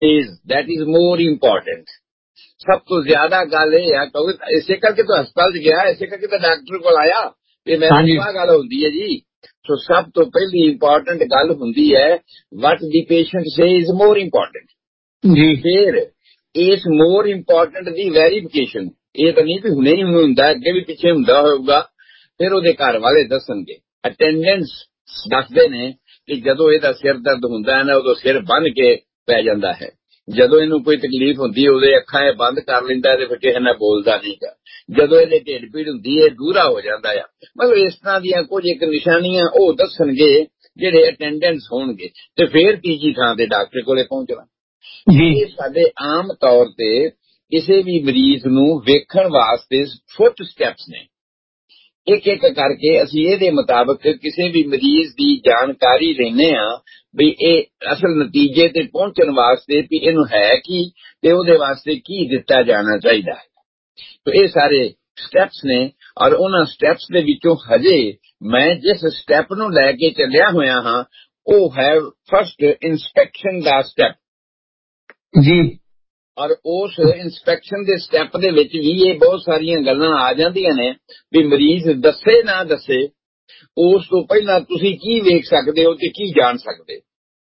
is that is more important। ਸਭ ਤੋਂ ਜ਼ਿਆਦਾ ਗੱਲ ਇਹ ਆ ਕਿਉਂਕਿ ਇਸੇ ਕਰਕੇ ਤਾਂ ਹਸਪਤਾਲ 'ਚ ਗਿਆ, ਇਸੇ ਕਰਕੇ ਤਾਂ ਡਾਕਟਰ ਕੋਲ ਆਇਆ ਤੇ ਮੈਨੂੰ ਆਹ ਗੱਲ ਹੁੰਦੀ ਹੈ ਜੀ। ਸੋ ਸਭ ਤੋਂ ਪਹਿਲੀ ਇੰਪੋਰਟੈਂਟ ਗੱਲ ਹੁੰਦੀ ਹੈ what the patient says is more important ਜੀ। ਫਿਰ ਇਸ ਮੋਰ ਇੰਪੋਰਟੈਂਟ ਦੀ ਵੈਰੀਫਿਕੇਸ਼ਨ, ਇਹ ਤਾਂ ਨਹੀਂ ਵੀ ਹੁਣੇ ਹੀ ਹੁੰਦਾ, ਅੱਗੇ ਵੀ ਪਿੱਛੇ ਹੁੰਦਾ ਹੋਊਗਾ। ਫਿਰ ਉਹਦੇ ਘਰ ਵਾਲੇ ਦੱਸਣਗੇ, ਅਟੈਂਡੈਂਸ ਦੱਸਦੇ ਨੇ ਕਿ ਜਦੋਂ ਇਹਦਾ ਸਿਰ ਦਰਦ ਹੁੰਦਾ ਹੈ ਨਾ ਉਦੋਂ ਸਿਰ ਬੰਨ ਕੇ ਪੈ ਜਾਂਦਾ ਹੈ, ਜਦੋਂ ਇਹਨੂੰ ਕੋਈ ਤਕਲੀਫ ਹੁੰਦੀ ਉਹਦੇ ਅੱਖਾਂ ਇਹ ਬੰਦ ਕਰ ਲੈਂਦਾ ਤੇ ਫਿਰ ਕਿਸੇ ਨਾਲ ਬੋਲਦਾ ਨਹੀਂਗਾ, ਜਦੋਂ ਇਹਦੇ ਢਿੱਡ ਪੀੜ ਹੁੰਦੀ ਹੈ ਦੂਰਾ ਹੋ ਜਾਂਦਾ ਆ। ਮਤਲਬ ਇਸ ਤਰ੍ਹਾਂ ਦੀਆਂ ਕੁਝ ਇੱਕ ਨਿਸ਼ਾਨੀਆਂ ਉਹ ਦੱਸਣਗੇ ਜਿਹੜੇ ਅਟੈਂਡੈਂਸ ਹੋਣਗੇ, ਤੇ ਫਿਰ ਤੀਜੀ ਥਾਂ ਤੇ ਡਾਕਟਰ ਕੋਲੇ ਪਹੁੰਚਣਾ। ਇਹ ਸਾਡੇ ਆਮ ਤੌਰ ਤੇ ਕਿਸੇ ਵੀ ਮਰੀਜ਼ ਨੂੰ ਵੇਖਣ ਵਾਸਤੇ ਫੁੱਟ ਸਟੈਪਸ ਨੇ। ਇੱਕ ਇੱਕ ਕਰਕੇ ਅਸੀਂ ਇਹਦੇ ਮੁਤਾਬਕ ਕਿਸੇ ਵੀ ਮਰੀਜ਼ ਦੀ ਜਾਣਕਾਰੀ ਲੈਂਦੇ ਹਾਂ ਵੀ ਇਹ ਅਸਲ ਨਤੀਜੇ ਤੇ ਪਹੁੰਚਣ ਵਾਸਤੇ ਵੀ ਇਹਨੂੰ ਹੈ ਕੀ ਤੇ ਉਹਦੇ ਵਾਸਤੇ ਕੀ ਦਿੱਤਾ ਜਾਣਾ ਚਾਹੀਦਾ ਹੈ। ਤੇ ਇਹ ਸਾਰੇ ਸਟੈਪਸ ਨੇ, ਔਰ ਉਹਨਾਂ ਸਟੈਪਸ ਦੇ ਵਿੱਚੋਂ ਹਜੇ ਮੈਂ ਜਿਸ ਸਟੈਪ ਨੂੰ ਲੈ ਕੇ ਚੱਲਿਆ ਹੋਇਆ ਹਾਂ ਉਹ ਹੈ ਫਸਟ ਇੰਸਪੈਕਸ਼ਨ ਦਾ ਸਟੈਪ ਜੀ। ਔਰ ਉਸ ਇੰਸਪੈਕਸ਼ਨ ਦੇ ਸਟੈਪ ਦੇ ਵਿੱਚ ਵੀ ਇਹ ਬਹੁਤ ਸਾਰੀਆਂ ਗੱਲਾਂ ਆ ਜਾਂਦੀਆਂ ਨੇ ਵੀ ਮਰੀਜ਼ ਦੱਸੇ ਨਾ ਦੱਸੇ, ਉਸ ਤੋਂ ਪਹਿਲਾਂ ਤੁਸੀਂ ਕੀ ਵੇਖ ਸਕਦੇ ਹੋ ਤੇ ਕੀ ਜਾਣ ਸਕਦੇ।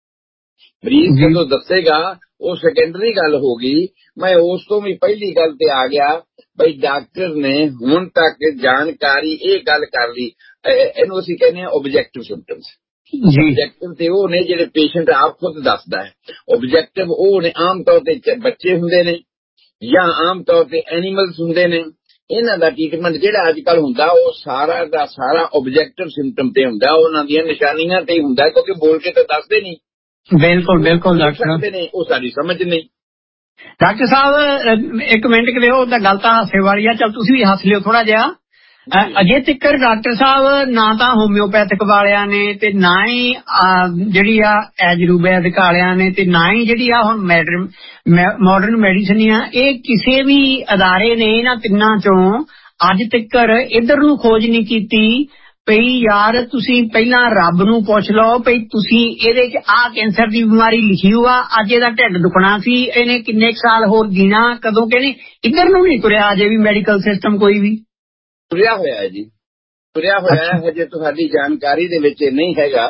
ਮਰੀਜ਼ ਜਦੋਂ ਦੱਸੇਗਾ ਉਹ ਸੈਕੰਡਰੀ ਗੱਲ ਹੋ ਗਈ। ਮੈਂ ਉਸ ਤੋਂ ਵੀ ਪਹਿਲੀ ਗੱਲ ਤੇ ਆ ਗਿਆ ਬਈ ਡਾਕਟਰ ਨੇ ਹੁਣ ਤੱਕ ਜਾਣਕਾਰੀ ਇਹ ਗੱਲ ਕਰ ਲਈ, ਇਹਨੂੰ ਅਸੀਂ ਕਹਿੰਦੇ ਹਾਂ ਓਬਜੈਕਟਿਵ ਸਿੰਪਟਮਸ। ਓਬਜੈਕਟਿਵ ਤੇ ਉਹ ਨੇ ਜਿਹੜੇ ਪੇਸ਼ੈਂਟ ਆਪ ਖੁਦ ਦੱਸਦਾ ਹੈ, ਓਬਜੈਕਟਿਵ ਉਹ ਨੇ ਆਮ ਤੌਰ ਤੇ ਬੱਚੇ ਹੁੰਦੇ ਨੇ ਜਾਂ ਆਮ ਤੌਰ ਤੇ ਐਨੀਮਲਸ ਹੁੰਦੇ ਨੇ। ਇਹਨਾਂ ਦਾ ਟ੍ਰੀਟਮੈਂਟ ਜਿਹੜਾ ਅੱਜ ਕੱਲ੍ਹ ਹੁੰਦਾ ਉਹ ਸਾਰਾ ਦਾ ਸਾਰਾ ਓਬਜੈਕਟਿਵ ਸਿੰਪਟਮ ਤੇ ਹੁੰਦਾ, ਉਹਨਾਂ ਦੀਆਂ ਨਿਸ਼ਾਨੀਆਂ ਤੇ ਹੁੰਦਾ, ਕਿਉਂਕਿ ਬੋਲ ਕੇ ਤਾਂ ਦੱਸਦੇ ਨਹੀਂ। ਬਿਲਕੁਲ ਬਿਲਕੁਲ ਡਾਕਟਰ ਨੇ, ਉਹ ਸਾਡੀ ਸਮਝ ਨਹੀਂ। ਡਾਕਟਰ ਸਾਹਿਬ ਇੱਕ ਮਿੰਟ ਕਰਿਓ, ਉਹ ਤਾਂ ਗੱਲ ਤਾਂ ਹਾਸੇ ਵਾਲੀ ਆ, ਚਲ ਤੁਸੀਂ ਵੀ ਹੱਸ ਲਿਓ ਥੋੜਾ ਜਿਹਾ। ਅਜੇ ਤੱਕਰ ਡਾਕਟਰ ਸਾਹਿਬ ਨਾ ਤਾਂ ਹੋਮਿਓਪੈਥਿਕ ਵਾਲਿਆਂ ਨੇ ਤੇ ਨਾ ਹੀ ਜਿਹੜੀ ਆ ਐਜਰੂਬੈਦਿਕ ਵਾਲਿਆਂ ਨੇ ਤੇ ਨਾ ਹੀ ਜਿਹੜੀ ਆ ਹੁਣ ਮਾਡਰਨ ਮੈਡੀਸਨ ਆ, ਇਹ ਕਿਸੇ ਵੀ ਅਦਾਰੇ ਨੇ ਇਹਨਾਂ ਤਿੰਨਾਂ ਚੋਂ ਅੱਜ ਤੱਕਰ ਇੱਧਰ ਨੂੰ ਖੋਜ ਨਹੀਂ ਕੀਤੀ ਪਈ ਯਾਰ ਤੁਸੀਂ ਪਹਿਲਾਂ ਰੱਬ ਨੂੰ ਪੁੱਛ ਲਓ ਪਈ ਤੁਸੀਂ ਇਹਦੇ ਚ ਆਹ ਕੈਂਸਰ ਦੀ ਬਿਮਾਰੀ ਲਿਖੀ ਹੋਆ, ਅੱਜ ਇਹਦਾ ਢਿੱਡ ਦੁਖਣਾ ਸੀ, ਇਹਨੇ ਕਿੰਨੇ ਸਾਲ ਹੋਰ ਜੀਣਾ, ਕਦੋਂ ਕਹਿੰਦੇ ਇੱਧਰ ਨੂੰ ਨਹੀਂ ਤੁਰਿਆ ਅਜੇ ਵੀ ਮੈਡੀਕਲ ਸਿਸਟਮ ਕੋਈ ਵੀ। ਤੁਰਿਆ ਹੋਇਆ ਹੈ ਜੀ, ਤੁਰਿਆ ਹੋਇਆ ਹੈ, ਹਜੇ ਤੁਹਾਡੀ ਜਾਣਕਾਰੀ ਦੇ ਵਿੱਚ ਨਹੀਂ ਹੈਗਾ।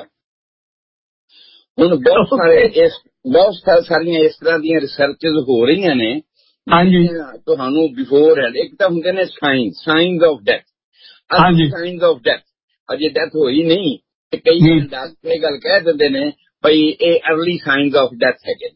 ਹੁਣ ਬਹੁਤ ਸਾਰੀਆਂ ਇਸ ਤਰ੍ਹਾਂ ਦੀਆਂ ਰਿਸਰਚਸ ਹੋ ਰਹੀਆਂ ਨੇ। ਹਾਂਜੀ, ਤੁਹਾਨੂੰ ਬਿਫੋਰ ਹੈਡ ਇੱਕ ਤਾਂ ਹੁੰਦੇ ਨੇ sinus of death. Sinus of death Ajay death ਹੋਈ ਨਹੀਂ ਤੇ ਕਈ ਡਾਕਟਰ ਇਹ ਗੱਲ ਕਹਿ ਦਿੰਦੇ ਨੇ ਬਈ ਇਹ ਅਰਲੀ ਸਾਈਨਸ ਆਫ ਡੈਥ ਹੈਗੇ।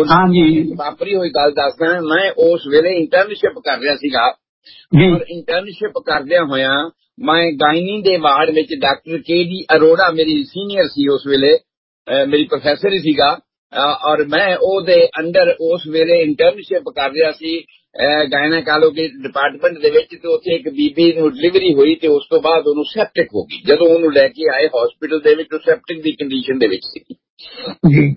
ਵਾਪਰੀ ਹੋਈ ਗੱਲ ਦੱਸਦਾ, ਮੈਂ ਉਸ ਵੇਲੇ ਇੰਟਰਨਸ਼ਿਪ ਕਰ ਰਿਹਾ ਸੀਗਾ, ਔਰ ਇੰਟਰਨਸ਼ਿਪ ਕਰਦਿਆਂ ਹੋਇਆ ਮੈਂ ਗਾਇਨੀ ਦੇ ਵਾਰਡ ਵਿੱਚ ਡਾਕਟਰ ਕੇ.ਡੀ. ਅਰੋੜਾ ਮੇਰੀ ਸੀਨੀਅਰ ਸੀ ਉਸ ਵੇਲੇ, ਮੇਰੀ ਪ੍ਰੋਫੈਸਰ ਹੀ ਸੀਗਾ, ਔਰ ਮੈਂ ਉਹਦੇ ਅੰਡਰ ਉਸ ਵੇਲੇ ਇੰਟਰਨਸ਼ਿਪ ਕਰ ਰਿਹਾ ਸੀ ਗਾਇਨਾਕੋਲੋਜੀ ਡਿਪਾਰਟਮੈਂਟ ਦੇ ਵਿੱਚ। ਤੇ ਉੱਥੇ ਇੱਕ ਬੀਬੀ ਨੂੰ ਡਿਲੀਵਰੀ ਹੋਈ ਤੇ ਉਸ ਤੋਂ ਬਾਅਦ ਉਹਨੂੰ ਸੈਪਟਿਕ ਹੋ ਗਈ। ਜਦੋਂ ਉਹਨੂੰ ਲੈ ਕੇ ਆਏ ਹਸਪੀਟਲ ਦੇ ਵਿੱਚ ਉਹ ਸੈਪਟਿਕ ਦੀ ਕੰਡੀਸ਼ਨ ਦੇ ਵਿੱਚ ਸੀ।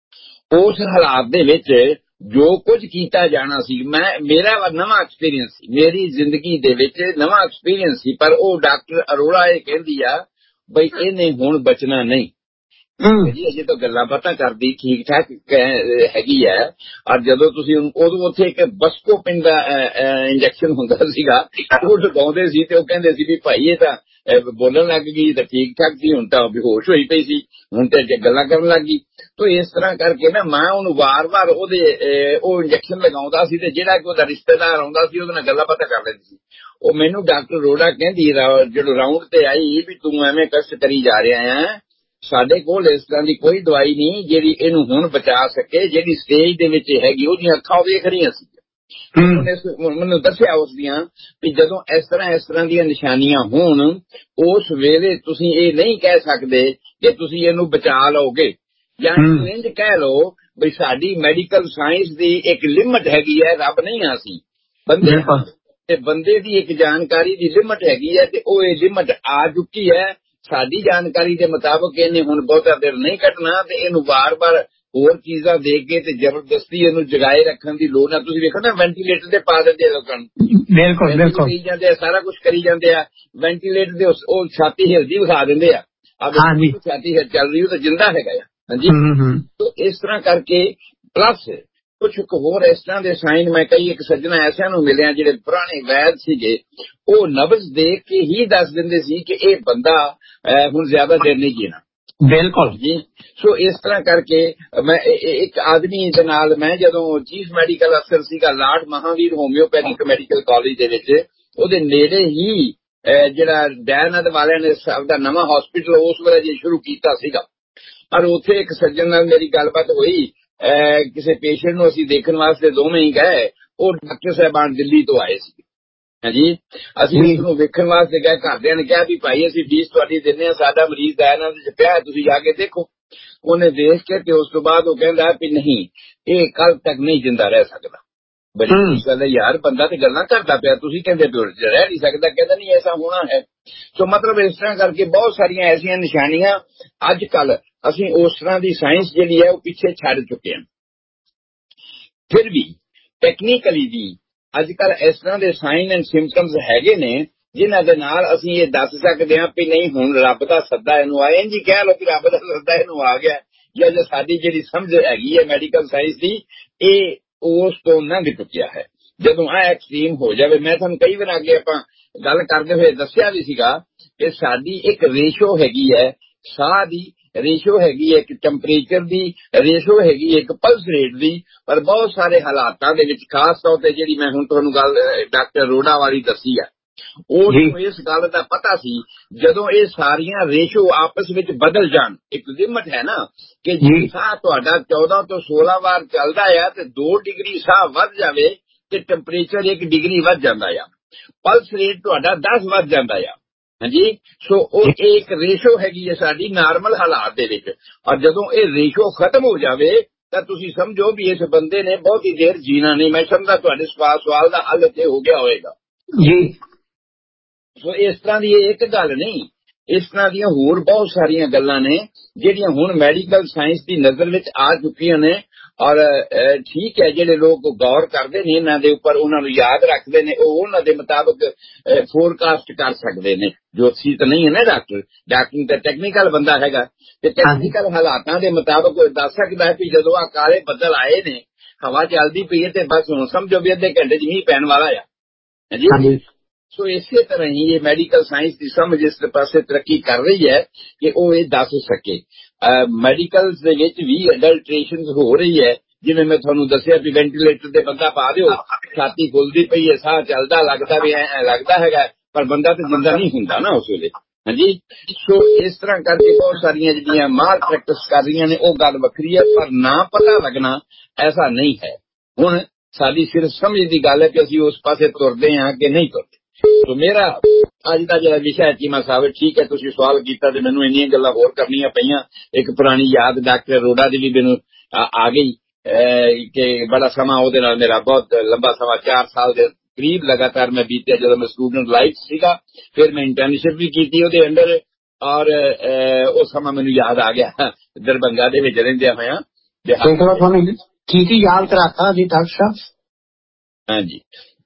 ਉਸ ਹਾਲਾਤ ਦੇ ਵਿੱਚ ਜੋ ਕੁਝ ਕੀਤਾ ਜਾਣਾ ਸੀ, ਮੇਰਾ ਨਵਾਂ ਐਕਸਪੀਰੀਅੰਸ ਸੀ, ਮੇਰੀ ਜ਼ਿੰਦਗੀ ਦੇ ਵਿੱਚ ਨਵਾਂ ਐਕਸਪੀਰੀਅੰਸ ਸੀ। ਪਰ ਉਹ ਡਾਕਟਰ ਅਰੋੜਾ ਇਹ ਕਹਿੰਦੀ ਆ ਬਈ ਇਹਨੇ ਹੁਣ ਬਚਣਾ ਨਹੀਂ ਜੀ, ਅਜੇ ਤਾਂ ਗੱਲਾਂ ਬਾਤਾਂ ਕਰਦੀ ਠੀਕ ਠਾਕ ਹੈਗੀ ਹੈ। ਔਰ ਜਦੋਂ ਤੁਸੀਂ ਉਦੋਂ ਉੱਥੇ ਇੱਕ ਬਸਕੋਪਿਨ ਦਾ ਇੰਜੈਕਸ਼ਨ ਹੁੰਦਾ ਸੀਗਾ, ਉਹ ਲਗਾਉਂਦੇ ਸੀ ਤੇ ਉਹ ਕਹਿੰਦੇ ਸੀ ਵੀ ਭਾਈ ਇਹ ਤਾਂ ਬੋਲਣ ਲੱਗ ਗਈ ਤਾਂ ਠੀਕ ਠਾਕ ਸੀ, ਹੁਣ ਤਾਂ ਬੇਹੋਸ਼ ਹੋਈ ਪਈ ਸੀ, ਹੁਣ ਤੇ ਗੱਲਾਂ ਕਰਨ ਲੱਗ ਗਈ। ਤੋ ਇਸ ਤਰ੍ਹਾਂ ਕਰਕੇ ਨਾ ਮੈਂ ਉਹਨੂੰ ਵਾਰ-ਵਾਰ ਉਹ ਇੰਜੈਕਸ਼ਨ ਲਗਾਉਂਦਾ ਸੀ ਤੇ ਜਿਹੜਾ ਕਿ ਉਹਦਾ ਰਿਸ਼ਤੇਦਾਰ ਆਉਂਦਾ ਸੀ ਉਹਦੇ ਨਾਲ ਗੱਲਾਂ ਬਾਤਾਂ ਕਰ ਲੈਂਦੀ ਸੀ। ਉਹ ਮੈਨੂੰ ਡਾਕਟਰ ਅਰੋੜਾ ਕਹਿੰਦੀ ਜਦੋਂ ਰਾਊਂਡ ਤੇ ਆਈ ਵੀ ਤੂੰ ਐਵੇਂ ਕਸ਼ਟ ਕਰੀ ਜਾ ਰਿਹਾ ਹੈ, ਸਾਡੇ ਕੋਲ ਇਸ ਤਰ੍ਹਾਂ ਦੀ ਕੋਈ ਦਵਾਈ ਨਹੀਂ ਜਿਹੜੀ ਇਹਨੂੰ ਹੁਣ ਬਚਾ ਸਕੇ, ਜਿਹੜੀ ਸਟੇਜ ਦੇ ਵਿੱਚ ਹੈਗੀ ਉਹਦੀਆਂ ਅੱਖਾਂ ਵੇਖ ਰਹੀਆਂ ਸੀ। ਮੈਨੂੰ ਦੱਸਿਆ ਉਸ ਦੀਆਂ ਵੀ ਜਦੋਂ ਇਸ ਤਰ੍ਹਾਂ ਦੀਆਂ ਨਿਸ਼ਾਨੀਆਂ ਹੋਣ ਉਸ ਵੇਲੇ ਤੁਸੀਂ ਇਹ ਨਹੀਂ ਕਹਿ ਸਕਦੇ ਕਿ ਤੁਸੀਂ ਇਹਨੂੰ ਬਚਾ ਲਓਗੇ, ਜਾਂ ਇੰਝ ਕਹਿ ਲਓ ਬਈ ਸਾਡੀ ਮੈਡੀਕਲ ਸਾਇੰਸ ਦੀ ਇੱਕ ਲਿਮਟ ਹੈਗੀ ਹੈ, ਰੱਬ ਨਹੀਂ ਆ ਅਸੀਂ ਬੰਦੇ ਤੇ ਬੰਦੇ ਦੀ ਇੱਕ ਜਾਣਕਾਰੀ ਦੀ ਲਿਮਟ ਹੈਗੀ ਹੈ ਤੇ ਉਹ ਇਹ ਲਿਮਟ ਆ ਚੁੱਕੀ ਹੈ। ਸਾਡੀ ਜਾਣਕਾਰੀ ਦੇ ਮੁਤਾਬਕ ਇਹਨੇ ਹੁਣ ਬਹੁਤਾ ਦੇਰ ਨਹੀਂ ਕੱਢਣਾ ਤੇ ਇਹਨੂੰ ਵਾਰ-ਵਾਰ ਹੋਰ ਚੀਜ਼ਾਂ ਦੇ ਕੇ ਤੇ ਜ਼ਬਰਦਸਤੀ ਇਹਨੂੰ ਜਗਾਏ ਰੱਖਣ ਦੀ ਲੋੜ ਨਾ। ਤੁਸੀਂ ਵੇਖੋ ਨਾ ਵੈਂਟੀਲੇਟਰ ਤੇ ਪਾ ਦਿੰਦੇ ਆ ਲੋਕਾਂ ਨੂੰ, ਬਿਲਕੁਲ ਕਰੀ ਜਾਂਦੇ ਆ, ਸਾਰਾ ਕੁਛ ਕਰੀ ਜਾਂਦੇ ਆ। ਵੈਂਟੀਲੇਟਰ ਦੇ ਉਹ ਛਾਤੀ ਹਿਲਦੀ ਵਿਖਾ ਦਿੰਦੇ ਆ, ਛਾਤੀ ਚੱਲ ਰਹੀ ਉਹ ਤਾਂ ਜਿੰਦਾ ਹੈਗਾ ਆ। ਹਾਂਜੀ, ਇਸ ਤਰ੍ਹਾਂ ਕਰਕੇ ਪਲੱਸ ਕੁਝ ਹੋਰ ਇਸ ਤਰ੍ਹਾਂ ਦੇ ਸਾਈਨ ਮੈਂ ਕਈ ਇੱਕ ਸੱਜਣਾ ਐਸਿਆਂ ਨੂੰ ਮਿਲਿਆ ਜਿਹੜੇ ਪੁਰਾਣੇ ਵੈਦ ਸੀਗੇ, ਉਹ ਨਬਜ਼ ਦੇਖ ਕੇ ਹੀ ਦੱਸ ਦਿੰਦੇ ਸੀ ਕਿ ਇਹ ਬੰਦਾ ਹੁਣ ਜ਼ਿਆਦਾ ਦੇਰ ਨਹੀਂ ਜੀਣਾ। ਬਿਲਕੁਲ ਜੀ। ਸੋ ਇਸ ਤਰ੍ਹਾਂ ਕਰਕੇ ਮੈਂ ਇੱਕ ਆਦਮੀ ਦੇ ਨਾਲ, ਮੈਂ ਜਦੋਂ ਚੀਫ ਮੈਡੀਕਲ ਅਫਸਰ ਸੀਗਾ Lord Mahavir homeopathic medical college ਦੇ ਵਿੱਚ, ਉਹਦੇ ਨੇੜੇ ਹੀ ਜਿਹੜਾ ਦਇਆਨੰਦ ਵਾਲਿਆਂ ਨੇ ਸਭ ਦਾ ਨਵਾਂ ਹਸਪੀਟਲ ਉਸ ਵੇਲੇ ਜੇ ਸ਼ੁਰੂ ਕੀਤਾ ਸੀਗਾ, ਔਰ ਉੱਥੇ ਇੱਕ ਸੱਜਣ ਨਾਲ ਮੇਰੀ ਗੱਲਬਾਤ ਹੋਈ। ਕਿਸੇ ਪੇਸ਼ੈਂਟ ਨੂੰ ਅਸੀਂ ਦੇਖਣ ਵਾਸਤੇ ਦੋਵੇਂ ਹੀ ਗਏ, ਉਹ ਡਾਕਟਰ ਸਾਹਿਬਾਨ ਦਿੱਲੀ ਤੋਂ ਆਏ ਸੀ। ਹਾਂਜੀ, ਅਸੀਂ ਉਸ ਨੂੰ ਵੇਖਣ ਵਾਸਤੇ ਗਏ। ਘਰਦਿਆਂ ਨੇ ਕਿਹਾ ਵੀ ਭਾਈ ਅਸੀਂ ਫੀਸ ਤੁਹਾਡੀ ਦਿੰਦੇ ਹਾਂ, ਸਾਡਾ ਮਰੀਜ਼ ਦਇਆਨੰਦ ਚ ਪਿਆ, ਤੁਸੀਂ ਜਾ ਕੇ ਦੇਖੋ। ਉਹਨੇ ਦੇਖ ਕੇ ਤੇ ਉਸ ਤੋਂ ਬਾਅਦ ਉਹ ਕਹਿੰਦਾ ਵੀ ਨਹੀਂ, ਇਹ ਕੱਲ ਤੱਕ ਨਹੀਂ ਜਿੰਦਾ ਰਹਿ ਸਕਦਾ। ਬੜੀ ਗੱਲ ਹੈ ਯਾਰ, ਬੰਦਾ ਤੇ ਗੱਲਾਂ ਕਰਦਾ ਪਿਆ, ਤੁਸੀਂ ਕਹਿੰਦੇ ਪਿਓ ਰਹਿ ਨਹੀਂ ਸਕਦਾ। ਕਹਿੰਦਾ ਨਹੀਂ ਐਸਾ ਹੋਣਾ ਹੈ। ਸੋ ਮਤਲਬ ਇਸ ਤਰ੍ਹਾਂ ਕਰਕੇ ਬਹੁਤ ਸਾਰੀਆਂ ਐਸੀਆਂ ਨਿਸ਼ਾਨੀਆਂ ਅੱਜ ਕੱਲ ਅਸੀਂ ਉਸ ਤਰ੍ਹਾਂ ਦੀ ਸਾਇੰਸ ਜਿਹੜੀ ਹੈ ਉਹ ਪਿੱਛੇ ਛੱਡ ਚੁੱਕੇ ਹਾਂ। ਫਿਰ ਵੀ ਟੈਕਨੀਕਲੀ ਵੀ ਅੱਜ ਕੱਲ ਇਸ ਤਰ੍ਹਾਂ ਦੇ ਸਾਈਨ ਐਂਡ ਸਿੰਪਟਮਸ ਹੈਗੇ ਨੇ ਜਿਨ੍ਹਾਂ ਦੇ ਨਾਲ ਅਸੀਂ ਇਹ ਦੱਸ ਸਕਦੇ ਹਾਂ ਵੀ ਨਹੀਂ ਹੁਣ ਰੱਬ ਦਾ ਸੱਦਾ ਇਹਨੂੰ ਆਇਆ। ਇੰਝ ਕਹਿ ਲਓ ਕਿ ਰੱਬ ਦਾ ਸੱਦਾ ਇਹਨੂੰ ਆ ਗਿਆ, ਜਾਂ ਸਾਡੀ ਜਿਹੜੀ ਸਮਝ ਹੈਗੀ ਹੈ ਮੈਡੀਕਲ ਸਾਇੰਸ ਦੀ, ਇਹ ਉਸ ਤੋਂ ਲੰਘ ਚੁੱਕਿਆ ਹੈ। ਜਦੋਂ ਆ ਐਕਸਟ੍ਰੀਮ ਹੋ ਜਾਵੇ, ਮੈਂ ਤੁਹਾਨੂੰ ਕਈ ਵਾਰ ਅੱਗੇ ਆਪਾਂ ਗੱਲ ਕਰਦੇ ਹੋਏ ਦੱਸਿਆ ਵੀ ਸੀਗਾ ਕਿ ਸਾਡੀ ਇੱਕ ਰੇਸ਼ੋ ਹੈਗੀ ਹੈ, ਸਾਹ ਦੀ ਰੇਸ਼ੋ ਹੈਗੀ ਹੈ, ਇੱਕ ਟੈਂਪਰੇਚਰ ਦੀ ਰੇਸ਼ੋ ਹੈਗੀ ਹੈ, ਇੱਕ ਪਲਸ ਰੇਟ ਦੀ। ਪਰ ਬਹੁਤ ਸਾਰੇ ਹਾਲਾਤਾਂ ਦੇ ਵਿੱਚ, ਖਾਸ ਤੌਰ ਤੇ ਜਿਹੜੀ ਮੈਂ ਹੁਣ ਤੁਹਾਨੂੰ ਗੱਲ ਡਾਕਟਰ ਰੋਡਾ ਵਾਲੀ ਦੱਸੀ ਆ, ਉਹਨੂੰ ਇਸ ਗੱਲ ਦਾ ਪਤਾ ਸੀ ਜਦੋਂ ਇਹ ਸਾਰੀਆਂ ਰੇਸ਼ੋ ਆਪਸ ਵਿੱਚ ਬਦਲ ਜਾਣ। ਇੱਕ ਲਿਮਟ ਹੈ ਨਾ ਕਿ ਜੇ ਸਾਹ ਤੁਹਾਡਾ 14 ਤੋਂ 16 ਵਾਰ ਚੱਲਦਾ ਆ ਤੇ 2 ਡਿਗਰੀ ਸਾਹ ਵੱਧ ਜਾਵੇ ਤੇ ਟੈਂਪਰੇਚਰ 1 ਡਿਗਰੀ ਵੱਧ ਜਾਂਦਾ ਆ, ਪਲਸ ਰੇਟ ਤੁਹਾਡਾ 10 ਵੱਧ ਜਾਂਦਾ ਆ। ਹਾਂਜੀ, ਸੋ ਉਹ ਇੱਕ ਰੇਸ਼ੋ ਹੈਗੀ ਹੈ ਸਾਡੀ ਨਾਰਮਲ ਹਾਲਾਤ ਦੇ ਵਿੱਚ। ਔਰ ਜਦੋਂ ਇਹ ਰੇਸ਼ੋ ਖਤਮ ਹੋ ਜਾਵੇ ਤਾਂ ਤੁਸੀਂ ਸਮਝੋ ਵੀ ਇਸ ਬੰਦੇ ਨੇ ਬਹੁਤੀ ਦੇਰ ਜੀਣਾ ਨਹੀਂ। ਮੈਂ ਸਮਝਦਾ ਤੁਹਾਡੇ ਸਵਾਲ ਦਾ ਹੱਲ ਤੇ ਹੋ ਗਿਆ ਹੋਏਗਾ ਜੀ। ਸੋ ਇਸ ਤਰ੍ਹਾਂ ਦੀ ਇਹ ਇੱਕ ਗੱਲ ਨਹੀਂ, ਇਸ ਤਰ੍ਹਾਂ ਦੀਆਂ ਹੋਰ ਬਹੁਤ ਸਾਰੀਆਂ ਗੱਲਾਂ ਨੇ ਜਿਹੜੀਆਂ ਹੁਣ ਮੈਡੀਕਲ ਸਾਇੰਸ ਦੀ ਨਜ਼ਰ ਵਿੱਚ ਆ ਚੁੱਕੀਆਂ ਨੇ। ਔਰ ਠੀਕ ਹੈ, ਜਿਹੜੇ ਲੋਕ ਗੌਰ ਕਰਦੇ ਨੇ ਇਹਨਾਂ ਦੇ ਉੱਪਰ, ਉਹਨਾਂ ਨੂੰ ਯਾਦ ਰੱਖਦੇ ਨੇ, ਉਹ ਉਹਨਾਂ ਦੇ ਮੁਤਾਬਕ ਫੋਰਕਾਸਟ ਕਰ ਸਕਦੇ ਨੇ। ਜੋਤਸ਼ੀ ਤਾਂ ਨਹੀਂ ਹੈ ਨਾ ਡਾਕਟਰ ਤਾਂ ਟੈਕਨੀਕਲ ਬੰਦਾ ਹੈਗਾ, ਤੇ ਟੈਕਨੀਕਲ ਹਾਲਾਤਾਂ ਦੇ ਮੁਤਾਬਕ ਉਹ ਦੱਸ ਸਕਦਾ ਹੈ ਕਿ ਜਦੋਂ ਆ ਕਾਲੇ ਬੱਦਲ ਆਏ ਨੇ, ਹਵਾ ਚੱਲਦੀ ਪਈ ਹੈ, ਤੇ ਬਸ ਹੁਣ ਸਮਝੋ ਵੀ ਅੱਧੇ ਘੰਟੇ 'ਚ ਮੀਂਹ ਪੈਣ ਵਾਲਾ ਆ। ਹਾਂਜੀ, ਸੋ ਇਸੇ ਤਰ੍ਹਾਂ ਹੀ ਇਹ ਮੈਡੀਕਲ ਸਾਇੰਸ ਦੀ ਸਮਝ ਇਸ ਪਾਸੇ ਤਰੱਕੀ ਕਰ ਰਹੀ ਹੈ ਕਿ ਉਹ ਇਹ ਦੱਸ ਸਕੇ। ਮੈਡੀਕਲ ਦੇ ਵਿੱਚ ਵੀ ਅਡਲਟ੍ਰੇਸ਼ਨ ਹੋ ਰਹੀ ਹੈ। ਜਿਵੇਂ ਮੈਂ ਤੁਹਾਨੂੰ ਦੱਸਿਆ ਵੀ ਵੈਂਟੀਲੇਟਰ ਤੇ ਬੰਦਾ ਪਾ ਦਿਓ, ਛਾਤੀ ਫੁੱਲਦੀ ਪਈ ਹੈ, ਸਾਹ ਚੱਲਦਾ, ਲੱਗਦਾ ਵੀ ਲੱਗਦਾ ਹੈਗਾ, ਪਰ ਬੰਦਾ ਤੇ ਜਿੰਦਾ ਨਹੀਂ ਹੁੰਦਾ ਨਾ ਉਸ ਵੇਲੇ। ਹਾਂਜੀ, ਸੋ ਇਸ ਤਰ੍ਹਾਂ ਕਰਕੇ ਬਹੁਤ ਸਾਰੀਆਂ ਜਿਹੜੀਆਂ ਮਾਰ ਪ੍ਰੈਕਟਿਸ ਕਰ ਰਹੀਆਂ ਨੇ, ਉਹ ਗੱਲ ਵੱਖਰੀ ਹੈ, ਪਰ ਨਾ ਪਤਾ ਲੱਗਣਾ ਐਸਾ ਨਹੀਂ ਹੈ। ਹੁਣ ਸਾਡੀ ਸਿਰਫ ਸਮਝ ਦੀ ਗੱਲ ਹੈ ਕਿ ਅਸੀਂ ਉਸ ਪਾਸੇ ਤੁਰਦੇ ਹਾਂ ਕਿ ਨਹੀਂ ਤੁਰਦੇ। ਸੋ ਮੇਰਾ ਅੱਜ ਦਾ ਜਿਹੜਾ ਵਿਸ਼ਾ ਹੈ ਚੀਮਾ ਸਾਹਿਬ, ਠੀਕ ਹੈ ਤੁਸੀਂ ਸਵਾਲ ਕੀਤਾ ਤੇ ਮੈਨੂੰ ਇੰਨੀਆਂ ਗੱਲਾਂ ਹੋਰ ਕਰਨੀਆਂ ਪਈਆਂ। ਇੱਕ ਪੁਰਾਣੀ ਯਾਦ ਡਾਕਟਰ ਰੋਡਾ ਦੀ ਵੀ ਮੈਨੂੰ ਆ ਗਈ ਕਿ ਬੜਾ ਸਮਾਂ ਉਹਦੇ ਨਾਲ ਮੇਰਾ ਬਹੁਤ ਲੰਬਾ ਸਮਾਂ 4 ਸਾਲ ਦੇ ਕਰੀਬ ਲਗਾਤਾਰ ਮੈਂ ਬੀਤਿਆ ਜਦੋਂ ਮੈਂ ਸਟੂਡੈਂਟ ਲਾਈਫ ਸੀਗਾ। ਫਿਰ ਮੈਂ ਇੰਟਰਨਸ਼ਿਪ ਵੀ ਕੀਤੀ ਉਹਦੇ ਅੰਡਰ, ਔਰ ਉਹ ਸਮਾਂ ਮੈਨੂੰ ਯਾਦ ਆ ਗਿਆ ਦਰਭੰਗਾ ਦੇ ਵਿੱਚ ਰਹਿੰਦਿਆਂ ਹੋਇਆਂ। ਕੀ ਯਾਦ ਕਰਾਤਾ ਜੀ ਡਾਕਟਰ ਸਾਹਿਬ? ਹਾਂਜੀ,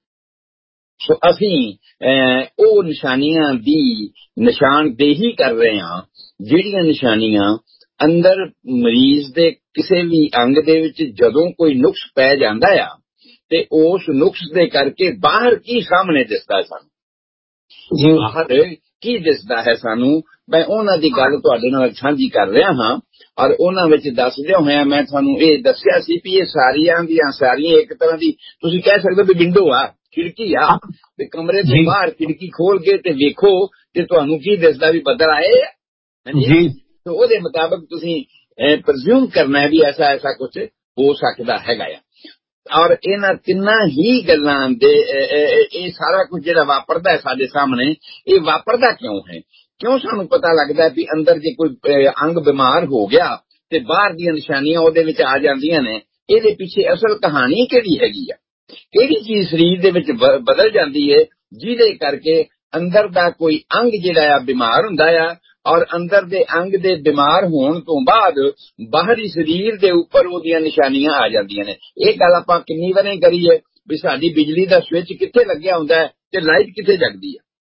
ਸੋ ਅਸੀਂ ਉਹ ਨਿਸ਼ਾਨੀਆਂ ਦੀ ਨਿਸ਼ਾਨਦੇਹੀ ਕਰ ਰਹੇ ਹਾਂ ਜਿਹੜੀਆਂ ਨਿਸ਼ਾਨੀਆਂ ਅੰਦਰ ਮਰੀਜ਼ ਦੇ ਕਿਸੇ ਵੀ ਅੰਗ ਦੇ ਵਿੱਚ ਜਦੋਂ ਕੋਈ ਨੁਕਸ ਪੈ ਜਾਂਦਾ ਆ ਤੇ ਉਸ ਨੁਕਸ ਦੇ ਕਰਕੇ ਬਾਹਰ ਕੀ ਸਾਹਮਣੇ ਦਿਸਦਾ ਸਾਨੂੰ, ਬਾਹਰ ਕੀ ਦਿਸਦਾ ਹੈ ਸਾਨੂੰ, ਮੈਂ ਉਹਨਾਂ ਦੀ ਗੱਲ ਤੁਹਾਡੇ ਨਾਲ ਸਾਂਝੀ ਕਰ ਰਿਹਾ ਹਾਂ। ਔਰ ਉਹਨਾਂ ਵਿੱਚ ਦੱਸਦਿਆਂ ਹੋਇਆ ਮੈਂ ਤੁਹਾਨੂੰ ਇਹ ਦੱਸਿਆ ਸੀ ਵੀ ਇਹ ਸਾਰੀਆਂ ਦੀਆਂ ਸਾਰੀਆਂ ਇੱਕ ਤਰ੍ਹਾਂ ਦੀ ਤੁਸੀਂ ਕਹਿ ਸਕਦੇ ਹੋ ਵੀ ਵਿੰਡੋ ਆ, ਖਿੜਕੀ ਆ, ਤੇ ਕਮਰੇ ਤੋਂ ਬਾਹਰ ਖਿੜਕੀ ਖੋਲ ਕੇ ਤੇ ਵੇਖੋ ਤੇ ਤੁਹਾਨੂੰ ਕੀ ਦਿਸਦਾ ਵੀ ਬੱਦਲ ਆਏ ਜੀ। ਤੇ ਉਹਦੇ ਮੁਤਾਬਕ ਤੁਸੀਂ ਪ੍ਰਜ਼ਿਊਮ ਕਰਨਾ ਹੈ ਵੀ ਐਸਾ ਕੁਝ ਹੋ ਸਕਦਾ ਹੈਗਾ ਆ। ਔਰ ਇਹਨਾਂ ਤਿੰਨਾਂ ਹੀ ਗੱਲਾਂ ਦੇ ਇਹ ਸਾਰਾ ਕੁਝ ਜਿਹੜਾ ਵਾਪਰਦਾ ਹੈ ਸਾਡੇ ਸਾਹਮਣੇ, ਇਹ ਵਾਪਰਦਾ ਕਿਉਂ ਹੈ? ਕਿਉਂ ਸਾਨੂੰ ਪਤਾ ਲੱਗਦਾ ਵੀ ਅੰਦਰ ਜੇ ਕੋਈ ਅੰਗ ਬਿਮਾਰ ਹੋ ਗਿਆ ਤੇ ਬਾਹਰ ਦੀਆਂ ਨਿਸ਼ਾਨੀਆਂ ਉਹਦੇ ਵਿੱਚ ਆ ਜਾਂਦੀਆਂ ਨੇ? ਇਹਦੇ ਪਿੱਛੇ ਅਸਲ ਕਹਾਣੀ ਕਿਹੜੀ ਹੈਗੀ ਆ? ਕਿਹੜੀ ਚੀਜ਼ ਸਰੀਰ ਦੇ ਵਿੱਚ ਬਦਲ ਜਾਂਦੀ ਹੈ ਜਿਹਦੇ ਕਰਕੇ ਅੰਦਰ ਦਾ ਕੋਈ ਅੰਗ ਜਿਹੜਾ ਆ ਬਿਮਾਰ ਹੁੰਦਾ ਆ, ਔਰ ਅੰਦਰ ਦੇ ਅੰਗ ਦੇ ਬਿਮਾਰ ਹੋਣ ਤੋਂ ਬਾਅਦ ਬਾਹਰੀ ਸਰੀਰ ਦੇ ਉੱਪਰ ਉਹਦੀਆਂ ਨਿਸ਼ਾਨੀਆਂ ਆ ਜਾਂਦੀਆਂ ਨੇ? ਇਹ ਗੱਲ ਆਪਾਂ ਕਿੰਨੀ ਵਾਰੀ ਕਰੀ ਹੈ ਵੀ ਸਾਡੀ ਬਿਜਲੀ ਦਾ ਸਵਿੱਚ ਕਿੱਥੇ ਲੱਗਿਆ ਹੁੰਦਾ ਹੈ ਤੇ ਲਾਈਟ ਕਿੱਥੇ ਜਗਦੀ ਹੈ।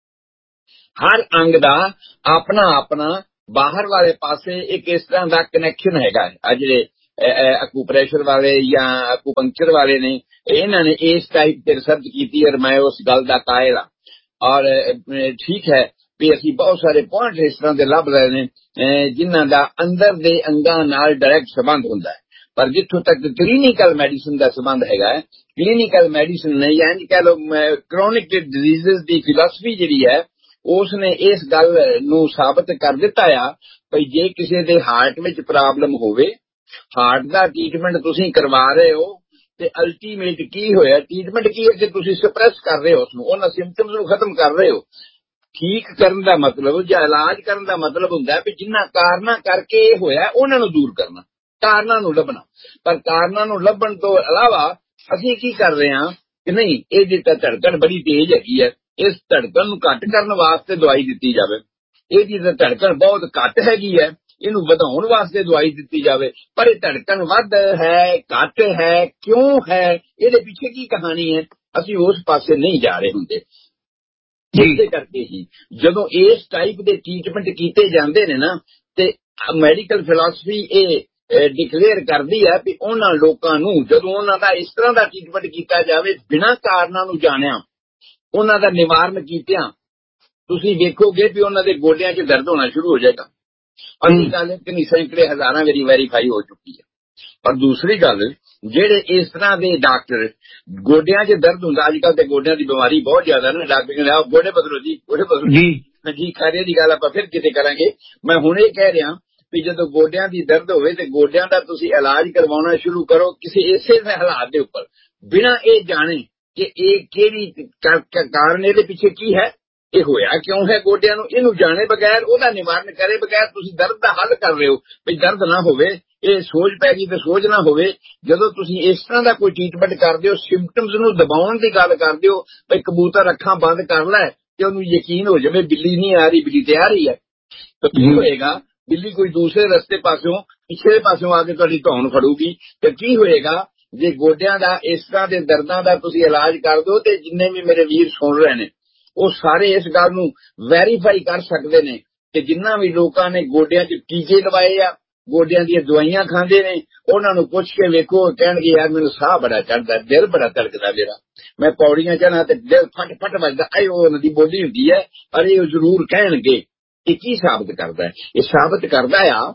ਹਰ ਅੰਗ ਦਾ ਆਪਣਾ ਆਪਣਾ ਬਾਹਰ ਵਾਲੇ ਪਾਸੇ ਇੱਕ ਇਸ ਤਰ੍ਹਾਂ ਦਾ ਕਨੈਕਸ਼ਨ ਹੈਗਾ। ਆ ਜਿਹੜੇ ਅਕੂਪ੍ਰੈਸ਼ਰ ਵਾਲੇ ਜਾਂ ਅਕੂਪੰਕਚਰ ਵਾਲੇ ਨੇ, ਇਹਨਾਂ ਨੇ ਇਸ ਟਾਈਪ ਤੇ ਰਿਸਰਚ ਕੀਤੀ ਔਰ ਮੈਂ ਉਸ ਗੱਲ ਦਾ ਕਾਇਲ ਹਾਂ। ਔਰ ਠੀਕ ਹੈ ਵੀ ਅਸੀਂ ਬਹੁਤ ਸਾਰੇ ਪੁਆਇੰਟ ਇਸ ਤਰ੍ਹਾਂ ਦੇ ਲੱਭ ਰਹੇ ਨੇ ਜਿਨ੍ਹਾਂ ਦਾ ਅੰਦਰ ਦੇ ਅੰਗਾਂ ਨਾਲ ਡਾਇਰੈਕਟ ਸੰਬੰਧ ਹੁੰਦਾ ਹੈ। ਪਰ ਜਿੱਥੋਂ ਤੱਕ ਕਲੀਨਿਕਲ ਮੈਡੀਸਨ ਦਾ ਸੰਬੰਧ ਹੈਗਾ ਹੈ, ਕਲੀਨਿਕਲ ਮੈਡੀਸਨ ਨੇ ਜਾਂ ਕਹਿ ਲਓ ਕ੍ਰੋਨਿਕ ਡਿਜ਼ੀਜ਼ ਦੀ ਫਿਲਾਸਫੀ ਜਿਹੜੀ ਹੈ ਉਸ ਨੇ ਇਸ ਗੱਲ ਨੂੰ ਸਾਬਤ ਕਰ ਦਿੱਤਾ ਆ ਭਈ ਜੇ ਕਿਸੇ ਦੇ ਹਾਰਟ ਵਿੱਚ ਪ੍ਰੋਬਲਮ ਹੋਵੇ, ਹਾਰਟ ਦਾ ਟ੍ਰੀਟਮੈਂਟ ਤੁਸੀਂ ਕਰਵਾ ਰਹੇ ਹੋ ਤੇ ਅਲਟੀਮੇਟ ਕੀ ਹੋਇਆ, ਟ੍ਰੀਟਮੈਂਟ ਕੀ ਹੈ ਕਿ ਤੁਸੀਂ ਸਪਰੈਸ ਕਰ ਰਹੇ ਹੋ ਉਸਨੂੰ, ਉਹਨਾਂ ਸਿੰਪਟਮਸ ਨੂੰ ਖਤਮ ਕਰ ਰਹੇ ਹੋ। ਠੀਕ ਕਰਨ ਦਾ ਮਤਲਬ ਜਾਂ ਇਲਾਜ ਕਰਨ ਦਾ ਮਤਲਬ ਹੁੰਦਾ ਵੀ ਜਿਨ੍ਹਾਂ ਕਾਰਨਾਂ ਕਰਕੇ ਇਹ ਹੋਇਆ ਉਹਨਾਂ ਨੂੰ ਦੂਰ ਕਰਨਾ, ਕਾਰਨਾਂ ਨੂੰ ਲੱਭਣਾ। ਪਰ ਕਾਰਨਾਂ ਨੂੰ ਲੱਭਣ ਤੋਂ ਇਲਾਵਾ ਅਸੀਂ ਕੀ ਕਰ ਰਹੇ ਹਾਂ ਕਿ ਨਹੀਂ, ਇਹਦੀ ਤਾਂ ਧੜਕਣ ਬੜੀ ਤੇਜ਼ ਹੈਗੀ ਹੈ, ਇਸ ਧੜਕਣ ਨੂੰ ਘੱਟ ਕਰਨ ਵਾਸਤੇ ਦਵਾਈ ਦਿੱਤੀ ਜਾਵੇ, ਇਹਦੀ ਤਾਂ ਧੜਕਣ ਬਹੁਤ ਘੱਟ ਹੈਗੀ ਹੈ, ਇਹਨੂੰ ਵਧਾਉਣ ਵਾਸਤੇ ਦਵਾਈ ਦਿੱਤੀ ਜਾਵੇ। ਪਰ ਇਹ ਧੜਕਣ ਵੱਧ ਹੈ ਘੱਟ ਹੈ ਕਿਉਂ ਹੈ, ਇਹਦੇ ਪਿੱਛੇ ਕੀ ਕਹਾਣੀ ਹੈ, ਅਸੀਂ ਉਸ ਪਾਸੇ ਨਹੀਂ ਜਾ ਰਹੇ ਹੁੰਦੇ। ਇਸੇ ਕਰਕੇ ਹੀ ਜਦੋਂ ਇਸ ਟਾਈਪ ਦੇ ਟ੍ਰੀਟਮੈਂਟ ਕੀਤੇ ਜਾਂਦੇ ਨੇ ਨਾ ਤੇ ਮੈਡੀਕਲ ਫਿਲਾਸਫੀ ਇਹ ਡਿਕਲੇਅਰ ਕਰਦੀ ਹੈ ਵੀ ਉਹਨਾਂ ਲੋਕਾਂ ਨੂੰ ਜਦੋਂ ਉਹਨਾਂ ਦਾ ਇਸ ਤਰ੍ਹਾਂ ਦਾ ਟ੍ਰੀਟਮੈਂਟ ਕੀਤਾ ਜਾਵੇ ਬਿਨਾਂ ਕਾਰਨਾਂ ਨੂੰ ਜਾਣਿਆ, ਉਹਨਾਂ ਦਾ ਨਿਵਾਰਨ ਕੀਤਿਆਂ, ਤੁਸੀਂ ਵੇਖੋਗੇ ਵੀ ਉਹਨਾਂ ਦੇ ਗੋਡਿਆਂ 'ਚ ਦਰਦ ਹੋਣਾ ਸ਼ੁਰੂ ਹੋ ਜਾਏਗਾ। ਅਗਲੀ ਗੱਲ ਕਿ ਨਹੀਂ ਸੈਂਕੜੇ ਹਜ਼ਾਰਾਂ ਵਾਰੀ ਵੈਰੀਫਾਈ ਹੋ ਚੁੱਕੀ ਹੈ। ਔਰ ਦੂਸਰੀ ਗੱਲ, ਜਿਹੜੇ ਇਸ ਤਰ੍ਹਾਂ ਦੇ ਡਾਕਟਰ ਗੋਡਿਆਂ 'ਚ ਦਰਦ ਹੁੰਦਾ, ਅੱਜ ਕੱਲ੍ਹ ਤੇ ਗੋਡਿਆਂ ਦੀ ਬਿਮਾਰੀ ਬਹੁਤ ਜ਼ਿਆਦਾ ਨਾ, ਡਾਕਟਰ ਕਹਿੰਦੇ ਆਓ ਗੋਡੇ ਬਦਲੋ ਜੀ, ਗੋਡੇ ਬਦਲੋ ਜੀ। ਖਾਰੇ ਦੀ ਗੱਲ ਆਪਾਂ ਫਿਰ ਕਿਤੇ ਕਰਾਂਗੇ। ਮੈਂ ਹੁਣ ਇਹ ਕਹਿ ਰਿਹਾ ਵੀ ਜਦੋਂ ਗੋਡਿਆਂ ਦੀ ਦਰਦ ਹੋਵੇ ਤੇ ਗੋਡਿਆਂ ਦਾ ਤੁਸੀਂ ਇਲਾਜ ਕਰਵਾਉਣਾ ਸ਼ੁਰੂ ਕਰੋ ਕਿਸੇ ਇਸੇ ਹਾਲਾਤ ਦੇ ਉੱਪਰ, ਬਿਨਾਂ ਇਹ ਜਾਣੇ ਕਿ ਇਹ ਕਿਹੜੀ ਕਾਰਨ, ਇਹਦੇ ਪਿੱਛੇ ਕੀ ਹੈ, ਇਹ ਹੋਇਆ ਕਿਉਂ ਹੈ ਗੋਡਿਆਂ ਨੂੰ, ਇਹਨੂੰ ਜਾਣੇ ਬਗੈਰ, ਉਹਦਾ ਨਿਵਾਰਨ ਕਰੇ ਬਗੈਰ ਤੁਸੀਂ ਦਰਦ ਦਾ ਹੱਲ ਕਰ ਰਹੇ ਹੋ ਵੀ ਦਰਦ ਨਾ ਹੋਵੇ, ਇਹ ਸੋਜ ਪੈ ਗਈ ਤੇ ਸੋਜ ਨਾ ਹੋਵੇ। ਜਦੋਂ ਤੁਸੀਂ ਇਸ ਤਰ੍ਹਾਂ ਦਾ ਕੋਈ ਟ੍ਰੀਟਮੈਂਟ ਕਰਦੇ ਹੋ, ਸਿੰਪਟਮਸ ਨੂੰ ਦਬਾਉਣ ਦੀ ਗੱਲ ਕਰਦੇ ਹੋ ਵੀ ਕਬੂਤਰ ਅੱਖਾਂ ਬੰਦ ਕਰ ਲੈ ਤੇ ਉਹਨੂੰ ਯਕੀਨ ਹੋ ਜਾਵੇ ਬਿੱਲੀ ਨਹੀਂ ਆ ਰਹੀ, ਬਿੱਲੀ ਤੇ ਆ ਰਹੀ ਹੈ, ਤਾਂ ਕੀ ਹੋਏਗਾ, ਬਿੱਲੀ ਕੋਈ ਦੂਸਰੇ ਰਸਤੇ ਪਾਸਿਓਂ ਪਿਛਲੇ ਪਾਸਿਓਂ ਆ ਕੇ ਤੁਹਾਡੀ ਧੌਣ ਫੜੂਗੀ ਤੇ ਕੀ ਹੋਏਗਾ। ਜੇ ਗੋਡਿਆਂ ਦਾ ਇਸ ਤਰ੍ਹਾਂ ਦੇ ਦਰਦਾਂ ਦਾ ਤੁਸੀਂ ਇਲਾਜ ਕਰ ਦਿਓ ਤੇ ਜਿੰਨੇ ਵੀ ਮੇਰੇ ਵੀਰ ਸੁਣ ਰਹੇ ਨੇ ਉਹ ਸਾਰੇ ਇਸ ਗੱਲ ਨੂੰ ਵੈਰੀਫਾਈ ਕਰ ਸਕਦੇ ਨੇ ਕਿ ਜਿੰਨਾ ਵੀ ਲੋਕਾਂ ਨੇ ਗੋਡਿਆਂ 'ਚ ਟੀਕੇ ਲਵਾਏ ਆ, ਗੋਡਿਆਂ ਦੀਆਂ ਦਵਾਈਆਂ ਖਾਂਦੇ ਨੇ, ਉਹਨਾਂ ਨੂੰ ਪੁੱਛ ਕੇ ਵੇਖੋ, ਕਹਿਣਗੇ ਯਾਰ ਮੈਨੂੰ ਸਾਹ ਬੜਾ ਚੜਦਾ, ਦਿਲ ਬੜਾ ਧੜਕਦਾ ਮੇਰਾ, ਮੈਂ ਪੌੜੀਆਂ ਚੜ੍ਹਾਂ ਤੇ ਦਿਲ ਫਟ ਫਟ ਵੱਜਦਾ, ਉਹ ਉਹਨਾਂ ਦੀ ਬੋਲੀ ਹੁੰਦੀ ਹੈ। ਪਰ ਇਹ ਜ਼ਰੂਰ ਕਹਿਣਗੇ ਇਹ ਕੀ ਸਾਬਤ ਕਰਦਾ ਹੈ, ਇਹ ਸਾਬਤ ਕਰਦਾ ਆ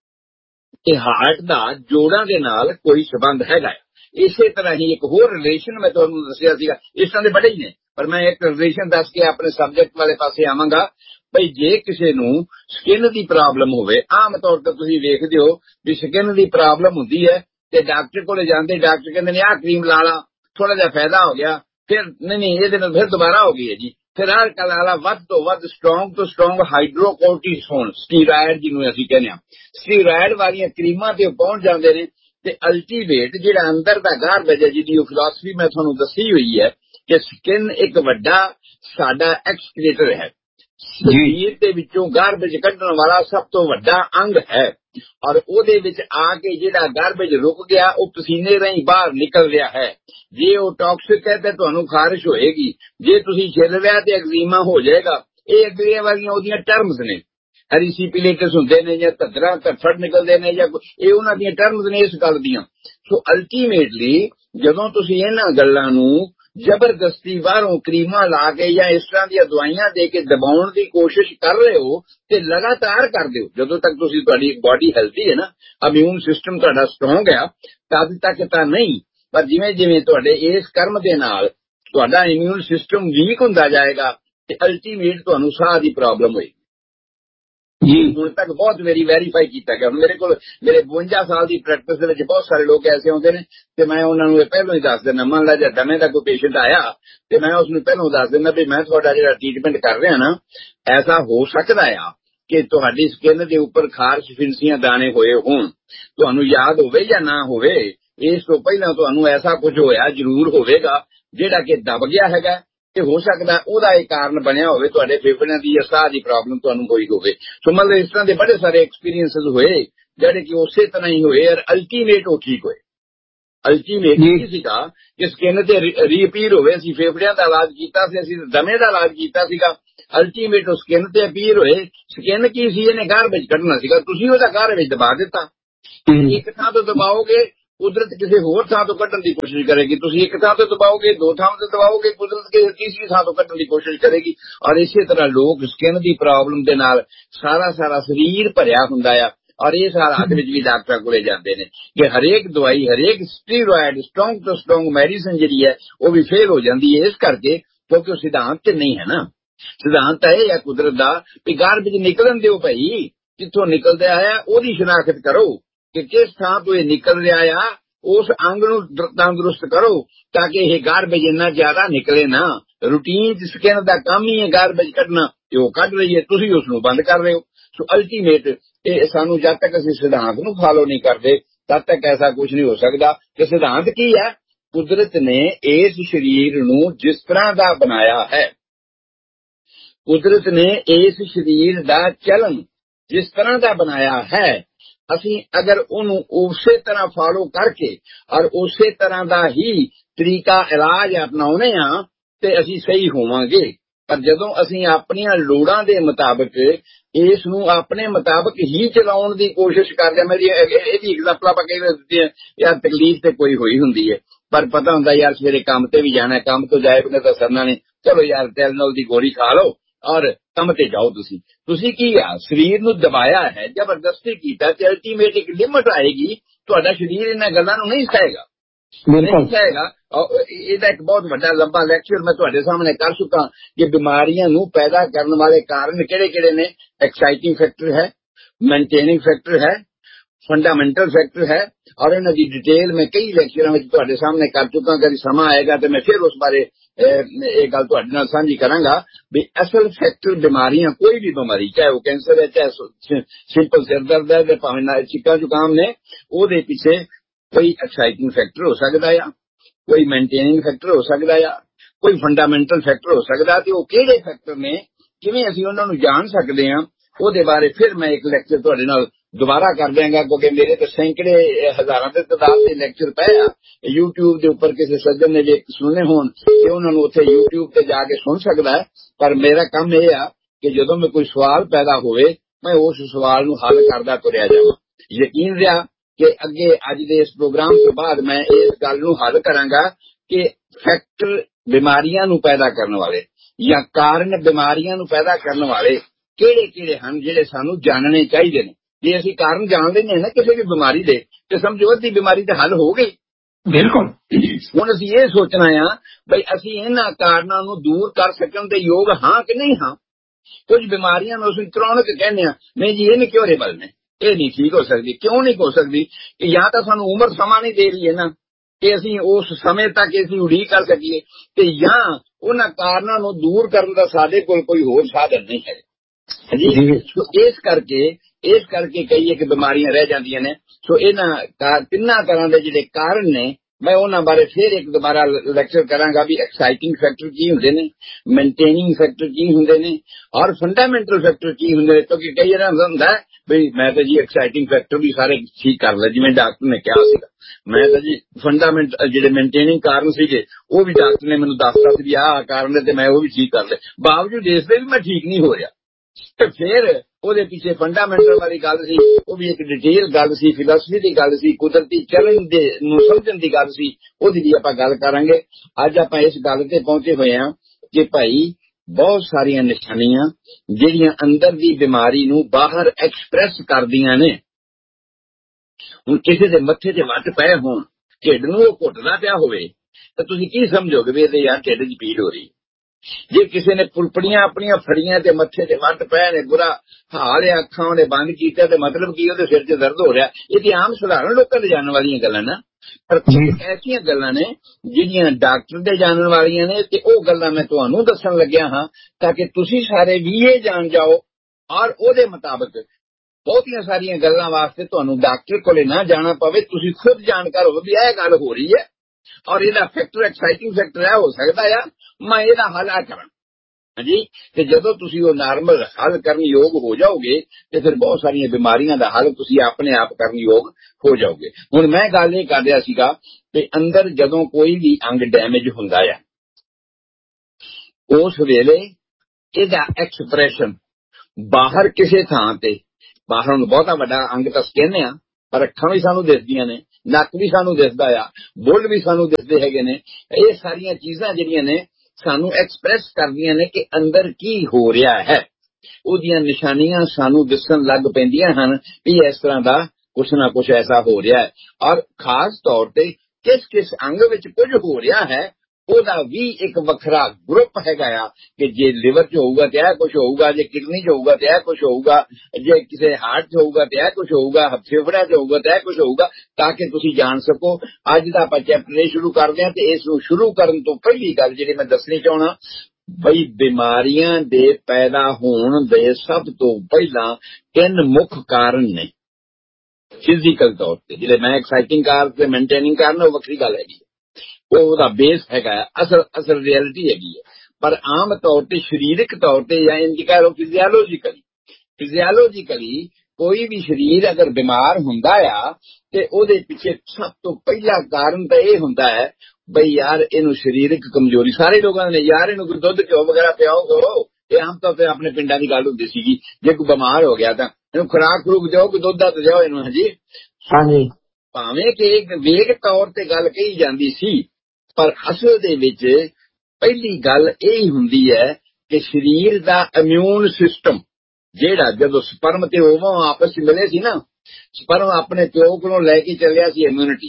ਕਿ ਹਾਰਟ ਦਾ ਜੋੜਾਂ ਦੇ ਨਾਲ ਕੋਈ ਸੰਬੰਧ ਹੈਗਾ। ਇਸੇ ਤਰ੍ਹਾਂ ਹੀ ਇੱਕ ਹੋਰ ਰਿਲੇਸ਼ਨ ਮੈਂ ਤੁਹਾਨੂੰ ਦੱਸਿਆ ਸੀਗਾ, ਇਸ ਤਰ੍ਹਾਂ ਦੇ ਬੜੇ ਹੀ ਨੇ, ਪਰ ਮੈਂ ਇੱਕ ਰਿਲੇਸ਼ਨ ਦੱਸ ਕੇ ਆਪਣੇ ਸਬਜੈਕਟ ਵਾਲੇ ਪਾਸੇ ਆਵਾਂਗਾ। ਭਈ ਜੇ ਕਿਸੇ ਨੂੰ ਸਕਿਨ ਦੀ ਪ੍ਰੋਬਲਮ ਹੋਵੇ, ਆਮ ਤੌਰ ਤੇ ਤੁਸੀਂ ਵੇਖਦੇ ਹੋ ਵੀ ਸਕਿਨ ਦੀ ਪ੍ਰੋਬਲਮ ਹੁੰਦੀ ਹੈ ਤੇ ਡਾਕਟਰ ਕੋਲੇ ਜਾਂਦੇ, ਡਾਕਟਰ ਕਹਿੰਦੇ ਨੇ ਆਹ ਕਰੀਮ ਲਾ ਲਾ, ਥੋੜਾ ਜਿਹਾ ਫਾਇਦਾ ਹੋ ਗਿਆ, ਫਿਰ ਨਹੀਂ ਇਹਦੇ ਨਾਲ ਫਿਰ ਦੁਬਾਰਾ ਹੋ ਗਈ ਹੈ ਜੀ, ਫਿਰ ਆਹ ਲਾ ਵੱਧ ਤੋਂ ਵੱਧ ਸਟਰੋਂਗ ਤੋਂ ਸਟਰੋਂਗ ਹਾਈਡਰੋਕੋਰਟਿਸੋਨ ਸਟੀਰਾਇਡ ਜਿਹਨੂੰ ਅਸੀਂ ਕਹਿੰਦੇ ਹਾਂ, ਸਟੀਰਾਇਡ ਵਾਲੀਆਂ ਕਰੀਮਾਂ ਤੇ ਪਹੁੰਚ ਜਾਂਦੇ ਨੇ ਤੇ ਅਲਟੀਮੇਟ ਜਿਹੜਾ ਅੰਦਰ ਦਾ ਗਾਰਬੇਜ ਹੈ ਜਿਹਦੀ ਉਹ ਫਿਲਾਸਫੀ ਮੈਂ ਤੁਹਾਨੂੰ ਦੱਸੀ ਹੋਈ ਹੈ ਕਿ ਸਕਿਨ ਇੱਕ ਵੱਡਾ ਸਾਡਾ ਐਕਸਕ੍ਰੀਟਰ ਹੈ, ਸਰੀਰ ਦੇ ਵਿੱਚੋਂ ਗਾਰਬੇਜ ਕੱਢਣ ਵਾਲਾ ਸਭ ਤੋਂ ਵੱਡਾ ਅੰਗ ਹੈ। ਔਰ ਉਹਦੇ ਵਿੱਚ ਆ ਕੇ ਜਿਹੜਾ ਗਾਰਬੇਜ ਰੁਕ ਗਿਆ ਉਹ ਪਸੀਨੇ ਰਾਹੀਂ ਬਾਹਰ ਨਿਕਲ ਰਿਹਾ ਹੈ। ਜੇ ਉਹ ਟੌਕਸਿਕ ਹੈ ਤੇ ਤੁਹਾਨੂੰ ਖਾਰਿਸ਼ ਹੋਏਗੀ, ਜੇ ਤੁਸੀਂ ਛਿੱਲ ਲਿਆ ਤੇ ਐਗਜ਼ੀਮਾ ਹੋ ਜਾਏਗਾ। ਇਹ ਅੱਗੇ ਵਾਲੀਆਂ ਉਹਦੀਆਂ ਟਰਮਸ ਨੇ, ਐਰੀਸੀਪੀਲੇਟਸ ਹੁੰਦੇ ਨੇ ਜਾਂ ਧੱਦਰਾਂ ਧੱਫੜ ਨਿਕਲਦੇ ਨੇ ਜਾਂ ਇਹ ਉਹਨਾਂ ਦੀਆਂ ਟਰਮਸ ਨੇ ਇਸ ਗੱਲ ਦੀਆਂ। ਸੋ ਅਲਟੀਮੇਟਲੀ ਜਦੋਂ ਤੁਸੀਂ ਇਹਨਾਂ ਗੱਲਾਂ ਨੂੰ ਜ਼ਬਰਦਸਤੀ ਬਾਹਰੋਂ ਕਰੀਮਾਂ ਲਾ ਕੇ ਜਾਂ ਇਸ ਤਰ੍ਹਾਂ ਦੀਆਂ ਦਵਾਈਆਂ ਦੇ ਕੇ ਦਬਾਉਣ ਦੀ ਕੋਸ਼ਿਸ਼ ਕਰ ਰਹੇ ਹੋ ਤੇ ਲਗਾਤਾਰ ਕਰਦੇ ਹੋ, ਜਦੋਂ ਤੱਕ ਤੁਸੀਂ ਤੁਹਾਡੀ ਬਾਡੀ ਹੈਲਥੀ ਹੈ ਨਾ, ਇਮਿਊਨ ਸਿਸਟਮ ਤੁਹਾਡਾ ਸਟਰੋਂਗ ਆ, ਤਦ ਤੱਕ ਤਾਂ ਨਹੀਂ। ਪਰ ਜਿਵੇਂ ਜਿਵੇਂ ਤੁਹਾਡੇ ਇਸ ਕਰਮ ਦੇ ਨਾਲ ਤੁਹਾਡਾ ਇਮਿਊਨ ਸਿਸਟਮ ਵੀਕ ਹੁੰਦਾ ਜਾਏਗਾ ਤੇ ਅਲਟੀਮੇਟ ਤੁਹਾਨੂੰ ਸਾਹ ਦੀ ਪ੍ਰੋਬਲਮ ਹੋਏਗੀ। ਹੁਣ ਤੱਕ ਬਹੁਤ ਮੇਰੀ ਵੈਰੀਫਾਈ ਕੀਤਾ ਗਿਆ। ਮੇਰੇ ਕੋਲ ਮੇਰੇ 52 ਸਾਲ ਦੀ ਪ੍ਰੈਕਟਿਸ ਦੇ ਵਿੱਚ ਬਹੁਤ ਸਾਰੇ ਲੋਕ ਐਸੇ ਆਉਂਦੇ ਨੇ ਤੇ ਮੈਂ ਉਹਨਾਂ ਨੂੰ ਇਹ ਪਹਿਲਾਂ ਹੀ ਦੱਸ ਦਿੰਦਾ। ਮੰਨ ਲਾ ਜੇ ਦਮੇ ਦਾ ਕੋਈ ਪੇਸ਼ੈਂਟ ਆਇਆ ਤੇ ਮੈਂ ਉਸਨੂੰ ਪਹਿਲਾਂ ਦੱਸ ਦਿੰਦਾ ਵੀ ਮੈਂ ਤੁਹਾਡਾ ਜਿਹੜਾ ਟ੍ਰੀਟਮੈਂਟ ਕਰ ਰਿਹਾ ਨਾ, ਐਸਾ ਹੋ ਸਕਦਾ ਆ ਕਿ ਤੁਹਾਡੀ ਸਕਿਨ ਦੇ ਉੱਪਰ ਖਾਰਸ਼, ਫਿੰਸੀਆਂ, ਦਾਣੇ ਹੋਏ ਹੋਣ, ਤੁਹਾਨੂੰ ਯਾਦ ਹੋਵੇ ਜਾਂ ਨਾ ਹੋਵੇ, ਇਸ ਤੋਂ ਪਹਿਲਾਂ ਤੁਹਾਨੂੰ ਐਸਾ ਕੁਝ ਹੋਇਆ ਜ਼ਰੂਰ ਹੋਵੇਗਾ ਜਿਹੜਾ ਕਿ ਦਬ ਗਿਆ ਹੈਗਾ ਤੇ ਹੋ ਸਕਦਾ ਉਹਦਾ ਇਹ ਕਾਰਨ ਬਣਿਆ ਹੋਵੇ ਤੁਹਾਡੇ ਫੇਫੜਿਆਂ ਦੀ ਜਾਂ ਸਾਹ ਦੀ ਪ੍ਰੋਬਲਮ ਤੁਹਾਨੂੰ ਹੋਈ ਹੋਵੇ। ਸੋ ਮਤਲਬ ਇਸ ਤਰ੍ਹਾਂ ਦੇ ਬੜੇ ਸਾਰੇ ਐਕਸਪੀਰੀਐਂਸਿਸ ਹੋਏ ਜਿਹੜੇ ਕਿ ਉਸੇ ਤਰ੍ਹਾਂ ਹੀ ਹੋਏ ਔਰ ਅਲਟੀਮੇਟ ਉਹ ਠੀਕ ਹੋਏ। ਅਲਟੀਮੇਟ ਕੀ ਸੀਗਾ ਕਿ ਸਕਿਨ ਤੇ ਰੀਅਪੀਅਰ ਹੋਵੇ। ਅਸੀਂ ਫੇਫੜਿਆਂ ਦਾ ਇਲਾਜ ਕੀਤਾ ਸੀ, ਅਸੀਂ ਦਮੇ ਦਾ ਇਲਾਜ ਕੀਤਾ ਸੀਗਾ, ਅਲਟੀਮੇਟ ਉਹ ਸਕਿਨ ਤੇ ਅਪੀਅਰ ਹੋਏ। ਸਕਿਨ ਕੀ ਸੀ, ਇਹਨੇ ਗਾਰਬੇਜ ਕੱਢਣਾ ਸੀਗਾ, ਤੁਸੀਂ ਉਹਦਾ ਗਾਰਬੇਜ ਦਬਾ ਦਿੱਤਾ। ਇੱਕ ਥਾਂ ਤੋਂ ਦਬਾਓਗੇ, ਕੁਦਰਤ ਕਿਸੇ ਹੋਰ ਥਾਂ ਤੋਂ ਕੱਢਣ ਦੀ ਕੋਸ਼ਿਸ਼ ਕਰੇਗੀ। ਤੁਸੀਂ ਇੱਕ ਥਾਂ ਤੋਂ ਦਬਾਓਗੇ, ਦੋ ਥਾਂ ਤੋਂ ਦਬਾਓਗੇ, ਕੁਦਰਤ ਕਿਸੇ ਤੀਸਰੀ ਥਾਂ ਤੋਂ ਕੱਢਣ ਦੀ ਕੋਸ਼ਿਸ਼ ਕਰੇਗੀ। ਔਰ ਇਸੇ ਤਰ੍ਹਾਂ ਲੋਕ ਸਕਿਨ ਦੀ ਪ੍ਰੋਬਲਮ ਦੇ ਨਾਲ ਸਾਰਾ ਸਰੀਰ ਭਰਿਆ ਹੁੰਦਾ ਆ। ਔਰ ਇਸ ਹਾਲਾਤ ਵਿੱਚ ਵੀ ਡਾਕਟਰਾਂ ਕੋਲੇ ਜਾਂਦੇ ਨੇ ਕਿ ਹਰੇਕ ਦਵਾਈ, ਹਰੇਕ ਸਟੀਰੋਇਡ, ਸਟਰੋਂਗ ਤੋਂ ਸਟਰੋਂਗ ਮੈਡੀਸਨ ਜਿਹੜੀ ਹੈ ਉਹ ਵੀ ਫੇਲ ਹੋ ਜਾਂਦੀ ਹੈ। ਇਸ ਕਰਕੇ ਕਿਉਂਕਿ ਉਹ ਸਿਧਾਂਤ ਤੇ ਨਹੀਂ ਹੈ ਨਾ। ਸਿਧਾਂਤ ਇਹ ਹੈ ਕੁਦਰਤ ਦਾ ਵੀ ਗਾਰਬੇਜ ਨਿਕਲਣ ਦਿਓ ਭਾਈ, ਕਿੱਥੋਂ ਨਿਕਲਦਾ ਆਇਆ ਉਹਦੀ ਸ਼ਨਾਖਤ ਕਰੋ ਕਿ ਕਿਸ ਥਾਂ ਤੋਂ ਇਹ ਨਿਕਲ ਰਿਹਾ ਆ, ਉਸ ਅੰਗ ਨੂੰ ਤੰਦਰੁਸਤ ਕਰੋ ਤਾਂ ਕਿ ਇਹ ਗਾਰਬੇਜ ਇੰਨਾ ਜ਼ਿਆਦਾ ਨਿਕਲੇ ਨਾ। ਰੂਟੀਨ ਚ ਸਕਿਨ ਦਾ ਕੰਮ ਹੀ ਹੈ ਗਾਰਬੇਜ ਕੱਢਣਾ, ਤੇ ਉਹ ਕੱਢ ਰਹੀ ਹੈ, ਤੁਸੀਂ ਉਸ ਨੂੰ ਬੰਦ ਕਰ ਰਹੇ ਹੋ। ਸੋ ਅਲਟੀਮੇਟ ਇਹ ਸਾਨੂੰ ਜਦ ਤੱਕ ਅਸੀਂ ਸਿਧਾਂਤ ਨੂੰ ਫਾਲੋ ਨਹੀਂ ਕਰਦੇ ਤਦ ਤੱਕ ਐਸਾ ਕੁਝ ਨਹੀਂ ਹੋ ਸਕਦਾ। ਕਿ ਸਿਧਾਂਤ ਕੀ ਹੈ? ਕੁਦਰਤ ਨੇ ਇਸ ਸਰੀਰ ਨੂੰ ਜਿਸ ਤਰ੍ਹਾਂ ਦਾ ਬਣਾਇਆ ਹੈ, ਕੁਦਰਤ ਨੇ ਇਸ ਸਰੀਰ ਦਾ ਚਲਨ ਜਿਸ ਤਰ੍ਹਾਂ ਦਾ ਬਣਾਇਆ ਹੈ, ਅਸੀਂ ਅਗਰ ਉਹਨੂੰ ਉਸੇ ਤਰ੍ਹਾਂ ਫਾਲੋ ਕਰਕੇ ਔਰ ਉਸੇ ਤਰ੍ਹਾਂ ਦਾ ਹੀ ਤਰੀਕਾ ਇਲਾਜ ਅਪਣਾਉਨੇ ਆ ਤੇ ਅਸੀਂ ਸਹੀ ਹੋਵਾਂਗੇ। ਪਰ ਜਦੋਂ ਅਸੀਂ ਆਪਣੀਆਂ ਲੋੜਾਂ ਦੇ ਮੁਤਾਬਕ ਇਸ ਨੂੰ ਆਪਣੇ ਮੁਤਾਬਕ ਹੀ ਚਲਾਉਣ ਦੀ ਕੋਸ਼ਿਸ਼ ਕਰਦੇ, ਮੇਰੀ ਇਹਦੀ ਐਗਜ਼ਾਮਪਲ ਆਪਾਂ ਕਈ ਵਾਰ ਦਿੱਤੀ ਹੈ, ਯਾਰ ਤਕਲੀਫ ਤੇ ਕੋਈ ਹੋਈ ਹੁੰਦੀ ਹੈ ਪਰ ਪਤਾ ਹੁੰਦਾ ਯਾਰ ਸਵੇਰੇ ਕੰਮ ਤੇ ਵੀ ਜਾਣਾ, ਕੰਮ ਤੋਂ ਜਾਏ ਬਿਨਾਂ ਤਾਂ ਸਰਨਾ ਨਹੀਂ, ਚਲੋ ਯਾਰ ਟੈਲਨੋਲ ਦੀ ਗੋਲੀ ਖਾ ਲਓ ਔਰ ਕੰਮ ਤੇ ਜਾਓ। ਤੁਸੀਂ ਕੀ ਆ, ਸਰੀਰ ਨੂੰ ਦਬਾਇਆ ਹੈ, ਜ਼ਬਰਦਸਤੀ ਕੀਤਾ ਤੇ ਅਲਟੀਮੇਟ ਇੱਕ ਲਿਮਟ ਆਏਗੀ, ਤੁਹਾਡਾ ਸਰੀਰ ਇਹਨਾਂ ਗੱਲਾਂ ਨੂੰ ਨਹੀਂ ਸਹੇਗਾ, ਨਹੀਂ ਸਹੇਗਾ। ਇਹਦਾ ਇੱਕ ਬਹੁਤ ਵੱਡਾ ਲੰਬਾ ਲੈਕਚਰ ਮੈਂ ਤੁਹਾਡੇ ਸਾਹਮਣੇ ਕਰ ਚੁੱਕਾ ਕਿ ਬਿਮਾਰੀਆਂ ਨੂੰ ਪੈਦਾ ਕਰਨ ਵਾਲੇ ਕਾਰਨ ਕਿਹੜੇ ਕਿਹੜੇ ਨੇ। ਐਕਸਾਈਟਿੰਗ ਫੈਕਟਰ ਹੈ, ਮੇਨਟੇਨਿੰਗ ਫੈਕਟਰ ਹੈ, ਫੰਡਾਮੈਂਟਲ ਫੈਕਟਰ ਹੈ, ਔਰ ਇਹਨਾਂ ਦੀ ਡਿਟੇਲ ਮੈਂ ਕਈ ਲੈਕਚਰਾਂ ਵਿੱਚ ਤੁਹਾਡੇ ਸਾਹਮਣੇ ਕਰ ਚੁੱਕਾ। ਕਦੀ ਸਮਾਂ ਆਏਗਾ ਤੇ ਮੈਂ ਫਿਰ ਉਸ ਬਾਰੇ ਇਹ ਗੱਲ ਤੁਹਾਡੇ ਨਾਲ ਸਾਂਝੀ ਕਰਾਂਗਾ ਵੀ ਅਸਲ ਫੈਕਟਰ ਬਿਮਾਰੀਆਂ, ਕੋਈ ਵੀ ਬਿਮਾਰੀ, ਚਾਹੇ ਉਹ ਕੈਂਸਰ ਹੈ, ਚਾਹੇ ਸਿੰਪਲ ਸਿਰ ਦਰਦ ਹੈ, ਭਾਵੇਂ ਛਿੱਕਾ ਜ਼ੁਕਾਮ ਨੇ, ਉਹਦੇ ਪਿੱਛੇ ਕੋਈ ਐਕਸਾਈਟਿੰਗ ਫੈਕਟਰ ਹੋ ਸਕਦਾ ਆ, ਕੋਈ ਮੇਨਟੇਨਿੰਗ ਫੈਕਟਰ ਹੋ ਸਕਦਾ ਆ, ਕੋਈ ਫੰਡਾਮੈਂਟਲ ਫੈਕਟਰ ਹੋ ਸਕਦਾ। ਤੇ ਉਹ ਕਿਹੜੇ ਫੈਕਟਰ ਨੇ, ਕਿਵੇਂ ਅਸੀਂ ਉਹਨਾਂ ਨੂੰ ਜਾਣ ਸਕਦੇ ਹਾਂ, ਉਹਦੇ ਬਾਰੇ ਫਿਰ ਮੈਂ ਇੱਕ ਲੈਕਚਰ ਤੁਹਾਡੇ ਨਾਲ ਦੁਬਾਰਾ ਕਰ ਦਿਆਂਗਾ, ਕਿਉਂਕਿ ਮੇਰੇ ਤੇ ਸੈਂਕੜੇ ਹਜ਼ਾਰਾਂ ਦੇ ਤਾਦਾਦ ਦੇ ਲੈਕਚਰ ਪਏ ਆ YouTube ਦੇ ਉੱਪਰ। ਕਿਸੇ ਸੱਜਣ ਨੇ ਜੇ ਸੁਣਨੇ ਹੋਣ ਤੇ ਉਹਨਾਂ ਨੂੰ ਉੱਥੇ YouTube ਤੇ ਜਾ ਕੇ ਸੁਣ ਸਕਦਾ ਹੈ। ਪਰ ਮੇਰਾ ਕੰਮ ਇਹ ਆ ਕਿ ਜਦੋਂ ਮੈਂ ਕੋਈ ਸਵਾਲ ਪੈਦਾ ਹੋਵੇ ਮੈਂ ਉਸ ਸਵਾਲ ਨੂੰ ਹੱਲ ਕਰਦਾ ਤੁਰਿਆ ਜਾਵਾਂ। ਯਕੀਨ ਰਿਹਾ ਕਿ ਅੱਗੇ ਅੱਜ ਦੇ ਇਸ ਪ੍ਰੋਗਰਾਮ ਤੋਂ ਬਾਅਦ ਮੈਂ ਇਸ ਗੱਲ ਨੂੰ ਹੱਲ ਕਰਾਂਗਾ ਕਿ ਫੈਕਟਰ ਬਿਮਾਰੀਆਂ ਨੂੰ ਪੈਦਾ ਕਰਨ ਵਾਲੇ ਜਾਂ ਕਾਰਨ ਬਿਮਾਰੀਆਂ ਨੂੰ ਪੈਦਾ ਕਰਨ ਵਾਲੇ ਕਿਹੜੇ ਕਿਹੜੇ ਹਨ ਜਿਹੜੇ ਸਾਨੂੰ ਜਾਣਨੇ ਚਾਹੀਦੇ ਨੇ। ਜੇ ਅਸੀਂ ਕਾਰਨ ਜਾਣਦੇ ਨੇ ਨਾ ਕਿਸੇ ਵੀ ਬਿਮਾਰੀ ਦੇ ਤੇ ਸਮਝੋ ਅੱਧੀ ਬਿਮਾਰੀ ਤਾਂ ਹੱਲ ਹੋ ਗਈ। ਬਿਲਕੁਲ। ਹੁਣ ਅਸੀਂ ਇਹ ਸੋਚਣਾ ਆ ਬਈ ਅਸੀਂ ਇਹਨਾਂ ਕਾਰਨਾਂ ਨੂੰ ਦੂਰ ਕਰ ਸਕਣ ਦੇ ਯੋਗ ਹਾਂ ਕਿ ਨਹੀਂ ਹਾਂ। ਕੁਝ ਬਿਮਾਰੀਆਂ ਨੂੰ ਅਸੀਂ ਕਰੋਨਿਕ ਕਹਿੰਦੇ ਆ, ਨਹੀਂ ਜੀ ਇਹ ਇਨਕਿਉਰੇਬਲ ਨੇ, ਇਹ ਨਹੀਂ ਠੀਕ ਹੋ ਸਕਦੀ। ਕਿਉਂ ਨਹੀਂ ਹੋ ਸਕਦੀ? ਕਿ ਜਾਂ ਤਾਂ ਸਾਨੂੰ ਉਮਰ ਸਮਾਂ ਨਹੀਂ ਦੇ ਰਹੀ ਹੈ ਨਾ ਕਿ ਅਸੀਂ ਉਸ ਸਮੇਂ ਤੱਕ ਅਸੀਂ ਉਡੀਕ ਕਰ ਸਕੀਏ, ਤੇ ਜਾਂ ਉਹਨਾਂ ਕਾਰਨਾਂ ਨੂੰ ਦੂਰ ਕਰਨ ਦਾ ਸਾਡੇ ਕੋਲ ਕੋਈ ਹੋਰ ਸਾਧਨ ਨਹੀਂ ਹੈ ਜੀ। ਇਸ ਕਰਕੇ ਕਹੀਏ ਕਿ ਬਿਮਾਰੀਆਂ ਰਹਿ ਜਾਂਦੀਆਂ ਨੇ। ਸੋ ਇਹਨਾਂ ਤਿੰਨਾਂ ਤਰ੍ਹਾਂ ਦੇ ਜਿਹੜੇ ਕਾਰਨ ਨੇ ਮੈਂ ਉਹਨਾਂ ਬਾਰੇ ਫਿਰ ਇੱਕ ਦੁਬਾਰਾ ਲੈਕਚਰ ਕਰਾਂਗਾ ਵੀ ਐਕਸਾਈਟਿੰਗ ਫੈਕਟਰ ਕੀ ਹੁੰਦੇ ਨੇ, ਮੇਨਟੇਨਿੰਗ ਫੈਕਟਰ ਕੀ ਹੁੰਦੇ ਨੇ, ਔਰ ਫੰਡਾਮੈਂਟਲ ਫੈਕਟਰ ਕੀ ਹੁੰਦੇ ਨੇ। ਕਿਉਂਕਿ ਕਈ ਵਾਰ ਹੁੰਦਾ ਵੀ ਮੈਂ ਤਾਂ ਜੀ ਐਕਸਾਈਟਿੰਗ ਫੈਕਟਰ ਵੀ ਸਾਰੇ ਠੀਕ ਕਰ ਲਿਆ, ਜਿਵੇਂ ਡਾਕਟਰ ਨੇ ਕਿਹਾ ਸੀਗਾ, ਮੈਂ ਤਾਂ ਜੀ ਫੰਡਾਮੈਂਟਲ ਜਿਹੜੇ ਮੇਨਟੇਨਿੰਗ ਕਾਰਨ ਸੀਗੇ ਉਹ ਵੀ ਡਾਕਟਰ ਨੇ ਮੈਨੂੰ ਦੱਸਤਾ ਸੀ ਵੀ ਆਹ ਕਾਰਨ ਹੈ ਤੇ ਮੈਂ ਉਹ ਵੀ ਠੀਕ ਕਰ ਲਏ, ਬਾਵਜੂਦ ਇਸ ਦੇ ਵੀ ਮੈਂ ਠੀਕ ਨਹੀਂ ਹੋ ਰਿਹਾ। ਤੇ ਫਿਰ ਉਹਦੇ ਪਿੱਛੇ ਫੰਡਾਮੈਂਟਲ ਵਾਲੀ ਗੱਲ ਸੀ, ਉਹ ਵੀ ਇੱਕ ਡਿਟੇਲ ਗੱਲ ਸੀ, ਫਿਲਾਸਫੀ ਦੀ ਗੱਲ ਸੀ, ਕੁਦਰਤੀ ਚਲਨ ਦੇ ਨੂੰ ਸਮਝਣ ਦੀ ਗੱਲ ਸੀ, ਉਹਦੀ ਵੀ ਆਪਾਂ ਗੱਲ ਕਰਾਂਗੇ। ਅੱਜ ਆਪਾਂ ਇਸ ਗੱਲ ਤੇ ਪਹੁੰਚੇ ਹੋਏ ਹਾਂ ਕਿ ਭਾਈ ਬਹੁਤ ਸਾਰੀਆਂ ਨਿਸ਼ਾਨੀਆਂ ਜਿਹੜੀਆਂ ਅੰਦਰ ਦੀ ਬਿਮਾਰੀ ਨੂੰ ਬਾਹਰ ਐਕਸਪ੍ਰੈਸ ਕਰਦੀਆਂ ਨੇ। ਹੁਣ ਕਿਸੇ ਦੇ ਮੱਥੇ ਤੇ ਵੱਟ ਪਏ ਹੋਣ, ਢਿੱਡ ਨੂੰ ਉਹ ਘੁੱਟਦਾ ਪਿਆ ਹੋਵੇ ਤਾਂ ਤੁਸੀਂ ਕੀ ਸਮਝੋਗੇ ਵੀ ਇਹਦੇ ਯਾਰ ਢਿੱਡ 'ਚ ਪੀੜ ਹੋ ਰਹੀ। ਜੇ ਕਿਸੇ ਨੇ ਪੁਲਪੜੀਆਂ ਆਪਣੀਆਂ ਫੜੀਆਂ ਤੇ ਮੱਥੇ ਤੇ ਵੱਟ ਪਏ ਨੇ, ਬੁਰਾ ਹਾਲ ਹੈ, ਅੱਖਾਂ ਉਹਨੇ ਬੰਦ ਕੀਤਾ ਤੇ ਮਤਲਬ ਕੀ ਉਹਦੇ ਸਿਰ 'ਚ ਦਰਦ ਹੋ ਰਿਹਾ। ਇਹ ਤੇ ਆਮ ਸਧਾਰਨ ਲੋਕਾਂ ਦੇ ਜਾਣਨ ਵਾਲੀਆਂ ਗੱਲਾਂ ਨਾ, ਪਰ ਐਸੀਆਂ ਗੱਲਾਂ ਨੇ ਜਿਹੜੀਆਂ ਡਾਕਟਰ ਦੇ ਜਾਣਨ ਵਾਲੀਆਂ ਨੇ। ਤੇ ਉਹ ਗੱਲਾਂ ਮੈਂ ਤੁਹਾਨੂੰ ਦੱਸਣ ਲੱਗਿਆ ਹਾਂ ਤਾਂ ਕਿ ਤੁਸੀਂ ਸਾਰੇ ਵੀ ਇਹ ਜਾਣ ਜਾਓ ਔਰ ਉਹਦੇ ਮੁਤਾਬਕ ਬਹੁਤੀਆਂ ਸਾਰੀਆਂ ਗੱਲਾਂ ਵਾਸਤੇ ਤੁਹਾਨੂੰ ਡਾਕਟਰ ਕੋਲੇ ਨਾ ਜਾਣਾ ਪਵੇ, ਤੁਸੀਂ ਖੁਦ ਜਾਣਕਾਰ ਹੋ ਵੀ ਇਹ ਗੱਲ ਹੋ ਰਹੀ ਹੈ ਔਰ ਇਹਦਾ ਫੈਕਟਰ ਐਕਸਾਈਟਿੰਗ ਫੈਕਟਰ ਹੈ, ਹੋ ਸਕਦਾ ਆ ਮੈਂ ਇਹਦਾ ਹੱਲ ਆ ਕਰਾਂ। ਹਾਂਜੀ, ਤੇ ਜਦੋਂ ਤੁਸੀਂ ਉਹ ਨਾਰਮਲ ਹੱਲ ਕਰਨ ਯੋਗ ਹੋ ਜਾਓਗੇ ਤੇ ਫਿਰ ਬਹੁਤ ਸਾਰੀਆਂ ਬਿਮਾਰੀਆਂ ਦਾ ਹੱਲ ਤੁਸੀਂ ਆਪਣੇ ਆਪ ਕਰਨ ਯੋਗ ਹੋ ਜਾਓਗੇ। ਹੁਣ ਮੈਂ ਗੱਲ ਇਹ ਕਰ ਰਿਹਾ ਸੀਗਾ ਕਿ ਅੰਦਰ ਜਦੋਂ ਕੋਈ ਵੀ ਅੰਗ ਡੈਮੇਜ ਹੁੰਦਾ ਆ ਉਸ ਵੇਲੇ ਇਹਦਾ ਐਕਸਪ੍ਰੈਸ਼ਨ ਬਾਹਰ ਕਿਸੇ ਥਾਂ ਤੇ, ਬਾਹਰ ਨੂੰ ਬਹੁਤਾ ਵੱਡਾ ਅੰਗ ਤਾਂ ਸਕਿਨ ਆ, ਪਰ ਅੱਖਾਂ ਵੀ ਸਾਨੂੰ ਦਿਸਦੀਆਂ ਨੇ, ਨੱਕ ਵੀ ਸਾਨੂੰ ਦਿਸਦਾ ਆ, ਬੁੱਲ ਵੀ ਸਾਨੂੰ ਦਿਸਦੇ ਹੈਗੇ ਨੇ। ਇਹ ਸਾਰੀਆਂ ਚੀਜ਼ਾਂ ਜਿਹੜੀਆਂ ਨੇ ਸਾਨੂੰ ਐਕਸਪ੍ਰੈਸ ਕਰਦੀਆਂ ਨੇ ਕਿ ਅੰਦਰ ਕੀ ਹੋ ਰਿਹਾ ਹੈ। ਉਹਦੀਆਂ ਨਿਸ਼ਾਨੀਆਂ ਸਾਨੂੰ ਦਿਸਣ ਲੱਗ ਪੈਂਦੀਆਂ ਹਨ ਵੀ ਇਸ ਤਰ੍ਹਾਂ ਦਾ ਕੁਛ ਨਾ ਕੁਛ ਐਸਾ ਹੋ ਰਿਹਾ ਹੈ। ਔਰ ਖਾਸ ਤੌਰ ਤੇ ਕਿਸ ਕਿਸ ਅੰਗ ਵਿੱਚ ਕੁਝ ਹੋ ਰਿਹਾ ਹੈ ਉਹਦਾ ਵੀ ਇੱਕ ਵੱਖਰਾ ਗਰੁੱਪ ਹੈਗਾ ਆ ਕਿ ਜੇ ਲਿਵਰ 'ਚ ਹੋਊਗਾ ਤੇ ਇਹ ਕੁਛ ਹੋਊਗਾ, ਜੇ ਕਿਡਨੀ 'ਚ ਹੋਊਗਾ ਤੇ ਇਹ ਕੁਛ ਹੋਊਗਾ, ਜੇ ਕਿਸੇ ਹਾਰਟ 'ਚ ਹੋਊਗਾ ਤੇ ਇਹ ਕੁਛ ਹੋਊਗਾ, ਫੇਫੜਿਆਂ 'ਚ ਹੋਊਗਾ ਤੇ ਇਹ ਕੁਛ ਹੋਊਗਾ, ਤਾਂ ਕਿ ਤੁਸੀਂ ਜਾਣ ਸਕੋ। ਅੱਜ ਦਾ ਆਪਾਂ ਚੈਪਟਰ ਸ਼ੁਰੂ ਕਰਦੇ ਹਾਂ ਤੇ ਇਸ ਨੂੰ ਸ਼ੁਰੂ ਕਰਨ ਤੋਂ ਪਹਿਲੀ ਗੱਲ ਜਿਹੜੀ ਮੈਂ ਦੱਸਣੀ ਚਾਹੁੰਦਾ ਬਈ ਬਿਮਾਰੀਆਂ ਦੇ ਪੈਦਾ ਹੋਣ ਦੇ ਸਭ ਤੋਂ ਪਹਿਲਾਂ 3 ਮੁੱਖ ਕਾਰਨ ਨੇ ਫਿਜ਼ੀਕਲ ਤੌਰ ਤੇ। ਜਿਹੜੇ ਮੈਂ ਐਕਸਾਈਟਿੰਗ ਕਾਰਨ ਤੇ ਮੇਨਟੇਨਿੰਗ ਕਾਰਨ ਉਹ ਵੱਖਰੀ ਗੱਲ ਹੈਗੀ, ਉਹਦਾ ਬੇਸ ਹੈਗਾ, ਅਸਲ ਰਿਐਲਿਟੀ ਹੈਗੀ ਹੈ। ਪਰ ਆਮ ਤੌਰ ਤੇ ਸਰੀਰਕ ਤੌਰ ਤੇ ਜਾਂ ਇੰਜ ਕਹਿ ਲਓ ਫਿਜ਼ੀਓਲੋਜੀਕਲੀ ਕੋਈ ਵੀ ਸਰੀਰ ਅਗਰ ਬਿਮਾਰ ਹੁੰਦਾ ਆ ਤੇ ਉਹਦੇ ਪਿੱਛੇ ਸਭ ਤੋਂ ਪਹਿਲਾ ਕਾਰਨ ਤਾਂ ਇਹ ਹੁੰਦਾ ਹੈ ਬਈ ਯਾਰ ਇਹਨੂੰ ਸਰੀਰਕ ਕਮਜ਼ੋਰੀ। ਸਾਰੇ ਲੋਕਾਂ ਨੇ ਯਾਰ ਇਹਨੂੰ ਕੋਈ ਦੁੱਧ ਘਿਓ ਵਗੈਰਾ ਪਿਆਓ ਕਰੋ, ਇਹ ਆਮ ਤੌਰ ਤੇ ਆਪਣੇ ਪਿੰਡਾਂ ਦੀ ਗੱਲ ਹੁੰਦੀ ਸੀਗੀ। ਜੇ ਕੋਈ ਬਿਮਾਰ ਹੋ ਗਿਆ ਤਾਂ ਇਹਨੂੰ ਖੁਰਾਕ ਦਿਓ, ਕੋਈ ਦੁੱਧ ਦੱਧ ਦਿਓ ਇਹਨੂੰ। ਹਾਂਜੀ, ਭਾਵੇਂ ਕਿ ਇੱਕ ਵੇਗ ਤੌਰ ਤੇ ਗੱਲ ਕਹੀ ਜਾਂਦੀ ਸੀ ਪਰ ਅਸਲ ਦੇ ਵਿੱਚ ਪਹਿਲੀ ਗੱਲ ਇਹ ਹੁੰਦੀ ਹੈ ਕਿ ਸਰੀਰ ਦਾ ਇਮਿਊਨ ਸਿਸਟਮ ਜਿਹੜਾ ਜਦੋਂ ਸਪਰਮ ਤੇ ਓਵਮ ਆਪਸ ਵਿੱਚ ਮਿਲੇ ਸੀ ਨਾ, ਸਪਰਮ ਆਪਣੇ ਪਿਓ ਕੋਲੋਂ ਲੈ ਕੇ ਚੱਲਿਆ ਸੀ ਇਮਿਊਨਿਟੀ,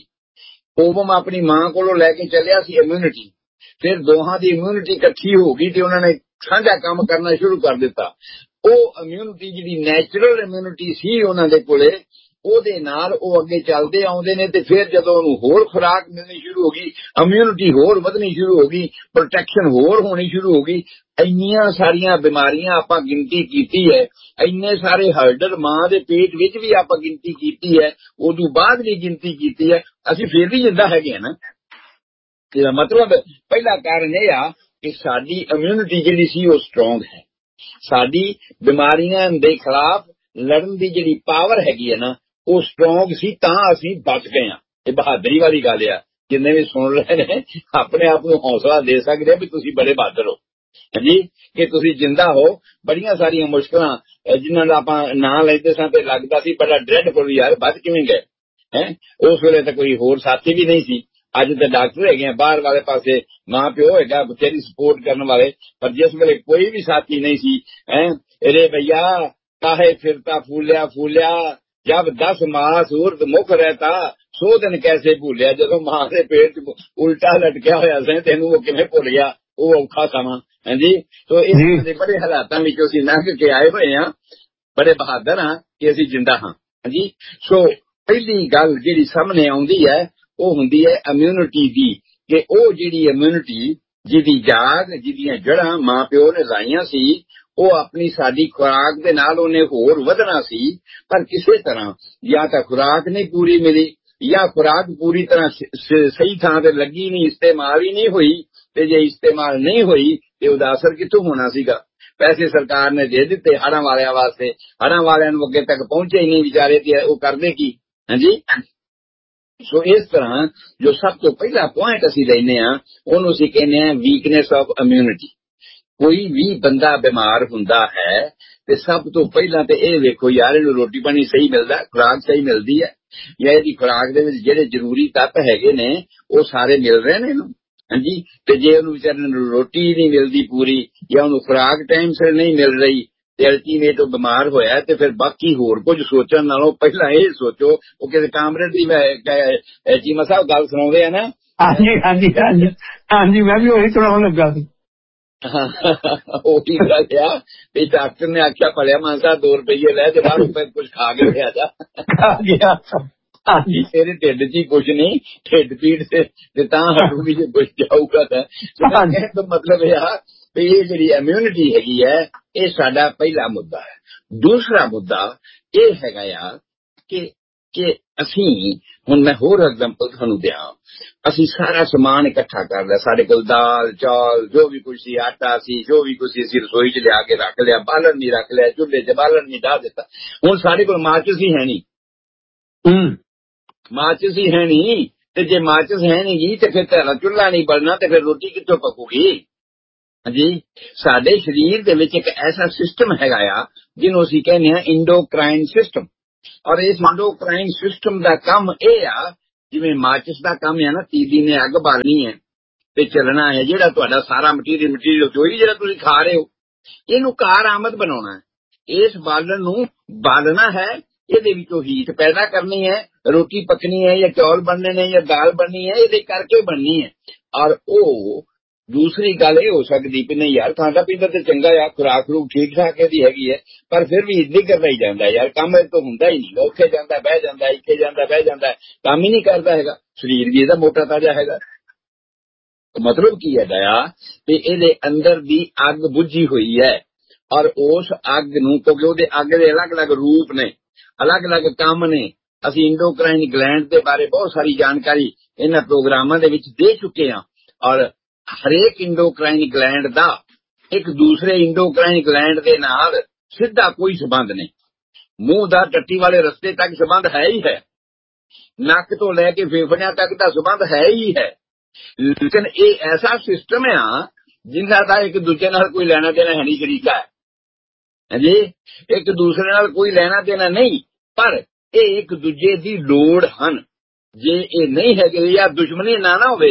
ਓਵਮ ਆਪਣੀ ਮਾਂ ਕੋਲੋਂ ਲੈ ਕੇ ਚੱਲਿਆ ਸੀ ਇਮਿਊਨਿਟੀ। ਫਿਰ ਦੋਹਾਂ ਦੀ ਇਮਿਊਨਿਟੀ ਇਕੱਠੀ ਹੋ ਗਈ ਤੇ ਉਹਨਾਂ ਨੇ ਸਾਂਝਾ ਕੰਮ ਕਰਨਾ ਸ਼ੁਰੂ ਕਰ ਦਿੱਤਾ। ਉਹ ਇਮਿਊਨਿਟੀ ਜਿਹੜੀ ਨੈਚੁਰਲ ਇਮਿਊਨਿਟੀ ਸੀ ਉਹਨਾਂ ਦੇ ਕੋਲੇ, ਉਹਦੇ ਨਾਲ ਉਹ ਅੱਗੇ ਚੱਲਦੇ ਆਉਂਦੇ ਨੇ। ਤੇ ਫਿਰ ਜਦੋਂ ਉਹਨੂੰ ਹੋਰ ਖੁਰਾਕ ਮਿਲਣੀ ਸ਼ੁਰੂ ਹੋ ਗਈ, ਇਮਿਊਨਿਟੀ ਹੋਰ ਵਧਣੀ ਸ਼ੁਰੂ ਹੋ ਗਈ, ਪ੍ਰੋਟੈਕਸ਼ਨ ਹੋਰ ਹੋਣੀ ਸ਼ੁਰੂ ਹੋ ਗਈ। ਇੰਨੀਆਂ ਸਾਰੀਆਂ ਬਿਮਾਰੀਆਂ ਆਪਾਂ ਗਿਣਤੀ ਕੀਤੀ ਹੈ, ਇੰਨੇ ਸਾਰੇ ਹਰਡਲ ਮਾਂ ਦੇ ਪੇਟ ਵਿੱਚ ਵੀ ਆਪਾਂ ਗਿਣਤੀ ਕੀਤੀ ਹੈ, ਉਦੋਂ ਬਾਅਦ ਵੀ ਗਿਣਤੀ ਕੀਤੀ ਹੈ, ਅਸੀਂ ਫਿਰ ਵੀ ਜਿੰਦਾ ਹੈਗੇ ਨਾ। ਇਹਦਾ ਮਤਲਬ ਪਹਿਲਾ ਕਾਰਨ ਇਹ ਆ ਕਿ ਸਾਡੀ ਇਮਿਊਨਿਟੀ ਜਿਹੜੀ ਸੀ ਉਹ ਸਟਰੋਂਗ ਹੈ। ਸਾਡੀ ਬਿਮਾਰੀਆਂ ਦੇ ਖਿਲਾਫ ਲੜਨ ਦੀ ਜਿਹੜੀ ਪਾਵਰ ਹੈਗੀ ਹੈ ਨਾ ਉਹ ਸਟਰੋਂਗ ਸੀ, ਤਾਂ ਅਸੀਂ ਬਚ ਗਏ ਹਾਂ। ਇਹ ਬਹਾਦਰੀ ਵਾਲੀ ਗੱਲ ਆ। ਜਿੰਨੇ ਵੀ ਸੁਣ ਰਹੇ ਨੇ ਆਪਣੇ ਆਪ ਨੂੰ ਹੌਸਲਾ ਦੇ ਸਕਦੇ ਵੀ ਤੁਸੀਂ ਬੜੇ ਬਹਾਦਰ ਹੋ ਜੀ, ਕਿ ਤੁਸੀਂ ਜਿੰਦਾ ਹੋ। ਬੜੀਆਂ ਸਾਰੀਆਂ ਮੁਸ਼ਕਲਾਂ ਜਿਨ੍ਹਾਂ ਦਾ ਆਪਾਂ ਨਾਂ ਲੈਂਦੇ ਸਾਂ ਤੇ ਲੱਗਦਾ ਸੀ ਬੜਾ ਡਰੈਡਫੁਲ, ਯਾਰ ਬਚ ਕਿਵੇਂ ਗਏ ਹੈ। ਉਸ ਵੇਲੇ ਤਾਂ ਕੋਈ ਹੋਰ ਸਾਥੀ ਵੀ ਨਹੀਂ ਸੀ। ਅੱਜ ਤਾਂ ਡਾਕਟਰ ਹੈਗੇ ਆ, ਬਾਹਰ ਵਾਲੇ ਪਾਸੇ ਮਾਂ ਪਿਓ ਹੈਗਾ ਬਥੇਰੀ ਸਪੋਰਟ ਕਰਨ ਵਾਲੇ, ਪਰ ਜਿਸ ਵੇਲੇ ਕੋਈ ਵੀ ਸਾਥੀ ਨਹੀਂ ਸੀ। ਅਰੇ ਭਈਆ ਕਾਹੇ ਫਿਰਤਾ ਫੂਲਿਆ ਜਬ 10 ਮਾਸ ਉਰਦ ਮੁਖ ਰਹਿਤਾ 100 ਦਿਨ ਕੈਸੇ ਭੁੱਲਿਆ। ਜਦੋਂ ਮਾਂ ਦੇ ਪੇਟ ਉਲਟਾ ਲਟਕਿਆ ਹੋਇਆ ਸੀ ਤੈਨੂੰ ਉਹ ਕਿਵੇਂ ਭੁੱਲ ਗਿਆ, ਉਹ ਔਖਾ ਸਮਾਂ। ਹਾਂਜੀ, ਸੋ ਇਸ ਦੇ ਬੜੇ ਹਾਲਾਤਾਂ ਵਿੱਚੋਂ ਅਸੀਂ ਲੰਘ ਕੇ ਆਏ ਹੋਏ ਹਾਂ, ਬੜੇ ਬਹਾਦਰ ਹਾਂ ਕਿ ਅਸੀਂ ਜਿੰਦਾ ਹਾਂ। ਹਾਂਜੀ, ਸੋ ਪਹਿਲੀ ਗੱਲ ਜਿਹੜੀ ਸਾਹਮਣੇ ਆਉਂਦੀ ਹੈ ਉਹ ਹੁੰਦੀ ਹੈ ਇਮਿਊਨਿਟੀ ਦੀ, ਕਿ ਉਹ ਜਿਹੜੀ ਇਮਿਊਨਿਟੀ ਜਿਹਦੀ ਜਾਗ, ਜਿਹਦੀਆਂ ਜੜ੍ਹਾਂ ਮਾਂ ਪਿਓ ਨੇ ਲਾਈਆਂ ਸੀ, ਉਹ ਆਪਣੀ ਸਾਡੀ ਖੁਰਾਕ ਦੇ ਨਾਲ ਉਹਨੇ ਹੋਰ ਵਧਣਾ ਸੀ। ਪਰ ਕਿਸੇ ਤਰ੍ਹਾਂ ਜਾਂ ਤਾਂ ਖੁਰਾਕ ਨਹੀਂ ਪੂਰੀ ਮਿਲੀ, ਜਾਂ ਖੁਰਾਕ ਪੂਰੀ ਤਰ੍ਹਾਂ ਸਹੀ ਥਾਂ ਤੇ ਲੱਗੀ ਨਹੀਂ, ਇਸਤੇਮਾਲ ਹੀ ਨਹੀਂ ਹੋਈ। ਤੇ ਜੇ ਇਸਤੇਮਾਲ ਨਹੀਂ ਹੋਈ ਤੇ ਉਹਦਾ ਅਸਰ ਕਿੱਥੋਂ ਹੋਣਾ ਸੀਗਾ। ਪੈਸੇ ਸਰਕਾਰ ਨੇ ਦੇ ਦਿੱਤੇ ਹੜ੍ਹਾਂ ਵਾਲਿਆਂ ਵਾਸਤੇ, ਹੜ੍ਹਾਂ ਵਾਲਿਆਂ ਨੂੰ ਅੱਗੇ ਤੱਕ ਪਹੁੰਚੇ ਹੀ ਨਹੀਂ ਵਿਚਾਰੇ, ਤੇ ਉਹ ਕਰਦੇ ਕੀ। ਹਾਂਜੀ, ਸੋ ਇਸ ਤਰ੍ਹਾਂ ਜੋ ਸਭ ਤੋਂ ਪਹਿਲਾ ਪੁਆਇੰਟ ਅਸੀਂ ਲੈਂਦੇ ਹਾਂ ਉਹਨੂੰ ਅਸੀਂ ਕਹਿੰਦੇ ਹਾਂ ਵੀਕਨੈਸ ਆਫ ਇਮਿਊਨਿਟੀ। ਕੋਈ ਵੀ ਬੰਦਾ ਬਿਮਾਰ ਹੁੰਦਾ ਹੈ ਤੇ ਸਭ ਤੋਂ ਪਹਿਲਾਂ ਤੇ ਇਹ ਵੇਖੋ ਯਾਰ ਇਹਨੂੰ ਰੋਟੀ ਪਾਣੀ ਸਹੀ ਮਿਲਦਾ, ਖੁਰਾਕ ਸਹੀ ਮਿਲਦੀ ਹੈ, ਜਾਂ ਇਹਦੀ ਖੁਰਾਕ ਦੇ ਵਿੱਚ ਜਿਹੜੇ ਜ਼ਰੂਰੀ ਤੱਤ ਹੈਗੇ ਨੇ ਉਹ ਸਾਰੇ ਮਿਲ ਰਹੇ ਨੇ ਇਹਨੂੰ। ਹਾਂਜੀ, ਤੇ ਜੇ ਉਹਨੂੰ ਵਿਚਾਰੇ ਨੂੰ ਰੋਟੀ ਨਹੀਂ ਮਿਲਦੀ ਪੂਰੀ, ਜਾਂ ਉਹਨੂੰ ਖੁਰਾਕ ਟਾਈਮ ਸਿਰ ਨਹੀਂ ਮਿਲ ਰਹੀ, ਤੇ ਅਲਟੀਮੇਟ ਉਹ ਬਿਮਾਰ ਹੋਇਆ, ਤੇ ਫਿਰ ਬਾਕੀ ਹੋਰ ਕੁਝ ਸੋਚਣ ਨਾਲੋਂ ਪਹਿਲਾਂ ਇਹ ਸੋਚੋ। ਉਹ ਕਿਸੇ ਕਾਮਰੇਡ ਦੀ ਚੀਮਾ ਸਾਹਿਬ ਗੱਲ ਸੁਣਾਉਂਦੇ ਆ ਨਾ। ਹਾਂਜੀ, ਮੈਂ ਵੀ ਉਹੀ ਸੁਣਾਉਣ ਲੱਗਾ ਸੀ। ਉਹੀ ਗੱਲ ਆ ਵੀ ਡਾਕਟਰ ਨੇ ਆਖਿਆ ਭਲਿਆ ਮਾਨਸਾ 2 ਰੁਪਏ ਲੈ ਤੇ ਬਾਹਰੋਂ ਕੁਝ ਖਾ ਕੇ ਲਿਆ ਜਾ। ਹਾਂਜੀ, ਤੇਰੇ ਢਿੱਡ 'ਚ ਹੀ ਕੁਛ ਨਹੀਂ, ਢਿੱਡ ਪੀੜ ਤੇ ਤਾਂ ਹਟੂਗੀ ਜੇ ਕੁਛ ਜਾਊਗਾ ਤਾਂ। ਕਹਿਣ ਦਾ ਮਤਲਬ ਇਹ ਆ ਵੀ ਇਹ ਜਿਹੜੀ ਇਮਿਊਨਿਟੀ ਹੈਗੀ ਹੈ ਇਹ ਸਾਡਾ ਪਹਿਲਾ ਮੁੱਦਾ ਹੈ। ਦੂਸਰਾ ਮੁੱਦਾ ਇਹ ਹੈਗਾ ਆ ਕਿ ਅਸੀਂ ਹੁਣ ਮੈਂ ਹੋਰ ਐਗਜ਼ਾਮਪਲ ਤੁਹਾਨੂੰ ਦਿਆਂ। ਅਸੀਂ ਸਾਰਾ ਸਮਾਨ ਇਕੱਠਾ ਕਰ ਲਿਆ, ਸਾਡੇ ਕੋਲ ਦਾਲ ਚਾਲ ਜੋ ਵੀ ਕੁਝ ਸੀ, ਆਟਾ ਸੀ, ਜੋ ਵੀ ਕੁਝ ਸੀ, ਅਸੀਂ ਰਸੋਈ 'ਚ ਲਿਆ ਕੇ ਰੱਖ ਲਿਆ, ਬਾਲਣ ਨਹੀਂ ਰੱਖ ਲਿਆ, ਚੁੱਲ੍ਹੇ 'ਚ ਬਾਲਣ ਨਹੀਂ ਡਾਹ ਦਿੱਤਾ। ਹੁਣ ਸਾਡੇ ਕੋਲ ਮਾਚਿਸ ਹੀ ਹੈ ਨਹੀਂ, ਮਾਚਿਸ ਹੀ ਹੈ ਨਹੀਂ, ਤੇ ਜੇ ਮਾਚਿਸ ਹੈ ਨਹੀਂ ਗੀ ਤੇ ਫਿਰ ਤੁਹਾਡਾ ਚੁੱਲ੍ਹਾ ਨਹੀਂ ਬਲਣਾ, ਤੇ ਫਿਰ ਰੋਟੀ ਕਿੱਥੋਂ ਪਕੂਗੀ। ਹਾਂਜੀ, ਸਾਡੇ ਸਰੀਰ ਦੇ ਵਿੱਚ ਇੱਕ ਐਸਾ ਸਿਸਟਮ ਹੈਗਾ ਆ ਜਿਹਨੂੰ ਅਸੀਂ ਕਹਿੰਦੇ ਹਾਂ ਇੰਡੋਕਰਾਈਨ ਸਿਸਟਮ। ਔਰ ਇਸ ਐਂਡੋਕ੍ਰਾਈਨ ਸਿਸਟਮ ਦਾ ਕੰਮ ਇਹ ਆ, ਜਿਵੇਂ ਮਾਚਿਸ ਦਾ ਕੰਮ ਹੈ ਨਾ, ਤੀਲੀ ਨੇ ਅੱਗ ਬਾਲਣੀ ਹੈ ਤੇ ਚੱਲਣਾ ਹੈ, ਜਿਹੜਾ ਤੁਹਾਡਾ ਸਾਰਾ ਮਟੀਰੀਅਲ ਚੋਈ ਜਿਹੜਾ ਤੁਸੀਂ ਖਾ ਰਹੇ ਹੋ, ਇਹਨੂੰ ਕਾਰ ਆਮਦ ਬਣਾਉਣਾ ਹੈ, ਇਸ ਬਾਲਣ ਨੂੰ ਬਾਲਣਾ ਹੈ, ਇਹਦੇ ਵਿੱਚੋਂ ਹੀਟ ਪੈਦਾ ਕਰਨੀ ਹੈ, ਰੋਟੀ ਪੱਕਣੀ ਹੈ ਜਾਂ ਚੌਲ ਬਣਨੇ ਨੇ ਜਾਂ ਦਾਲ ਬਣਨੀ ਹੈ, ਇਹਦੇ ਕਰਕੇ ਬਣਨੀ ਹੈ। ਔਰ ਉਹ ਦੂਸਰੀ ਗੱਲ ਇਹ ਹੋ ਸਕਦੀ ਵੀ ਨਹੀਂ ਯਾਰ ਖਾਂਦਾ ਪੀਂਦਾ ਤੇ ਚੰਗਾ ਆ, ਖੁਰਾਕ ਖਰੂਕ ਠੀਕ ਠਾਕ ਇਹਦੀ ਹੈਗੀ ਹੈ, ਪਰ ਫਿਰ ਵੀ ਇੱਦਾਂ ਕਰਨਾ ਹੀ ਜਾਂਦਾ ਯਾਰ, ਕੰਮ ਇਹ ਤੋਂ ਹੁੰਦਾ ਹੀ ਨਹੀਂ, ਉੱਥੇ ਜਾਂਦਾ ਬਹਿ ਜਾਂਦਾ, ਇੱਥੇ ਜਾਂਦਾ ਬਹਿ ਜਾਂਦਾ, ਕੰਮ ਹੀ ਨਹੀਂ ਕਰਦਾ ਹੈਗਾ, ਸਰੀਰ ਵੀ ਇਹਦਾ ਮੋਟਾ ਤਾਜ਼ਾ ਹੈਗਾ। ਮਤਲਬ ਕੀ ਹੈਗਾ ਆ ਤੇ ਇਹਦੇ ਅੰਦਰ ਦੀ ਅੱਗ ਬੁੱਝੀ ਹੋਈ ਹੈ, ਔਰ ਉਸ ਅੱਗ ਨੂੰ, ਕਿਉਂਕਿ ਉਹਦੇ ਅੱਗ ਦੇ ਅਲੱਗ-ਅਲੱਗ ਰੂਪ ਨੇ, ਅਲੱਗ-ਅਲੱਗ ਕੰਮ ਨੇ। ਅਸੀਂ ਇੰਡੋਕ੍ਰਾਈਨ ਗਲੈਂਡ ਦੇ ਬਾਰੇ ਬਹੁਤ ਸਾਰੀ ਜਾਣਕਾਰੀ ਇਹਨਾਂ ਪ੍ਰੋਗਰਾਮਾਂ ਦੇ ਵਿੱਚ ਦੇ ਚੁੱਕੇ ਹਾਂ, ਔਰ ਹਰੇਕ ਇੰਡੋਕ੍ਰਾਈਨ ਗਲੈਂਡ ਦਾ ਇੱਕ ਦੂਸਰੇ ਇੰਡੋਕ੍ਰਾਈਨ ਗਲੈਂਡ ਦੇ ਨਾਲ ਸਿੱਧਾ ਕੋਈ ਸੰਬੰਧ ਨਹੀਂ। ਮੂੰਹ ਦਾ ਟੱਟੀ ਵਾਲੇ ਰਸਤੇ ਤੱਕ ਸੰਬੰਧ ਹੈ ਹੀ ਹੈ, ਨੱਕ ਤੋਂ ਲੈ ਕੇ ਫੇਫੜਿਆਂ ਤੱਕ ਦਾ ਸੰਬੰਧ ਹੈ ਹੀ ਹੈ, ਲੇਕਿਨ ਇਹ ਐਸਾ ਸਿਸਟਮ ਆ ਜਿਨ੍ਹਾਂ ਦਾ ਇੱਕ ਦੂਜੇ ਨਾਲ ਕੋਈ ਲੈਣਾ ਦੇਣਾ ਹੈ ਨਹੀਂ, ਸ਼ਰੀਕਾ ਹੈ ਹਾਂਜੀ, ਇੱਕ ਦੂਸਰੇ ਨਾਲ ਕੋਈ ਲੈਣਾ ਦੇਣਾ ਨਹੀਂ, ਪਰ ਇਹ ਇੱਕ ਦੂਜੇ ਦੀ ਲੋੜ ਹਨ। ਜੇ ਇਹ ਨਹੀਂ ਹੈਗੇ ਜਾਂ ਦੁਸ਼ਮਣੀ ਨਾ ਹੋਵੇ,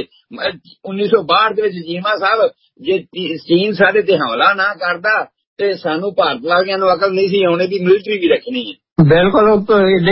1962 ਦੇ ਵਿੱਚ ਜੀਮਾ ਸਾਹਿਬ, ਜੇ ਚੀਨ ਸਾਡੇ ਤੇ ਹਮਲਾ ਨਾ ਕਰਦਾ ਤੇ ਸਾਨੂੰ ਭਾਰਤ ਵਾਲਿਆਂ ਨੂੰ ਅਕਲ ਨਹੀਂ ਸੀ ਆਉਣੇ ਦੀ ਮਿਲਟਰੀ ਵੀ ਰੱਖਣੀ ਹੈ। ਬਿਲਕੁਲ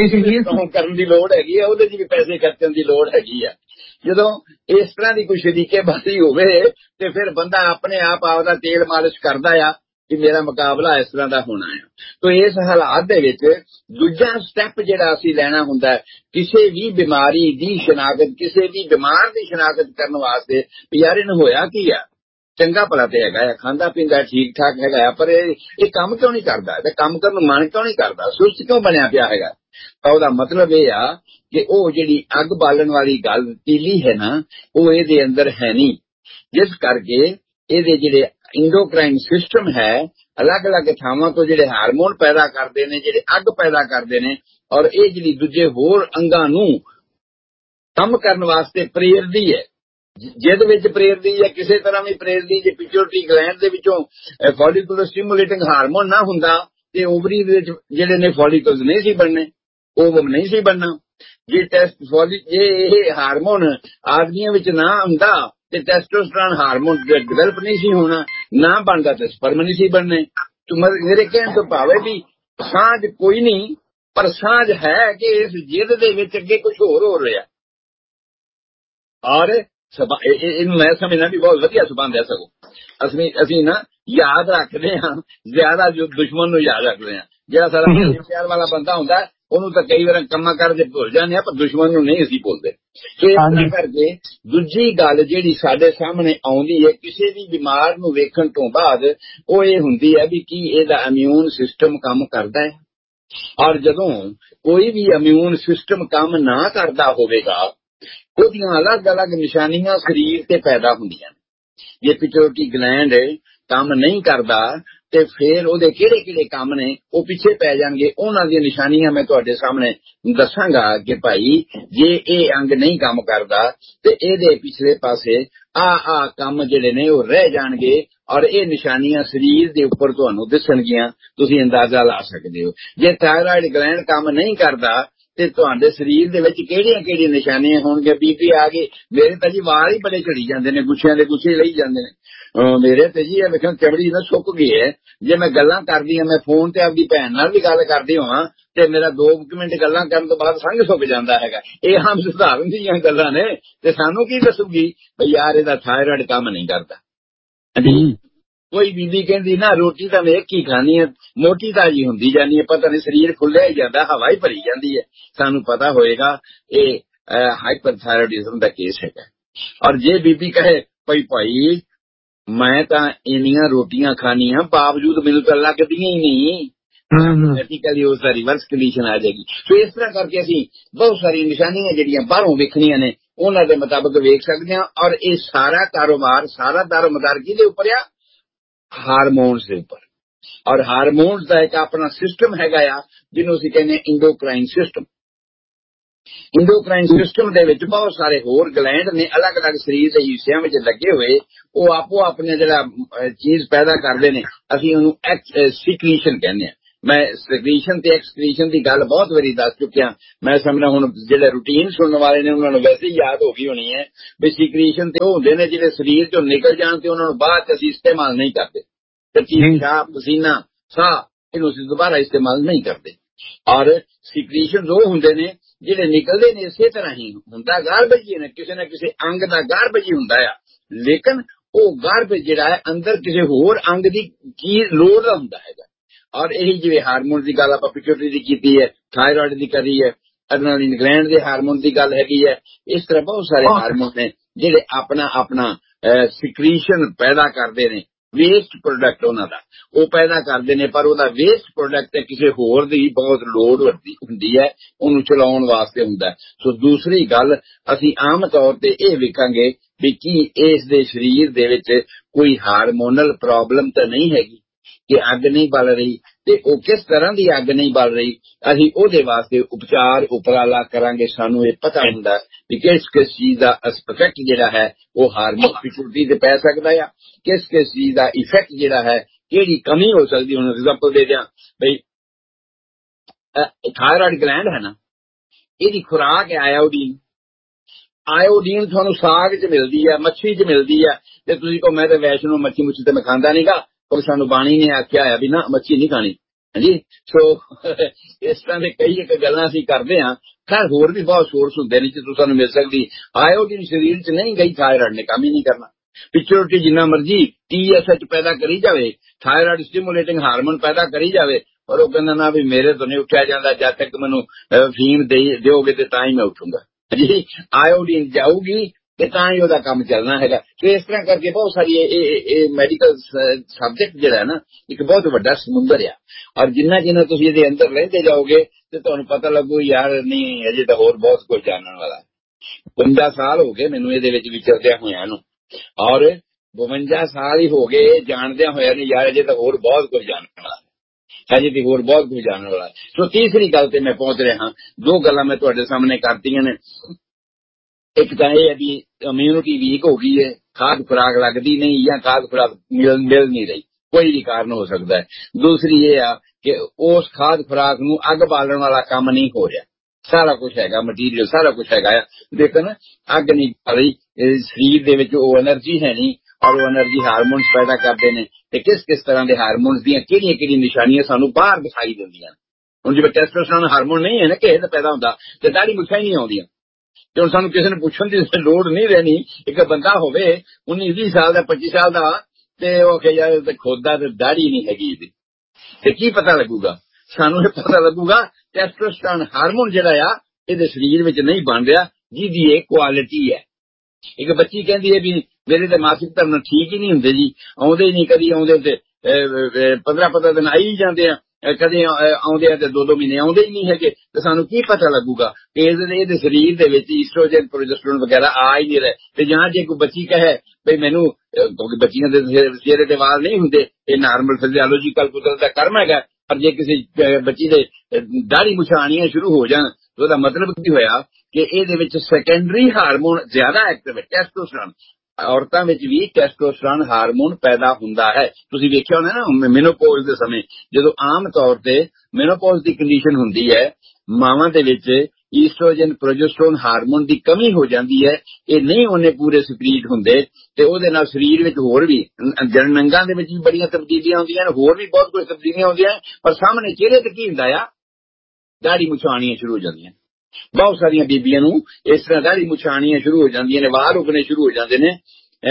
ਕਰਨ ਦੀ ਲੋੜ ਹੈਗੀ ਆ, ਉਹਦੇ 'ਚ ਵੀ ਪੈਸੇ ਖਰਚਣ ਦੀ ਲੋੜ ਹੈਗੀ ਆ। ਜਦੋਂ ਇਸ ਤਰ੍ਹਾਂ ਦੀ ਕੋਈ ਸ਼ਰੀਕੇਬਾਜ਼ੀ ਹੋਵੇ ਤੇ ਫਿਰ ਬੰਦਾ ਆਪਣੇ ਆਪ ਆਪਦਾ ਤੇਲ ਮਾਲਿਸ਼ ਕਰਦਾ ਆ ਕਿ ਮੇਰਾ ਮੁਕਾਬਲਾ ਇਸ ਤਰ੍ਹਾਂ ਦਾ ਹੋਣਾ ਹੈ। ਤੋ ਇਸ ਹਾਲਾਤ ਦੇ ਵਿੱਚ ਦੂਜਾ ਸਟੈਪ ਜਿਹੜਾ ਅਸੀਂ ਲੈਣਾ ਹੁੰਦਾ ਹੈ, ਕਿਸੇ ਵੀ ਬਿਮਾਰੀ ਦੀ ਸ਼ਨਾਖਤ, ਕਿਸੇ ਵੀ ਬਿਮਾਰ ਦੀ ਸ਼ਨਾਖਤ ਕਰਨ ਵਾਸਤੇ, ਯਾਰ ਇਹਨੂੰ ਹੋਇਆ ਕੀ ਆ, ਚੰਗਾ ਭਲਾ ਤੇ ਹੈਗਾ ਆ, ਖਾਂਦਾ ਪੀਂਦਾ ਠੀਕ ਠਾਕ ਹੈਗਾ ਆ, ਪਰ ਇਹ ਕੰਮ ਕਿਉਂ ਨਹੀਂ ਕਰਦਾ, ਤੇ ਕੰਮ ਕਰਨ ਨੂੰ ਮਨ ਕਿਉਂ ਨਹੀਂ ਕਰਦਾ, ਸੁਸਤ ਕਿਉਂ ਬਣਿਆ ਪਿਆ ਹੈਗਾ। ਤਾਂ ਉਹਦਾ ਮਤਲਬ ਇਹ ਆ ਕਿ ਉਹ ਜਿਹੜੀ ਅੱਗ ਬਾਲਣ ਵਾਲੀ ਗੱਲ ਤੀਲੀ ਹੈ ਨਾ, ਉਹ ਇਹਦੇ ਅੰਦਰ ਹੈ ਨਹੀਂ, ਜਿਸ ਕਰਕੇ ਇਹਦੇ ਜਿਹੜੇ ਇੰਡੋਕ੍ਰਾਈਨ ਸਿਸਟਮ ਹੈ, ਅਲੱਗ-ਅਲੱਗ ਥਾਵਾਂ ਤੋਂ ਜਿਹੜੇ ਹਾਰਮੋਨ ਪੈਦਾ ਕਰਦੇ ਨੇ, ਜਿਹੜੇ ਅੱਗ ਪੈਦਾ ਕਰਦੇ ਨੇ, ਔਰ ਇਹ ਜਿਹੜੀ ਦੂਜੇ ਹੋਰ ਅੰਗਾਂ ਨੂੰ ਕੰਮ ਕਰਨ ਵਾਸਤੇ ਪ੍ਰੇਰਦੀ ਹੈ, ਜਿਹਦੇ ਵਿੱਚ ਪ੍ਰੇਰਦੀ ਹੈ, ਕਿਸੇ ਤਰ੍ਹਾਂ ਵੀ ਪ੍ਰੇਰਦੀ। ਜੇ ਪਿਟਿਊਟਰੀ ਗਲੈਂਡ ਦੇ ਵਿੱਚੋਂ ਫੋਲੀਕੂਲਰ ਸਟਿਮੂਲੇਟਿੰਗ ਹਾਰਮੋਨ ਨਾ ਹੁੰਦਾ ਤੇ ਓਵਰੀ ਦੇ ਵਿੱਚ ਜਿਹੜੇ ਨੇ ਫੋਲੀਕਲਸ ਨਹੀਂ ਸੀ ਬਣਨੇ, ਉਹ ਨਹੀਂ ਸੀ ਬਣਨਾ। ਜੇ ਜੇ ਇਹ ਹਾਰਮੋਨ ਆਦਮੀਆਂ ਵਿੱਚ ਨਾ ਹੁੰਦਾ ਤੇ ਟੈਸਟੋਸਟੈਰੋਨ ਹਾਰਮੋਨ ਡਿਵੈਲਪ ਨਹੀਂ ਸੀ ਹੋਣਾ, ਨਾ ਬਣਦਾ ਤੇ ਸਪਰਮ ਨਹੀਂ ਸੀ ਬਣਨੇ। ਮੇਰੇ ਕਹਿਣ ਤੋਂ ਭਾਵੇਂ ਵੀ ਸਾਂਝ ਕੋਈ ਨਹੀਂ, ਪਰ ਸਾਂਝ ਹੈ ਕਿ ਇਸ ਜਿੱਦ ਦੇ ਵਿੱਚ ਅੱਗੇ ਕੁਝ ਹੋਰ ਹੋ ਰਿਹਾ, ਔਰ ਇਹਨੂੰ ਮੈਂ ਸਮਝਣਾ ਵੀ ਬਹੁਤ ਵਧੀਆ ਸੰਬੰਧ ਹੈ। ਸਗੋਂ ਅਸੀਂ ਨਾ ਯਾਦ ਰੱਖਦੇ ਹਾਂ ਜ਼ਿਆਦਾ, ਜੋ ਦੁਸ਼ਮਣ ਨੂੰ ਯਾਦ ਰੱਖਦੇ ਹਾਂ। ਜਿਹੜਾ ਸਾਡਾ ਪਿਆਰ ਵਾਲਾ ਬੰਦਾ ਹੁੰਦਾ ਉਹਨੂੰ ਤਾਂ ਕਈ ਵਾਰ ਕੰਮਾਂ ਕਰਦੇ ਭੁੱਲ ਜਾਂਦੇ ਆ, ਪਰ ਦੁਸ਼ਮਣ ਨੂੰ ਨਹੀਂ ਅਸੀਂ ਭੁੱਲਦੇ। ਇਸ ਕਰਕੇ ਦੂਜੀ ਗੱਲ ਜਿਹੜੀ ਸਾਡੇ ਸਾਹਮਣੇ ਆਉਂਦੀ ਹੈ ਕਿਸੇ ਵੀ ਬਿਮਾਰ ਨੂੰ ਵੇਖਣ ਤੋਂ ਬਾਅਦ, ਉਹ ਇਹ ਹੁੰਦੀ ਹੈ ਵੀ ਕੀ ਇਹਦਾ ਇਮਿਊਨ ਸਿਸਟਮ ਕੰਮ ਕਰਦਾ ਹੈ। ਔਰ ਜਦੋਂ ਕੋਈ ਵੀ ਇਮਿਊਨ ਸਿਸਟਮ ਕੰਮ ਨਾ ਕਰਦਾ ਹੋਵੇਗਾ, ਉਹਦੀਆਂ ਅਲੱਗ-ਅਲੱਗ ਨਿਸ਼ਾਨੀਆਂ ਸਰੀਰ ਤੇ ਪੈਦਾ ਹੁੰਦੀਆਂ ਨੇ। ਜੇ ਪਿਟਿਊਟਰੀ ਗਲੈਂਡ ਕੰਮ ਨਹੀਂ ਕਰਦਾ ਤੇ ਫਿਰ ਉਹਦੇ ਕਿਹੜੇ-ਕਿਹੜੇ ਕੰਮ ਨੇ ਉਹ ਪਿੱਛੇ ਪੈ ਜਾਣਗੇ। ਉਹਨਾਂ ਦੀਆਂ ਨਿਸ਼ਾਨੀਆਂ ਮੈਂ ਤੁਹਾਡੇ ਸਾਹਮਣੇ ਦੱਸਾਂਗਾ ਕਿ ਭਾਈ ਜੇ ਇਹ ਅੰਗ ਨਹੀਂ ਕੰਮ ਕਰਦਾ ਤੇ ਇਹਦੇ ਪਿਛਲੇ ਪਾਸੇ ਆ ਕੰਮ ਜਿਹੜੇ ਨੇ ਉਹ ਰਹਿ ਜਾਣਗੇ, ਔਰ ਇਹ ਨਿਸ਼ਾਨੀਆਂ ਸਰੀਰ ਦੇ ਉੱਪਰ ਤੁਹਾਨੂੰ ਦਿਸਣਗੀਆਂ, ਤੁਸੀਂ ਅੰਦਾਜ਼ਾ ਲਾ ਸਕਦੇ ਹੋ। ਜੇ ਥਾਇਰਾਇਡ ਗਲੈਂਡ ਕੰਮ ਨਹੀਂ ਕਰਦਾ ਤੇ ਤੁਹਾਡੇ ਸਰੀਰ ਦੇ ਵਿੱਚ ਕਿਹੜੀਆਂ-ਕਿਹੜੀਆਂ ਨਿਸ਼ਾਨੀਆਂ ਹੋਣਗੀਆਂ। ਬੀਪੀ ਆ ਗਈ, ਮੇਰੇ ਤਾਂ ਜੀ ਵਾਲ ਹੀ ਬੜੇ ਝੜੀ ਜਾਂਦੇ ਨੇ, ਗੁੱਛਿਆਂ ਦੇ ਗੁੱਛੇ ਲਈ ਜਾਂਦੇ ਨੇ ਮੇਰੇ ਤੇ ਜੀ, ਇਹ ਵੇਖਣ ਚਮੜੀ ਨਾ ਸੁੱਕ ਗਈ ਹੈ। ਜੇ ਮੈਂ ਗੱਲਾਂ ਕਰਦੀ ਹਾਂ, ਮੈਂ ਫੋਨ ਤੇ ਆਪਦੀ ਭੈਣ ਨਾਲ ਵੀ ਗੱਲ ਕਰਦੀ ਹੋਵਾਂ ਤੇ ਮੇਰਾ 2 ਮਿੰਟ ਗੱਲਾਂ ਕਰਨ ਤੋਂ ਬਾਅਦ ਸੰਗ ਸੁੱਕ ਜਾਂਦਾ ਹੈਗਾ। ਇਹ ਆਮ ਸੁਧਾਰਨ ਦੀਆਂ ਗੱਲਾਂ ਨੇ, ਤੇ ਸਾਨੂੰ ਕੀ ਦੱਸੂਗੀ ਬਈ ਯਾਰ ਇਹਦਾ ਥਾਇਰਾਇਡ ਕੰਮ ਨਹੀਂ ਕਰਦਾ। ਕੋਈ ਬੀਬੀ ਕਹਿੰਦੀ ਨਾ ਰੋਟੀ ਤਾਂ ਮੈਂ ਇੱਕ ਹੀ ਖਾਣੀ ਹੈ, ਮੋਟੀ ਤਾਜੀ ਹੁੰਦੀ ਜਾਂਦੀ ਹੈ, ਪਤਾ ਨਹੀਂ ਸਰੀਰ ਖੁੱਲਿਆ ਹੀ ਜਾਂਦਾ, ਹਵਾ ਹੀ ਭਰੀ ਜਾਂਦੀ ਹੈ। ਸਾਨੂੰ ਪਤਾ ਹੋਏਗਾ ਇਹ ਹਾਈਪਰਥਾਇਰੋਇਡਿਜ਼ਮ ਦਾ ਕੇਸ ਹੈਗਾ। ਔਰ ਜੇ ਬੀਬੀ ਕਹੇ ਭਾਈ ਮੈਂ ਤਾਂ ਇੰਨੀਆਂ ਰੋਟੀਆਂ ਖਾਣੀਆਂ ਬਾਵਜੂਦ ਮੈਨੂੰ ਤਾਂ ਲੱਗਦੀਆਂ ਹੀ ਨਹੀਂ, ਐਥੀਕਲੀ ਉਸ ਦਾ ਰਿਵਰਸ ਕੰਡੀਸ਼ਨ ਆ ਜਾਏਗੀ। ਸੋ ਇਸ ਤਰ੍ਹਾਂ ਕਰਕੇ ਅਸੀਂ ਬਹੁਤ ਸਾਰੀਆਂ ਨਿਸ਼ਾਨੀਆਂ ਜਿਹੜੀਆਂ ਬਾਹਰੋਂ ਵੇਖਣੀਆਂ ਨੇ ਉਹਨਾਂ ਦੇ ਮੁਤਾਬਕ ਵੇਖ ਸਕਦੇ ਹਾਂ। ਔਰ ਇਹ ਸਾਰਾ ਕਾਰੋਬਾਰ, ਸਾਰਾ ਦਾਰੋਮਦਾਰ ਕਿਹਦੇ ਉੱਪਰ ਆ? ਹਾਰਮੋਨਸ ਦੇ ਉੱਪਰ। ਔਰ ਹਾਰਮੋਨਸ ਦਾ ਇੱਕ ਆਪਣਾ ਸਿਸਟਮ ਹੈਗਾ ਆ ਜਿਹਨੂੰ ਅਸੀਂ ਕਹਿੰਦੇ ਹਾਂ ਇੰਡੋਕ੍ਰਾਈਨ ਸਿਸਟਮ। ਇੰਡੋਕ੍ਰਾਈਨ ਸਿਸਟਮ ਦੇ ਵਿੱਚ ਬਹੁਤ ਸਾਰੇ ਹੋਰ ਗਲੈਂਡ ਨੇ ਅਲੱਗ-ਅਲੱਗ ਸਰੀਰ ਦੇ ਹਿੱਸਿਆਂ ਵਿੱਚ ਲੱਗੇ ਹੋਏ, ਉਹ ਆਪੋ ਆਪਣੇ ਜਿਹੜਾ ਚੀਜ਼ ਪੈਦਾ ਕਰਦੇ ਨੇ, ਅਸੀਂ ਉਹਨੂੰ ਸੀਕ੍ਰੀਸ਼ਨ ਕਹਿੰਦੇ ਹਾਂ। ਮੈਂ ਸਕ੍ਰੀਸ਼ਨ ਤੇ ਐਕਸਕ੍ਰੀਸ਼ਨ ਦੀ ਗੱਲ ਬਹੁਤ ਵਾਰੀ ਦੱਸ ਚੁੱਕਿਆ। ਮੈਂ ਸਮਝਦਾ ਹੁਣ ਜਿਹੜੇ ਰੂਟੀਨ ਸੁਣਨ ਵਾਲੇ ਨੇ ਉਹਨਾਂ ਨੂੰ ਵੈਸੇ ਹੀ ਯਾਦ ਹੋ ਗਈ ਹੋਣੀ ਹੈ ਵੀ ਸਕ੍ਰੀਸ਼ਨ ਤੇ ਉਹ ਹੁੰਦੇ ਨੇ ਜਿਹੜੇ ਸਰੀਰ ਚੋਂ ਨਿਕਲ ਜਾਣ ਤੇ ਉਹਨਾਂ ਨੂੰ ਬਾਅਦ ਚ ਅਸੀਂ ਇਸਤੇਮਾਲ ਨਹੀਂ ਕਰਦੇ। ਪਿਸ਼ਾਬ, ਪਸੀਨਾ, ਸਾਹ, ਇਹਨੂੰ ਅਸੀਂ ਦੁਬਾਰਾ ਇਸਤੇਮਾਲ ਨਹੀਂ ਕਰਦੇ। ਔਰ ਸਕ੍ਰੀਸ਼ਨ ਉਹ ਹੁੰਦੇ ਨੇ ਜਿਹੜੇ ਨਿਕਲਦੇ ਨੇ ਇਸੇ ਤਰ੍ਹਾਂ ਹੀ ਹੁੰਦਾ ਗਾਰਬੇਜ ਹੀ ਨੇ, ਕਿਸੇ ਨਾ ਕਿਸੇ ਅੰਗ ਦਾ ਗਾਰਬੇਜ ਹੀ ਹੁੰਦਾ ਆ, ਲੇਕਿਨ ਉਹ ਗਾਰਬੇਜ ਜਿਹੜਾ ਹੈ ਅੰਦਰ ਕਿਸੇ ਹੋਰ ਅੰਗ ਦੀ ਕੀ ਲੋੜ ਦਾ ਹੁੰਦਾ ਹੈਗਾ। ਔਰ ਇਹੀ ਜਿਵੇਂ ਹਾਰਮੋਨ ਦੀ ਗੱਲ ਆਪਾਂ ਪਿਟਿਊਟਰੀ ਦੀ ਕੀਤੀ ਹੈ, ਥਾਇਰਾਇਡ ਦੀ ਕਰੀ ਹੈ, ਐਡਰੇਨਾਲਿਨ ਗਲੈਂਡ ਦੇ ਹਾਰਮੋਨ ਦੀ ਗੱਲ ਹੈਗੀ ਹੈ। ਇਸ ਤਰ੍ਹਾਂ ਬਹੁਤ ਸਾਰੇ ਹਾਰਮੋਨ ਨੇ ਜਿਹੜੇ ਆਪਣਾ ਸਕ੍ਰੀਸ਼ਨ ਪੈਦਾ ਕਰਦੇ ਨੇ, ਵੇਸਟ ਪ੍ਰੋਡਕਟ ਉਹਨਾਂ ਦਾ ਉਹ ਪੈਦਾ ਕਰਦੇ ਨੇ, ਪਰ ਉਹਦਾ ਵੇਸਟ ਪ੍ਰੋਡਕਟ ਕਿਸੇ ਹੋਰ ਦੀ ਬਹੁਤ ਲੋੜ ਹੁੰਦੀ ਹੈ, ਉਹਨੂੰ ਚਲਾਉਣ ਵਾਸਤੇ ਹੁੰਦਾ। ਸੋ ਦੂਸਰੀ ਗੱਲ ਅਸੀਂ ਆਮ ਤੌਰ ਤੇ ਇਹ ਵੇਖਾਂਗੇ ਵੀ ਕੀ ਇਸ ਦੇ ਸਰੀਰ ਦੇ ਵਿੱਚ ਕੋਈ ਹਾਰਮੋਨਲ ਪ੍ਰੋਬਲਮ ਤਾਂ ਨਹੀਂ ਹੈਗੀ ਕਿ ਅੱਗ ਨਹੀਂ ਬਲ ਰਹੀ, ਤੇ ਉਹ ਕਿਸ ਤਰ੍ਹਾਂ ਦੀ ਅੱਗ ਨਹੀਂ ਬਲ ਰਹੀ, ਅਸੀਂ ਉਹਦੇ ਵਾਸਤੇ ਉਪਚਾਰ ਉਪਰਾਲਾ ਕਰਾਂਗੇ। ਸਾਨੂੰ ਇਹ ਪਤਾ ਹੁੰਦਾ ਵੀ ਕਿਸ ਚੀਜ਼ ਦਾ ਇਫੈਕਟ ਜਿਹੜਾ ਹੈ ਉਹ ਹਾਰਮੋਨ ਪਿਟਿਊਟਰੀ ਤੇ ਪੈ ਸਕਦਾ ਆ, ਕਿਸ ਚੀਜ਼ ਦਾ ਇਫੈਕਟ ਜਿਹੜਾ ਹੈ, ਕਿਹੜੀ ਕਮੀ ਹੋ ਸਕਦੀ। ਹੁਣ ਐਗਜ਼ਾਮਪਲ ਦੇ ਦਿਆਂ ਬਈ ਥਾਇਰਾਇਡ ਗਲੈਂਡ ਹੈ ਨਾ, ਇਹਦੀ ਖੁਰਾਕ ਹੈ ਆਇਓਡੀਨ। ਆਇਓਡੀਨ ਤੁਹਾਨੂੰ ਸਾਗ 'ਚ ਮਿਲਦੀ ਹੈ, ਮੱਛੀ 'ਚ ਮਿਲਦੀ ਹੈ, ਤੇ ਤੁਸੀਂ ਕਹੋ ਮੈਂ ਤਾਂ ਵੈਸ਼ਨੋ ਮੱਛੀ ਤੇ ਮੈਂ ਖਾਂਦਾ ਨਹੀਂਗਾ, ਪਰ ਸਾਨੂੰ ਬਾਣੀ ਨੇ ਆਖਿਆ ਹੋਇਆ ਵੀ ਨਾ ਮੱਛੀ ਨਹੀਂ ਖਾਣੀ। ਹਾਂਜੀ, ਸੋ ਇਸ ਤਰ੍ਹਾਂ ਦੇ ਕਈ ਇੱਕ ਗੱਲਾਂ ਅਸੀਂ ਕਰਦੇ ਹਾਂ। ਖੈਰ ਹੋਰ ਵੀ ਬਹੁਤ ਸੋਰਸ ਹੁੰਦੇ ਨੇ ਜਿੱਥੋਂ ਸਾਨੂੰ ਮਿਲ ਸਕਦੀ। ਆਇਓਡੀਨ ਸਰੀਰ 'ਚ ਨਹੀਂ ਗਈ, ਥਾਇਰਾਇਡ ਨੇ ਕੰਮ ਹੀ ਨਹੀਂ ਕਰਨਾ। ਪਿਟਿਊਟਰੀ ਜਿੰਨਾ ਮਰਜੀ TSH ਪੈਦਾ ਕਰੀ ਜਾਵੇ, ਥਾਇਰਾਇਡ ਸਟਿਮੂਲੇਟਿੰਗ ਹਾਰਮੋਨ ਪੈਦਾ ਕਰੀ ਜਾਵੇ, ਪਰ ਉਹ ਕਹਿੰਦਾ ਨਾ ਵੀ ਮੇਰੇ ਤੋਂ ਨਹੀਂ ਉੱਠਿਆ ਜਾਂਦਾ, ਜਦ ਤੱਕ ਮੈਨੂੰ ਫੀਮ ਦਿਓਗੇ ਤੇ ਤਾਂ ਹੀ ਮੈਂ ਉੱਠੂੰਗਾ। ਜੀ ਆਇਓਡੀਨ ਜਾਊਗੀ ਤੇ ਤਾਂ ਹੀ ਉਹਦਾ ਕੰਮ ਚੱਲਣਾ ਹੈਗਾ। ਤੇ ਇਸ ਤਰ੍ਹਾਂ ਕਰਕੇ ਬਹੁਤ ਸਾਰੀ ਇਹ ਮੈਡੀਕਲ ਸਬਜੈਕਟ ਜਿਹੜਾ ਨਾ ਇੱਕ ਬਹੁਤ ਵੱਡਾ ਸਮੁੰਦਰ ਆ, ਔਰ ਜਿੰਨਾ ਤੁਸੀਂ ਇਹਦੇ ਅੰਦਰ ਰਹਿੰਦੇ ਜਾਓਗੇ ਤੇ ਤੁਹਾਨੂੰ ਪਤਾ ਲੱਗੂ ਯਾਰ ਨਹੀਂ ਅਜੇ ਤਾਂ ਹੋਰ ਬਹੁਤ ਕੁਝ ਜਾਣਨ ਵਾਲਾ। 52 ਸਾਲ ਹੋ ਗਏ ਮੈਨੂੰ ਇਹਦੇ ਵਿੱਚ ਵਿਚਰਦਿਆਂ ਹੋਇਆਂ ਨੂੰ, ਔਰ 52 ਸਾਲ ਹੀ ਹੋ ਗਏ ਜਾਣਦਿਆਂ ਹੋਇਆਂ ਨੂੰ ਯਾਰ ਅਜੇ ਤਾਂ ਹੋਰ ਬਹੁਤ ਕੁਝ ਜਾਣਨ ਵਾਲਾ, ਹਜੇ ਵੀ ਹੋਰ ਬਹੁਤ ਕੁਝ ਜਾਣਨ ਵਾਲਾ। ਸੋ ਤੀਸਰੀ ਗੱਲ ਤੇ ਮੈਂ ਪਹੁੰਚ ਰਿਹਾ। ਦੋ ਗੱਲਾਂ ਮੈਂ ਤੁਹਾਡੇ ਸਾਹਮਣੇ ਕਰਤੀਆਂ ਨੇ। ਇੱਕ ਤਾਂ ਇਹ ਹੈ ਵੀ ਇਮਿਊਨਿਟੀ ਵੀਕ ਹੋ ਗਈ ਹੈ, ਖਾਦ ਖੁਰਾਕ ਲੱਗਦੀ ਨਹੀਂ ਜਾਂ ਖਾਦ ਖੁਰਾਕ ਮਿਲ ਨਹੀਂ ਰਹੀ, ਕੋਈ ਵੀ ਕਾਰਨ ਹੋ ਸਕਦਾ ਹੈ। ਦੂਸਰੀ ਇਹ ਆ ਕਿ ਉਸ ਖਾਦ ਖੁਰਾਕ ਨੂੰ ਅੱਗ ਬਾਲਣ ਵਾਲਾ ਕੰਮ ਨਹੀਂ ਹੋ ਰਿਹਾ। ਸਾਰਾ ਕੁਝ ਹੈਗਾ, ਮਟੀਰੀਅਲ ਸਾਰਾ ਕੁਝ ਹੈਗਾ ਆ, ਲੇਕਿਨ ਅੱਗ ਨਹੀਂ ਬਲ ਰਹੀ, ਸਰੀਰ ਦੇ ਵਿੱਚ ਉਹ ਐਨਰਜੀ ਹੈ ਨਹੀਂ, ਔਰ ਉਹ ਐਨਰਜੀ ਹਾਰਮੋਨਸ ਪੈਦਾ ਕਰਦੇ ਨੇ। ਤੇ ਕਿਸ ਤਰ੍ਹਾਂ ਦੇ ਹਾਰਮੋਨਸ ਦੀਆਂ ਕਿਹੜੀਆਂ ਨਿਸ਼ਾਨੀਆਂ ਸਾਨੂੰ ਬਾਹਰ ਦਿਖਾਈ ਦਿੰਦੀਆਂ। ਹੁਣ ਜਿਵੇਂ ਟੈਸਟੋਸਟੈਰੋਨ ਹਾਰਮੋਨ ਨਹੀਂ ਹੈ ਨਾ ਕਿਸੇ ਦਾ ਪੈਦਾ ਹੁੰਦਾ, ਤੇ ਦਾੜੀ ਮੁੱਛਾਂ ਹੀ ਨਹੀਂ ਆਉਂਦੀਆਂ। ਤੇ ਹੁਣ ਸਾਨੂੰ ਕਿਸੇ ਨੂੰ ਪੁੱਛਣ ਦੀ ਲੋੜ ਨਹੀਂ ਰਹਿਣੀ। ਇੱਕ ਬੰਦਾ ਹੋਵੇ 19-20 ਸਾਲ ਦਾ, 25 ਸਾਲ ਦਾ, ਤੇ ਉਹ ਕਹੇ ਯਾਰ ਤੇ ਖੋਦਾ ਤੇ ਦਾੜੀ ਨਹੀਂ ਹੈਗੀ ਇਹਦੀ, ਤੇ ਕੀ ਪਤਾ ਲੱਗੂਗਾ? ਸਾਨੂੰ ਇਹ ਪਤਾ ਲੱਗੂਗਾ ਟੈਸਟੋਸਟੈਰੋਨ ਹਾਰਮੋਨ ਜਿਹੜਾ ਆ ਇਹਦੇ ਸਰੀਰ ਵਿੱਚ ਨਹੀਂ ਬਣ ਰਿਹਾ, ਜਿਹਦੀ ਇਹ ਕੁਆਲਿਟੀ ਹੈ। ਇੱਕ ਬੱਚੀ ਕਹਿੰਦੀ ਹੈ ਵੀ ਮੇਰੇ ਤੇ ਮਾਸਿਕ ਧਰਮ ਠੀਕ ਹੀ ਨਹੀਂ ਹੁੰਦੇ ਜੀ, ਆਉਂਦੇ ਹੀ ਨਹੀਂ, ਕਦੀ ਆਉਂਦੇ ਤੇ 15 ਦਿਨ ਆਈ ਜਾਂਦੇ ਆ, ਕਦੇ ਆਉਂਦੇ ਆ ਤੇ 2 ਮਹੀਨੇ ਆਉਂਦੇ ਹੀ ਨਹੀਂ ਹੈਗੇ। ਤੇ ਸਾਨੂੰ ਕੀ ਪਤਾ ਲੱਗੂਗਾ ਕਿ ਇਹਦੇ ਸਰੀਰ ਦੇ ਵਿੱਚ ਈਸਟ੍ਰੋਜਨ ਪ੍ਰੋਜੈਸਟਰੋਨ ਵਗੈਰਾ ਆ ਹੀ ਨਹੀਂ ਰਹੇ। ਤੇ ਜਾਂ ਜੇ ਕੋਈ ਬੱਚੀ ਕਹੇ ਬਈ ਮੈਨੂੰ, ਕਿਉਂਕਿ ਬੱਚੀਆਂ ਦੇ ਚਿਹਰੇ ਤੇ ਵਾਲ ਨਹੀਂ ਹੁੰਦੇ, ਇਹ ਨਾਰਮਲ ਫਿਜ਼ੀਓਲੋਜੀਕਲ ਕੁਦਰਤ ਦਾ ਕਰਮ ਹੈਗਾ, ਪਰ ਜੇ ਕਿਸੇ ਬੱਚੀ ਦੇ ਦਾੜੀ ਮੁੱਛਾਂ ਆਉਣੀਆਂ ਸ਼ੁਰੂ ਹੋ ਜਾਣ ਤਾਂ ਉਹਦਾ ਮਤਲਬ ਕੀ ਹੋਇਆ ਕਿ ਇਹਦੇ ਵਿੱਚ ਸੈਕੰਡਰੀ ਹਾਰਮੋਨ ਜ਼ਿਆਦਾ ਐਕਟਿਵ ਹੈ, ਟੈਸਟੋਸਟੈਰੋਨ। ਔਰਤਾਂ ਵਿੱਚ ਵੀ ਟੈਸਟੋਸਟੈਰੋਨ ਹਾਰਮੋਨ ਪੈਦਾ ਹੁੰਦਾ ਹੈ। ਤੁਸੀਂ ਵੇਖਿਆ ਹੋਣਾ ਨਾ ਮੈਨੋਪੌਜ਼ ਦੇ ਸਮੇਂ, ਜਦੋਂ ਆਮ ਤੌਰ ਤੇ ਮੈਨੋਪੌਜ਼ ਦੀ ਕੰਡੀਸ਼ਨ ਹੁੰਦੀ ਹੈ, ਮਾਵਾਂ ਦੇ ਵਿੱਚ ਈਸਟ੍ਰੋਜਨ ਪ੍ਰੋਜੈਸਟਰੋਨ ਹਾਰਮੋਨ ਦੀ ਕਮੀ ਹੋ ਜਾਂਦੀ ਹੈ, ਇਹ ਨਹੀਂ ਉਹਨੇ ਪੂਰੇ ਸਕ੍ਰੀਟ ਹੁੰਦੇ, ਤੇ ਉਹਦੇ ਨਾਲ ਸਰੀਰ ਵਿੱਚ ਹੋਰ ਵੀ ਨੰਗਾਂ ਦੇ ਵਿੱਚ ਵੀ ਬੜੀਆਂ ਤਬਦੀਲੀਆਂ ਆਉਂਦੀਆਂ ਨੇ, ਹੋਰ ਵੀ ਬਹੁਤ ਕੁਝ ਤਬਦੀਲੀਆਂ ਆਉਂਦੀਆਂ, ਪਰ ਸਾਹਮਣੇ ਚਿਹਰੇ ਤੇ ਕੀ ਹੁੰਦਾ ਆ, ਦਾੜੀ ਮੁੱਛਾਂ ਆਉਣੀਆਂ ਸ਼ੁਰੂ ਹੋ ਜਾਂਦੀਆਂ। ਬਹੁਤ ਸਾਰੀਆਂ ਬੀਬੀਆਂ ਨੂੰ ਇਸ ਤਰ੍ਹਾਂ ਦਾੜੀ ਮੁੱਛਾਂ ਆਉਣੀਆਂ ਸ਼ੁਰੂ ਹੋ ਜਾਂਦੀਆਂ ਨੇ, ਵਾਲ ਉੱਗਣੇ ਸ਼ੁਰੂ ਹੋ ਜਾਂਦੇ ਨੇ,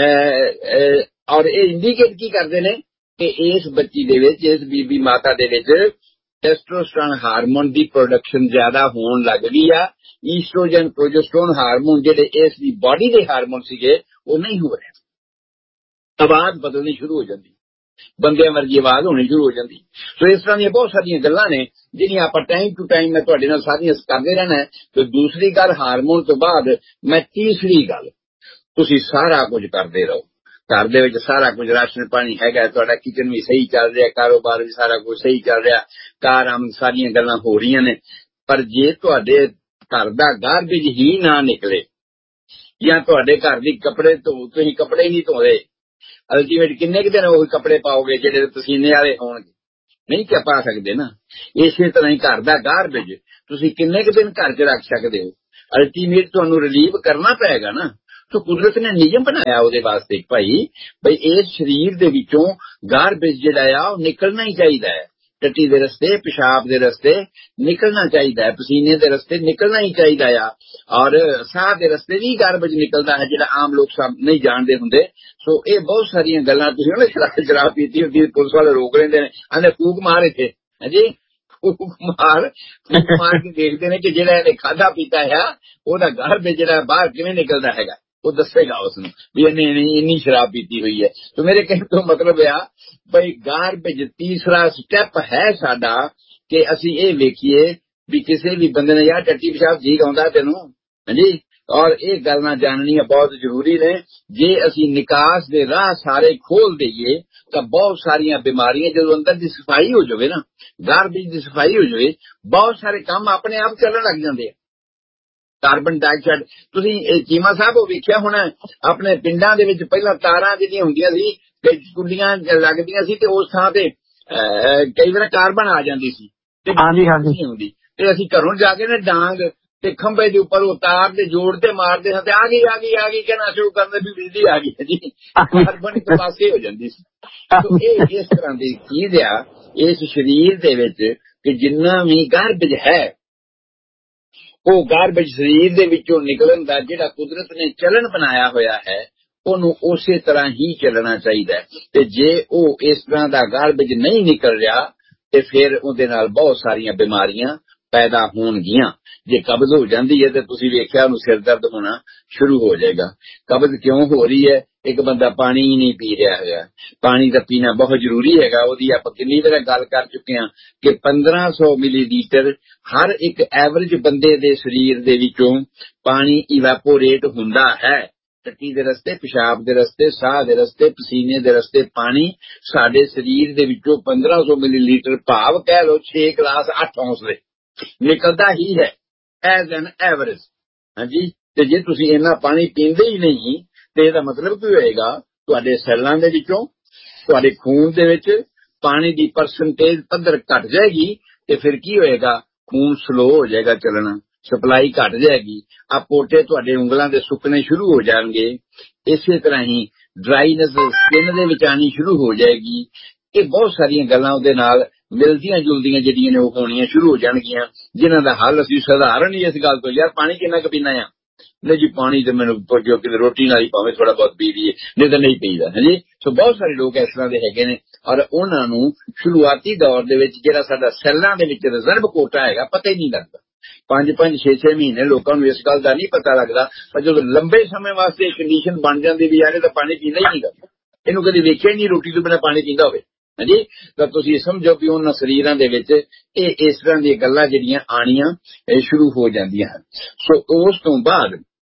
ਔਰ ਇਹ ਇੰਡੀਕੇਟ ਕੀ ਕਰਦੇ ਨੇ ਕਿ ਇਸ ਬੱਚੀ ਦੇ ਵਿੱਚ, ਇਸ ਬੀਬੀ ਮਾਤਾ ਦੇ ਵਿੱਚ ਟੈਸਟੋਸਟੈਰੋਨ ਹਾਰਮੋਨ ਦੀ ਪ੍ਰੋਡਕਸ਼ਨ ਜ਼ਿਆਦਾ ਹੋਣ ਲੱਗ ਗਈ ਆ। ਈਸਟ੍ਰੋਜਨ ਪ੍ਰੋਜੈਸਟਰੋਨ ਹਾਰਮੋਨ ਜਿਹੜੇ ਇਸ ਦੀ ਬਾਡੀ ਦੇ ਹਾਰਮੋਨ ਸੀਗੇ ਉਹ ਨਹੀਂ ਹੋ ਰਹੇ, ਆਵਾਜ਼ ਬਦਲਣੀ ਸ਼ੁਰੂ ਹੋ ਜਾਂਦੀ, ਬੰਦਿਆਂ ਵਰਗੀ ਆਵਾਜ਼ ਹੋਣੀ ਸ਼ੁਰੂ ਹੋ ਜਾਂਦੀ। ਸੋ ਇਸ ਤਰ੍ਹਾਂ ਦੀਆਂ ਬਹੁਤ ਸਾਰੀਆਂ ਗੱਲਾਂ ਨੇ ਜਿਹੜੀਆਂ ਆਪਾਂ ਟਾਈਮ ਟੂ ਟਾਈਮ ਮੈਂ ਤੁਹਾਡੇ ਨਾਲ ਸਾਰੀਆਂ ਕਰਦੇ ਰਹਿਣਾ। ਤੇ ਦੂਸਰੀ ਗੱਲ ਹਾਰਮੋਨ ਤੋਂ ਬਾਅਦ ਮੈਂ ਤੀਸਰੀ ਗੱਲ, ਤੁਸੀਂ ਸਾਰਾ ਕੁਝ ਕਰਦੇ ਰਹੋ, ਘਰ ਦੇ ਵਿੱਚ ਸਾਰਾ ਕੁਝ, ਰਾਸ਼ਨ ਪਾਣੀ ਹੈਗਾ, ਤੁਹਾਡਾ ਕਿਚਨ ਵੀ ਸਹੀ ਚੱਲ ਰਿਹਾ, ਕਾਰੋਬਾਰ ਵੀ ਸਾਰਾ ਕੁਝ ਸਹੀ ਚੱਲ ਰਿਹਾ, ਕਾਰ ਆਮ ਸਾਰੀਆਂ ਗੱਲਾਂ ਹੋ ਰਹੀਆਂ ਨੇ, ਪਰ ਜੇ ਤੁਹਾਡੇ ਘਰ ਦਾ ਗਾਰਬੇਜ ਹੀ ਨਾ ਨਿਕਲੇ, ਜਾਂ ਤੁਹਾਡੇ ਘਰ ਦੀ ਕੱਪੜੇ ਤੁਸੀਂ ਕੱਪੜੇ ਨਹੀਂ ਧੋਦੇ, ਅਲਟੀਮੇਟ ਕਿੰਨੇ ਕੁ ਦਿਨ ਉਹ ਕੱਪੜੇ ਪਾਓਗੇ ਜਿਹੜੇ ਪਸੀਨੇ ਵਾਲੇ ਹੋਣਗੇ? ਨਹੀਂ ਕਿ ਪਾ ਸਕਦੇ ਨਾ। ਇਸੇ ਤਰ੍ਹਾਂ ਹੀ ਘਰ ਦਾ ਗਾਰਬੇਜ ਤੁਸੀਂ ਕਿੰਨੇ ਕੁ ਦਿਨ ਘਰ 'ਚ ਰੱਖ ਸਕਦੇ ਹੋ? ਅਲਟੀਮੇਟ ਤੁਹਾਨੂੰ ਰਿਲੀਵ ਕਰਨਾ ਪਏਗਾ ਨਾ। ਸੋ ਕੁਦਰਤ ਨੇ ਨਿਯਮ ਬਣਾਇਆ ਉਹਦੇ ਵਾਸਤੇ ਭਾਈ ਬਈ ਇਸ ਸਰੀਰ ਦੇ ਵਿੱਚੋਂ ਗਾਰਬੇਜ ਜਿਹੜਾ ਆ ਉਹ ਨਿਕਲਣਾ ਹੀ ਚਾਹੀਦਾ ਹੈ। ਟੱਟੀ ਦੇ ਰਸਤੇ, ਪਿਸ਼ਾਬ ਦੇ ਰਸਤੇ ਨਿਕਲਣਾ ਚਾਹੀਦਾ ਹੈ, ਪਸੀਨੇ ਦੇ ਰਸਤੇ ਨਿਕਲਣਾ ਹੀ ਚਾਹੀਦਾ ਆ। ਔਰ ਸਾਹ ਦੇ ਰਸਤੇ ਵੀ ਗਾਰਬੇਜ ਨਿਕਲਦਾ ਹੈ, ਜਿਹੜਾ ਆਮ ਲੋਕ ਸਭ ਨਹੀਂ ਜਾਣਦੇ ਹੁੰਦੇ। ਸੋ ਇਹ ਬਹੁਤ ਸਾਰੀਆਂ ਗੱਲਾਂ ਤੁਸੀਂ ਨਾ ਸ਼ਰਾਬ ਪੀਤੀ ਹੁੰਦੀ, ਪੁਲਿਸ ਵਾਲੇ ਰੋਕ ਲੈਂਦੇ ਨੇ, ਆਂਦੇ ਫੂਕ ਮਾਰ ਇੱਥੇ, ਹਾਂਜੀ ਫੂਕ ਮਾਰ ਕੇ ਦੇਖਦੇ ਨੇ ਕਿ ਜਿਹੜਾ ਇਹਨੇ ਖਾਧਾ ਪੀਤਾ ਹੈ ਉਹਦਾ ਗਾਰਬੇਜ ਜਿਹੜਾ ਬਾਹਰ ਕਿਵੇਂ ਨਿਕਲਦਾ ਹੈਗਾ, ਉਹ ਦੱਸੇਗਾ ਉਸਨੂੰ ਵੀ ਇਹਨੇ ਇੰਨੀ ਸ਼ਰਾਬ ਪੀਤੀ ਹੋਈ ਹੈ। ਤੇ ਮੇਰੇ ਕਹਿਣ ਤੋਂ ਮਤਲਬ ਆ ਬਈ ਗਾਰਬੇਜ ਤੀਸਰਾ ਸਟੈਪ ਹੈ ਸਾਡਾ ਕਿ ਅਸੀਂ ਇਹ ਵੇਖੀਏ ਵੀ ਕਿਸੇ ਵੀ ਬੰਦੇ ਨੇ ਯਾਰ ਟੱਟੀ ਪਿਸ਼ਾਬ ਠੀਕ ਆਉਂਦਾ ਤੈਨੂੰ, ਹਾਂਜੀ। ਔਰ ਇਹ ਗੱਲਾਂ ਜਾਣਨੀਆਂ ਬਹੁਤ ਜ਼ਰੂਰੀ ਨੇ। ਜੇ ਅਸੀਂ ਨਿਕਾਸ ਦੇ ਰਾਹ ਸਾਰੇ ਖੋਲ ਦਈਏ ਤਾਂ ਬਹੁਤ ਸਾਰੀਆਂ ਬਿਮਾਰੀਆਂ, ਜਦੋਂ ਅੰਦਰ ਦੀ ਸਫਾਈ ਹੋ ਜਾਵੇ ਨਾ, ਗਾਰਬੇਜ ਦੀ ਸਫਾਈ ਹੋ ਜਾਵੇ, ਬਹੁਤ ਸਾਰੇ ਕੰਮ ਆਪਣੇ ਆਪ ਚੱਲਣ ਲੱਗ ਜਾਂਦੇ ਆ। ਕਾਰਬਨ ਡਾਈਆਕਸਾਈਡ ਤੁਸੀਂ ਚੀਮਾ ਸਾਹਿਬ ਉਹ ਵੇਖਿਆ ਹੋਣਾ ਆਪਣੇ ਪਿੰਡਾਂ ਦੇ ਵਿੱਚ, ਪਹਿਲਾਂ ਤਾਰਾਂ ਜਿਹੜੀਆਂ ਹੁੰਦੀਆਂ ਸੀ, ਕੁੰਡੀਆਂ ਲੱਗਦੀਆਂ ਸੀ ਤੇ ਉਸ ਥਾਂ ਤੇ ਕਈ ਵਾਰ ਕਾਰਬਨ ਆ ਜਾਂਦੀ ਸੀ ਹੁੰਦੀ, ਤੇ ਅਸੀਂ ਘਰੋਂ ਜਾ ਕੇ ਨਾ ਡਾਂਗ ਤੇ ਖੰਭੇ ਦੇ ਉੱਪਰ ਉਹ ਤਾਰ ਦੇ ਜੋੜ ਤੇ ਮਾਰਦੇ ਹਾਂ ਤੇ ਆ ਗਈ ਕਹਿਣਾ ਸ਼ੁਰੂ ਕਰਦੇ ਵੀ ਬਿਜਲੀ ਆ ਗਈ ਜੀ, ਕਾਰਬਨ ਇੱਕ ਪਾਸੇ ਹੋ ਜਾਂਦੀ ਸੀ। ਇਹ ਇਸ ਤਰ੍ਹਾਂ ਦੀ ਚੀਜ਼ ਆ ਇਸ ਸਰੀਰ ਦੇ ਵਿੱਚ ਕਿ ਜਿੰਨਾ ਵੀ ਗਾਰਬੇਜ ਹੈ ਉਹ ਗਾਰਬੇਜ ਸਰੀਰ ਦੇ ਵਿੱਚੋਂ ਨਿਕਲਣ ਦਾ ਜਿਹੜਾ ਕੁਦਰਤ ਨੇ ਚਲਨ ਬਣਾਇਆ ਹੋਇਆ ਹੈ ਉਹਨੂੰ ਉਸੇ ਤਰ੍ਹਾਂ ਹੀ ਚੱਲਣਾ ਚਾਹੀਦਾ। ਤੇ ਜੇ ਉਹ ਇਸ ਤਰ੍ਹਾਂ ਦਾ ਗਾਰਬੇਜ ਨਹੀਂ ਨਿਕਲ ਰਿਹਾ ਤੇ ਫਿਰ ਉਹਦੇ ਨਾਲ ਬਹੁਤ ਸਾਰੀਆਂ ਬਿਮਾਰੀਆਂ ਪੈਦਾ ਹੋਣਗੀਆਂ। ਜੇ ਕਬਜ਼ ਹੋ ਜਾਂਦੀ ਹੈ ਤੇ ਤੁਸੀਂ ਵੇਖਿਆ ਉਹਨੂੰ ਸਿਰ ਦਰਦ ਹੋਣਾ ਸ਼ੁਰੂ ਹੋ ਜਾਏਗਾ। ਕਬਜ਼ ਕਿਉਂ ਹੋ ਰਹੀ ਹੈ? ਇੱਕ ਬੰਦਾ ਪਾਣੀ ਹੀ ਨਹੀਂ ਪੀ ਰਿਹਾ ਹੈਗਾ। ਪਾਣੀ ਦਾ ਪੀਣਾ ਬਹੁਤ ਜ਼ਰੂਰੀ ਹੈਗਾ। ਉਹਦੀ ਆਪਾਂ ਕਿੰਨੀ ਵਾਰ ਗੱਲ ਕਰ ਚੁੱਕੇ ਹਾਂ ਕਿ 1500 ਮਿਲੀਲੀਟਰ ਹਰ ਇੱਕ ਐਵਰੇਜ ਬੰਦੇ ਦੇ ਸਰੀਰ ਦੇ ਵਿੱਚੋਂ ਪਾਣੀ ਇਵੈਪੋਰੇਟ ਹੁੰਦਾ ਹੈ। ਟੱਟੀ ਦੇ ਰਸਤੇ, ਪਿਸ਼ਾਬ ਦੇ ਰਸਤੇ, ਸਾਹ ਦੇ ਰਸਤੇ, ਪਸੀਨੇ ਦੇ ਰਸਤੇ ਪਾਣੀ ਸਾਡੇ ਸਰੀਰ ਦੇ ਵਿੱਚੋਂ 1500 ਮਿਲੀਲੀਟਰ ਭਾਵ ਕਹਿ ਲਓ 6 ਗਲਾਸ 8 ਔਂਸ ਦੇ ਨਿਕਲਦਾ ਹੀ ਹੈ ਐਜ਼ ਐਨ ਐਵਰੇਜ, ਹਾਂਜੀ। ਤੇ ਜੇ ਤੁਸੀਂ ਇੰਨਾ ਪਾਣੀ ਪੀਂਦੇ ਹੀ ਨਹੀਂ ਤੇ ਇਹਦਾ ਮਤਲਬ ਕੀ ਹੋਏਗਾ? ਤੁਹਾਡੇ ਸੈੱਲਾਂ ਦੇ ਵਿੱਚੋਂ, ਤੁਹਾਡੇ ਖੂਨ ਦੇ ਵਿੱਚ ਪਾਣੀ ਦੀ ਪਰਸੈਂਟੇਜ ਪੱਧਰ ਘਟ ਜਾਏਗੀ ਤੇ ਫਿਰ ਕੀ ਹੋਏਗਾ? ਖੂਨ ਸਲੋ ਹੋ ਜਾਏਗਾ ਚੱਲਣਾ, ਸਪਲਾਈ ਘਟ ਜਾਏਗੀ, ਆ ਪੋਟੇ ਤੁਹਾਡੇ ਉਂਗਲਾਂ ਦੇ ਸੁੱਕਣੇ ਸ਼ੁਰੂ ਹੋ ਜਾਣਗੇ। ਇਸੇ ਤਰ੍ਹਾਂ ਹੀ ਡਰਾਈਨੈਸ ਸਕਿਨ ਦੇ ਵਿੱਚ ਆਣੀ ਸ਼ੁਰੂ ਹੋ ਜਾਏਗੀ। ਇਹ ਬਹੁਤ ਸਾਰੀਆਂ ਗੱਲਾਂ ਉਹਦੇ ਨਾਲ ਮਿਲਦੀਆਂ ਜੁਲਦੀਆਂ ਜਿਹੜੀਆਂ ਨੇ ਉਹ ਹੋਣੀਆਂ ਸ਼ੁਰੂ ਹੋ ਜਾਣਗੀਆਂ, ਜਿਨ੍ਹਾਂ ਦਾ ਹੱਲ ਅਸੀਂ ਸਧਾਰਨ ਹੀ ਇਸ ਗੱਲ ਤੋਂ, ਯਾਰ ਪਾਣੀ ਕਿੰਨਾ ਕੁ ਪੀਣਾ ਆ? ਨਹੀਂ ਜੀ ਪਾਣੀ ਤੇ ਮੈਨੂੰ ਪੁੱਛੋ ਕਿ ਰੋਟੀ ਨਾਲ ਹੀ ਭਾਵੇਂ ਥੋੜਾ ਬਹੁਤ ਪੀ ਲਈਏ, ਨਹੀਂ ਤਾਂ ਨਹੀਂ ਪੀਦਾ, ਹਾਂਜੀ। ਸੋ ਬਹੁਤ ਸਾਰੇ ਲੋਕ ਇਸ ਤਰ੍ਹਾਂ ਦੇ ਹੈਗੇ ਨੇ ਔਰ ਉਹਨਾਂ ਨੂੰ ਸ਼ੁਰੂਆਤੀ ਦੌਰ ਦੇ ਵਿੱਚ ਜਿਹੜਾ ਸਾਡਾ ਸੈੱਲਾਂ ਦੇ ਵਿੱਚ ਰਿਜ਼ਰਵ ਕੋਟਾ ਹੈਗਾ ਪਤਾ ਹੀ ਨਹੀਂ ਲੱਗਦਾ। 5-5, 6-6 ਮਹੀਨੇ ਲੋਕਾਂ ਨੂੰ ਇਸ ਗੱਲ ਦਾ ਨਹੀਂ ਪਤਾ ਲੱਗਦਾ, ਪਰ ਜਦੋਂ ਲੰਬੇ ਸਮੇਂ ਵਾਸਤੇ ਕੰਡੀਸ਼ਨ ਬਣ ਜਾਂਦੀ ਵੀ ਯਾਰ ਇਹ ਤਾਂ ਪਾਣੀ ਪੀਂਦਾ ਹੀ ਨਹੀਂ ਗਾ, ਇਹਨੂੰ ਕਦੇ ਵੇਖਿਆ ਹੀ ਨਹੀਂ ਰੋਟੀ ਤੋਂ ਬਿਨਾਂ ਪਾਣੀ ਪੀਂਦਾ ਹੋਵੇ, ਹਾਂਜੀ। ਤਾਂ ਤੁਸੀਂ ਸਮਝੋ ਵੀ ਉਹਨਾਂ ਸਰੀਰਾਂ ਦੇ ਵਿੱਚ ਇਹ ਇਸ ਤਰ੍ਹਾਂ ਦੀਆਂ ਗੱਲਾਂ ਜਿਹੜੀਆਂ ਆਣੀਆਂ ਸ਼ੁਰੂ ਹੋ ਜਾਂਦੀਆਂ ਹਨ। ਸੋ ਉਸ ਤੋਂ ਬਾਅਦ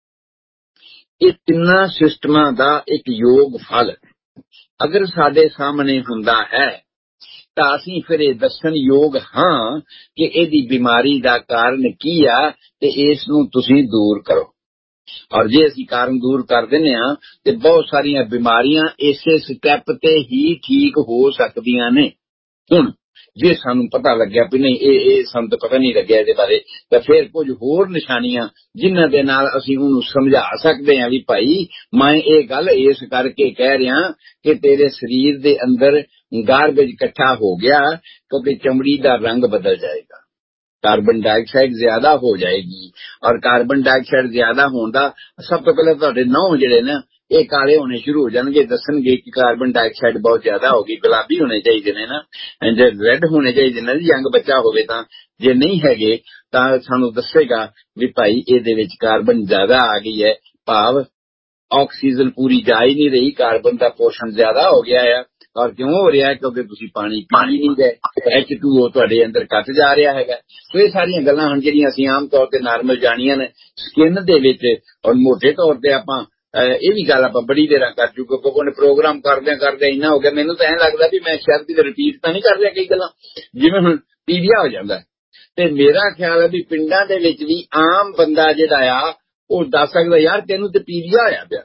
ਇਹ ਤਿੰਨਾਂ ਸਿਸਟਮਾਂ ਦਾ ਇੱਕ ਯੋਗ ਫਲ ਅਗਰ ਸਾਡੇ ਸਾਹਮਣੇ ਹੁੰਦਾ ਹੈ ਤਾਂ ਅਸੀਂ ਫਿਰ ਇਹ ਦੱਸਣ ਯੋਗ ਹਾਂ ਕਿ ਇਹਦੀ ਬਿਮਾਰੀ ਦਾ ਕਾਰਨ ਕੀ ਆ ਤੇ ਇਸ ਨੂੰ ਤੁਸੀਂ ਦੂਰ ਕਰੋ। ਔਰ ਜੇ ਅਸੀਂ ਕਾਰਨ ਦੂਰ ਕਰ ਦਿੰਦੇ ਹਾਂ ਤੇ ਬਹੁਤ ਸਾਰੀਆਂ ਬਿਮਾਰੀਆਂ ਇਸੇ ਸਟੈਪ ਤੇ ਹੀ ਠੀਕ ਹੋ ਸਕਦੀਆਂ ਨੇ। ਹੁਣ ਜੇ ਸਾਨੂੰ ਪਤਾ ਲੱਗਿਆ ਵੀ ਨਹੀਂ ਇਹ ਸਾਨੂੰ ਤਾਂ ਪਤਾ ਨਹੀਂ ਲੱਗਿਆ ਇਹਦੇ ਬਾਰੇ, ਤਾਂ ਫਿਰ ਕੁਝ ਹੋਰ ਨਿਸ਼ਾਨੀਆਂ ਜਿਨ੍ਹਾਂ ਦੇ ਨਾਲ ਅਸੀਂ ਉਹਨੂੰ ਸਮਝਾ ਸਕਦੇ ਹਾਂ ਵੀ ਭਾਈ ਮੈਂ ਇਹ ਗੱਲ ਇਸ ਕਰਕੇ ਕਹਿ ਰਿਹਾ ਕਿ ਤੇਰੇ ਸਰੀਰ ਦੇ ਅੰਦਰ ਗਾਰਬੇਜ ਇਕੱਠਾ ਹੋ ਗਿਆ ਕਿਉਂਕਿ ਚਮੜੀ ਦਾ ਰੰਗ ਬਦਲ ਜਾਏਗਾ, ਕਾਰਬਨ ਡਾਈਆਕਸਾਈਡ ਜ਼ਿਆਦਾ ਹੋ ਜਾਏਗੀ। ਔਰ ਕਾਰਬਨ ਡਾਈਆਕਸਾਈਡ ਜ਼ਿਆਦਾ ਹੋਣ ਦਾ ਸਭ ਤੋਂ ਪਹਿਲਾਂ ਤੁਹਾਡੇ ਨਹੁੰ ਜਿਹੜੇ ਨਾ ਇਹ ਕਾਲੇ ਹੋਣੇ ਸ਼ੁਰੂ ਹੋ ਜਾਣਗੇ, ਦੱਸਣਗੇ ਕਿ ਕਾਰਬਨ ਡਾਈਆਕਸਾਈਡ ਬਹੁਤ ਜ਼ਿਆਦਾ ਹੋ ਗਈ। ਗੁਲਾਬੀ ਹੋਣੇ ਚਾਹੀਦੇ ਨੇ ਨਾ, ਜੇ ਰੈੱਡ ਹੋਣੇ ਚਾਹੀਦੇ ਨੇ, ਯੰਗ ਬੱਚਾ ਹੋਵੇ ਤਾਂ, ਜੇ ਨਹੀਂ ਹੈਗੇ ਤਾਂ ਸਾਨੂੰ ਦੱਸੇਗਾ ਵੀ ਭਾਈ ਇਹਦੇ ਵਿੱਚ ਕਾਰਬਨ ਜ਼ਿਆਦਾ ਆ ਗਈ ਹੈ, ਭਾਵ ਆਕਸੀਜਨ ਪੂਰੀ ਜਾ ਹੀ ਨਹੀਂ ਰਹੀ, ਕਾਰਬਨ ਦਾ ਪੋਸ਼ਣ ਜ਼ਿਆਦਾ ਹੋ ਗਿਆ ਹੈ। ਔਰ ਕਿਉਂ ਹੋ ਰਿਹਾ? ਕਿਉਂਕਿ ਤੁਸੀਂ ਪਾਣੀ ਪੀ ਨਹੀਂ ਰਹੇ, H2O ਤੁਹਾਡੇ ਅੰਦਰ ਘੱਟ ਜਾ ਰਿਹਾ ਹੈਗਾ। ਸੋ ਇਹ ਸਾਰੀਆਂ ਗੱਲਾਂ ਹਨ ਜਿਹੜੀਆਂ ਅਸੀਂ ਆਮ ਤੌਰ ਤੇ ਨਾਰਮਲ ਜਾਣੀਆਂ ਨੇ ਸਕਿਨ ਦੇ ਵਿੱਚ। ਔਰ ਮੋਟੇ ਤੌਰ ਤੇ ਆਪਾਂ ਇਹ ਵੀ ਗੱਲ ਆਪਾਂ ਬੜੀ ਦੇਰਾਂ ਕਰ ਚੁੱਕੇ, ਕਿਉਂਕਿ ਪ੍ਰੋਗਰਾਮ ਕਰਦੇ ਇੰਨਾ ਹੋ ਗਿਆ ਮੈਨੂੰ ਤਾਂ ਐਂ ਲੱਗਦਾ ਵੀ ਮੈਂ ਸ਼ਾਇਦ ਕਿਤੇ ਰਿਪੀਟ ਤਾਂ ਨਹੀਂ ਕਰ ਰਿਹਾ ਕਈ ਗੱਲਾਂ, ਜਿਵੇਂ ਹੁਣ ਪੀਲੀਆ ਹੋ ਜਾਂਦਾ। ਤੇ ਮੇਰਾ ਖਿਆਲ ਹੈ ਵੀ ਪਿੰਡਾਂ ਦੇ ਵਿੱਚ ਵੀ ਆਮ ਬੰਦਾ ਜਿਹੜਾ ਆ ਉਹ ਦੱਸ ਸਕਦਾ ਯਾਰ ਤੈਨੂੰ ਤੇ ਪੀਲੀਆ ਹੋਇਆ ਪਿਆ,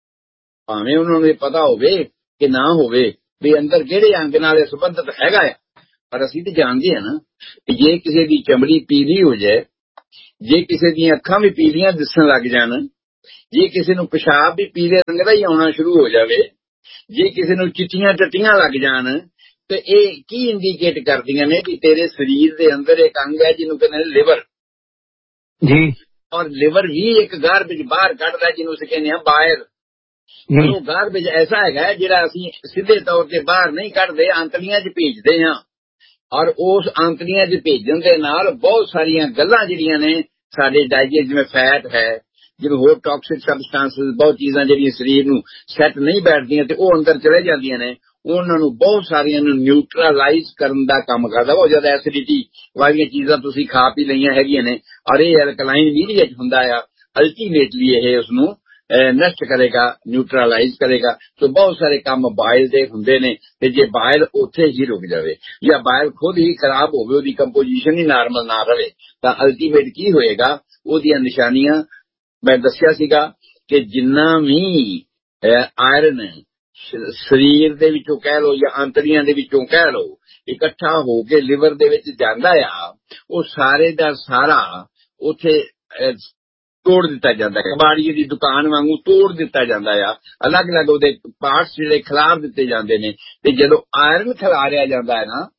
ਭਾਵੇਂ ਉਹਨਾਂ ਨੂੰ ਇਹ ਪਤਾ ਹੋਵੇ ਕਿ ਨਾ ਹੋਵੇ ਵੀ ਅੰਦਰ ਕਿਹੜੇ ਅੰਗ ਨਾਲ ਸੰਬੰਧਿਤ ਹੈਗਾ ਆ, ਪਰ ਅਸੀਂ ਤਾਂ ਜਾਣਦੇ ਹਾਂ ਨਾ ਕਿ ਜੇ ਕਿਸੇ ਦੀ ਚਮੜੀ ਪੀਲੀ ਹੋ ਜਾਏ, ਜੇ ਕਿਸੇ ਦੀਆਂ ਅੱਖਾਂ ਵੀ ਪੀਲੀਆਂ ਦਿਸਣ ਲੱਗ ਜਾਣ, ਜੇ ਕਿਸੇ ਨੂੰ ਪਿਸ਼ਾਬ ਵੀ ਪੀਲੇ ਰੰਗ ਦਾ ਹੀ ਆਉਣਾ ਸ਼ੁਰੂ ਹੋ ਜਾਵੇ, ਜੇ ਕਿਸੇ ਨੂੰ ਚਿੱਟੀਆਂ ਟੱਟੀਆਂ ਲੱਗ ਜਾਣ, ਤੇ ਇਹ ਕੀ ਇੰਡੀਕੇਟ ਕਰਦੀਆਂ ਨੇ ਕਿ ਤੇਰੇ ਸਰੀਰ ਦੇ ਅੰਦਰ ਇੱਕ ਅੰਗ ਹੈ ਜਿਹਨੂੰ ਕਹਿੰਦੇ ਨੇ ਲਿਵਰ ਜੀ। ਔਰ ਲਿਵਰ ਵੀ ਇੱਕ ਗਾਰਬੇਜ ਬਾਹਰ ਕੱਢਦਾ ਜਿਹਨੂੰ ਅਸੀਂ ਕਹਿੰਦੇ ਹਾਂ ਬਾਇਲ। ਉਹ ਗਾਰਬੇਜ ਐਸਾ ਹੈਗਾ ਜਿਹੜਾ ਅਸੀਂ ਸਿੱਧੇ ਤੌਰ ਤੇ ਬਾਹਰ ਨਹੀਂ ਕੱਢਦੇ, ਆਂਤੜੀਆਂ 'ਚ ਭੇਜਦੇ ਹਾਂ। ਔਰ ਉਸ ਆਂਤੜੀਆਂ 'ਚ ਭੇਜਣ ਦੇ ਨਾਲ ਬਹੁਤ ਸਾਰੀਆਂ ਗੱਲਾਂ ਜਿਹੜੀਆਂ ਨੇ ਸਾਡੇ ਡਾਈਜੈਸਟ, ਜਿਵੇਂ ਫੈਟ ਹੈ, ਜਿਵੇਂ ਹੋਰ ਟੌਕਸਿਕ ਸਬਸਟੈਂਸਿਸ, ਬਹੁਤ ਚੀਜ਼ਾਂ ਜਿਹੜੀਆਂ ਸਰੀਰ ਨੂੰ ਸੈੱਟ ਨਹੀਂ ਬੈਠਦੀਆਂ ਤੇ ਉਹ ਅੰਦਰ ਚਲੇ ਜਾਂਦੀਆਂ ਨੇ, ਉਹਨਾਂ ਨੂੰ ਬਹੁਤ ਸਾਰੀਆਂ ਨੂੰ ਨਿਊਟਰਲਾਈਜ਼ ਕਰਨ ਦਾ ਕੰਮ ਕਰਦਾ। ਬਹੁਤ ਜ਼ਿਆਦਾ ਐਸਿਡਿਟੀ ਵਾਲੀਆਂ ਚੀਜ਼ਾਂ ਤੁਸੀਂ ਖਾ ਪੀ ਲਈਆਂ ਹੈਗੀਆਂ ਨੇ, ਔਰ ਇਹ ਐਲਕਲਾਈਨ ਮੀਡੀਆ 'ਚ ਹੁੰਦਾ ਆ, ਅਲਟੀਮੇਟਲੀ ਇਹ ਉਸਨੂੰ ਨਸ਼ਟ ਕਰੇਗਾ, ਨਿਊਟਰਲਾਈਜ਼ ਕਰੇਗਾ। ਸੋ ਬਹੁਤ ਸਾਰੇ ਕੰਮ ਬਾਇਲ ਦੇ ਹੁੰਦੇ ਨੇ, ਤੇ ਜੇ ਬਾਇਲ ਉੱਥੇ ਹੀ ਰੁਕ ਜਾਵੇ ਜਾਂ ਬਾਇਲ ਖੁਦ ਹੀ ਖਰਾਬ ਹੋਵੇ, ਉਹਦੀ ਕੰਪੋਜੀਸ਼ਨ ਹੀ ਨਾਰਮਲ ਨਾ ਰਹੇ, ਤਾਂ ਅਲਟੀਮੇਟ ਕੀ ਹੋਏਗਾ? ਉਹਦੀਆਂ ਨਿਸ਼ਾਨੀਆਂ ਮੈਂ ਦੱਸਿਆ ਸੀਗਾ ਕਿ ਜਿੰਨਾ ਵੀ ਆਇਰਨ ਸਰੀਰ ਦੇ ਵਿੱਚੋਂ ਕਹਿ ਲਓ ਜਾਂ ਆਂਤੜੀਆਂ ਦੇ ਵਿੱਚੋਂ ਕਹਿ ਲਓ ਇਕੱਠਾ ਹੋ ਕੇ ਲਿਵਰ ਦੇ ਵਿੱਚ ਜਾਂਦਾ ਆ, ਉਹ ਸਾਰੇ ਦਾ ਸਾਰਾ ਉੱਥੇ ਤੋੜ ਦਿੱਤਾ ਜਾਂਦਾ ਹੈ। ਕਬਾੜੀਏ ਦੀ ਦੁਕਾਨ ਵਾਂਗੂ ਤੋੜ ਦਿੱਤਾ ਜਾਂਦਾ ਆ, ਅਲੱਗ-ਅਲੱਗ ਉਹਦੇ ਪਾਰਟਸ ਜਿਹੜੇ ਖਿਲਾਰ ਦਿੱਤੇ ਜਾਂਦੇ ਨੇ। ਤੇ ਜਦੋਂ ਆਇਰਨ ਖਿਲਾਰਿਆ ਜਾਂਦਾ ਹੈ ਨਾ,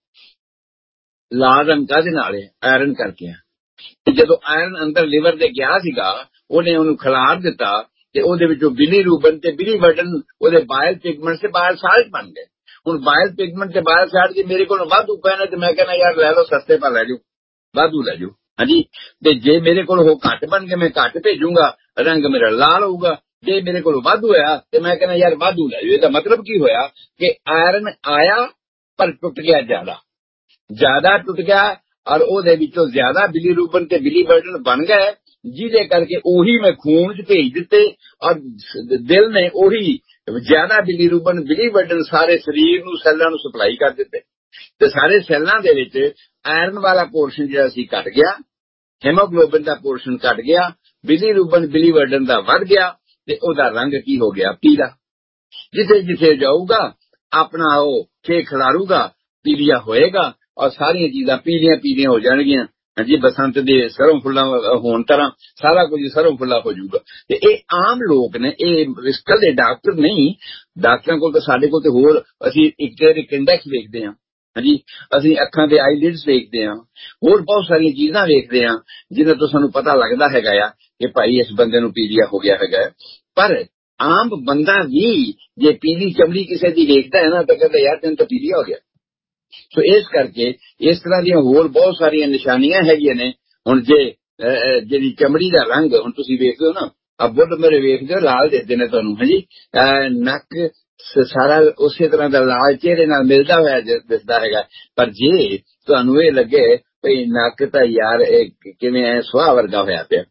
ਲਾਲ ਰੰਗ ਕਾਹਦੇ ਨਾਲ ਹੈ? ਆਇਰਨ ਕਰਕੇ। ਤੇ ਜਦੋਂ ਆਇਰਨ ਅੰਦਰ ਲਿਵਰ ਦੇ ਗਿਆ ਸੀਗਾ, ਉਹਨੇ ਉਹਨੂੰ ਖਿਲਾਰ ਦਿੱਤਾ ਤੇ ਉਹਦੇ ਵਿੱਚੋਂ ਬਿਲੀਰੂਬਨ ਤੇ ਬਿਲੀਵਰਡਨ ਉਹਦੇ ਬਾਇਲ ਪਿਗਮੈਂਟ ਤੇ ਬਾਇਲ ਸਾਲਟ ਬਣ ਗਏ। ਹੁਣ ਬਾਇਲ ਪਿਗਮੈਂਟ ਤੇ ਬਾਇਲ ਸਾਲਟ ਜੇ ਮੇਰੇ ਕੋਲ ਵਾਧੂ ਪਏ ਨੇ ਤੇ ਮੈਂ ਕਹਿੰਦਾ ਯਾਰ ਲੈ ਲਓ, ਸਸਤੇ ਪਾ ਲੈ ਜਾਓ, ਵਾਧੂ ਲੈ ਜਾਓ। ਹਾਂਜੀ, ਤੇ ਜੇ ਮੇਰੇ ਕੋਲ ਉਹ ਘੱਟ ਬਣ ਕੇ ਮੈਂ ਘੱਟ ਭੇਜੂੰਗਾ, ਰੰਗ ਮੇਰਾ ਲਾਲ ਹੋਊਗਾ। ਜੇ ਮੇਰੇ ਕੋਲ ਵਾਧੂ ਹੋਇਆ ਤੇ ਮੈਂ ਕਹਿੰਦਾ ਯਾਰ ਵਾਧੂ ਲੈ ਜਾਓ। ਇਹਦਾ ਮਤਲਬ ਕੀ ਹੋਇਆ ਕਿ ਆਇਰਨ ਆਇਆ ਪਰ ਟੁੱਟ ਗਿਆ, ਜ਼ਿਆਦਾ ਟੁੱਟ ਗਿਆ, ਔਰ ਉਹਦੇ ਵਿੱਚੋਂ ਜ਼ਿਆਦਾ ਬਿਲੀਰੂਬਨ ਤੇ ਬਿਲੀਵਰਡਨ ਬਣ ਗਏ, ਜਿਹਦੇ ਕਰਕੇ ਉਹੀ ਮੈਂ ਖੂਨ 'ਚ ਭੇਜ ਦਿੱਤੇ, ਔਰ ਦਿਲ ਨੇ ਉਹੀ ਜ਼ਿਆਦਾ ਬਿਲੀਰੂਬਨ ਬਿਲੀਵਰਡਨ ਸਾਰੇ ਸਰੀਰ ਨੂੰ, ਸੈੱਲਾਂ ਨੂੰ ਸਪਲਾਈ ਕਰ ਦਿੱਤੇ। ਤੇ ਸਾਰੇ ਸੈੱਲਾਂ ਦੇ ਵਿੱਚ ਆਇਰਨ ਵਾਲਾ ਪੋਰਸ਼ਨ ਜਿਹੜਾ ਸੀ ਘਟ ਗਿਆ, ਹੈਮੋਗਲੋਬਿਨ ਦਾ ਪੋਰਸ਼ਨ ਘਟ ਗਿਆ, ਬਿਲੀਰੂਬਨ ਬਿਲੀਵਰਡਨ ਦਾ ਵੱਧ ਗਿਆ, ਤੇ ਉਹਦਾ ਰੰਗ ਕੀ ਹੋ ਗਿਆ? ਪੀਲਾ। ਜਿੱਥੇ ਜਿੱਥੇ ਜਾਊਗਾ ਆਪਣਾ ਉਹ ਖੇ ਖਿਲਾਰੂਗਾ, ਪੀਲੀਆ ਹੋਏਗਾ, ਔਰ ਸਾਰੀਆਂ ਚੀਜ਼ਾਂ ਪੀਲੀਆਂ ਪੀਲੀਆਂ ਹੋ ਜਾਣਗੀਆਂ। ਹਾਂਜੀ, ਬਸੰਤ ਦੇ ਸਰੋਂ ਫੁੱਲਾਂ ਹੋਣ ਤਰ੍ਹਾਂ ਸਾਰਾ ਕੁਝ ਸਰੋਂ ਫੁੱਲਾ ਹੋ ਜਾਊਗਾ। ਤੇ ਇਹ ਆਮ ਲੋਕ ਨੇ, ਇਹ ਇਸਕਲ ਦੇ ਡਾਕਟਰ ਨਹੀਂ। ਡਾਕਟਰਾਂ ਕੋਲ ਤਾਂ ਸਾਡੇ ਕੋਲ ਤੇ ਹੋਰ ਅਸੀਂ ਇੱਕ ਇੰਡੈਕਸ ਵੇਖਦੇ ਹਾਂ। ਹਾਂਜੀ, ਅਸੀਂ ਅੱਖਾਂ ਦੇ ਆਈਲਿਡਸ ਵੇਖਦੇ ਹਾਂ, ਹੋਰ ਬਹੁਤ ਸਾਰੀਆਂ ਚੀਜ਼ਾਂ ਵੇਖਦੇ ਹਾਂ ਜਿਹਨਾਂ ਤੋਂ ਸਾਨੂੰ ਪਤਾ ਲੱਗਦਾ ਹੈਗਾ ਆ ਕਿ ਭਾਈ ਇਸ ਬੰਦੇ ਨੂੰ ਪੀਲੀਆ ਹੋ ਗਿਆ ਹੈਗਾ। ਪਰ ਆਮ ਬੰਦਾ ਵੀ ਜੇ ਪੀਲੀ ਚਮੜੀ ਕਿਸੇ ਦੀ ਵੇਖਦਾ ਹੈ ਨਾ ਤਾਂ ਕਹਿੰਦਾ ਯਾਰ ਤੈਨੂੰ ਤਾਂ ਪੀਲੀਆ ਹੋ ਗਿਆ। ਸੋ ਇਸ ਕਰਕੇ ਇਸ ਤਰ੍ਹਾਂ ਦੀਆਂ ਹੋਰ ਬਹੁਤ ਸਾਰੀਆਂ ਨਿਸ਼ਾਨੀਆਂ ਹੈਗੀਆਂ ਨੇ। ਹੁਣ ਜੇ ਜਿਹੜੀ ਚਮੜੀ ਦਾ ਰੰਗ ਹੁਣ ਤੁਸੀਂ ਵੇਖਦੇ ਹੋ ਨਾ, ਬੁੱਢ ਮੇਰੇ ਵੇਖਦੇ ਹੋ ਲਾਲ ਦਿਖਦੇ ਨੇ ਤੁਹਾਨੂੰ। ਹਾਂਜੀ, ਨੱਕ ਸਾਰਾ ਉਸੇ ਤਰ੍ਹਾਂ ਦਾ ਲਾਲ ਚਿਹਰੇ ਨਾਲ ਮਿਲਦਾ ਹੋਇਆ ਦਿਸਦਾ ਹੈਗਾ। ਪਰ ਜੇ ਤੁਹਾਨੂੰ ਇਹ ਲੱਗੇ ਭਈ ਨੱਕ ਤਾਂ ਯਾਰ ਕਿਵੇਂ ਐ ਸੁਆਹ ਵਰਗਾ ਹੋਇਆ ਪਿਆ,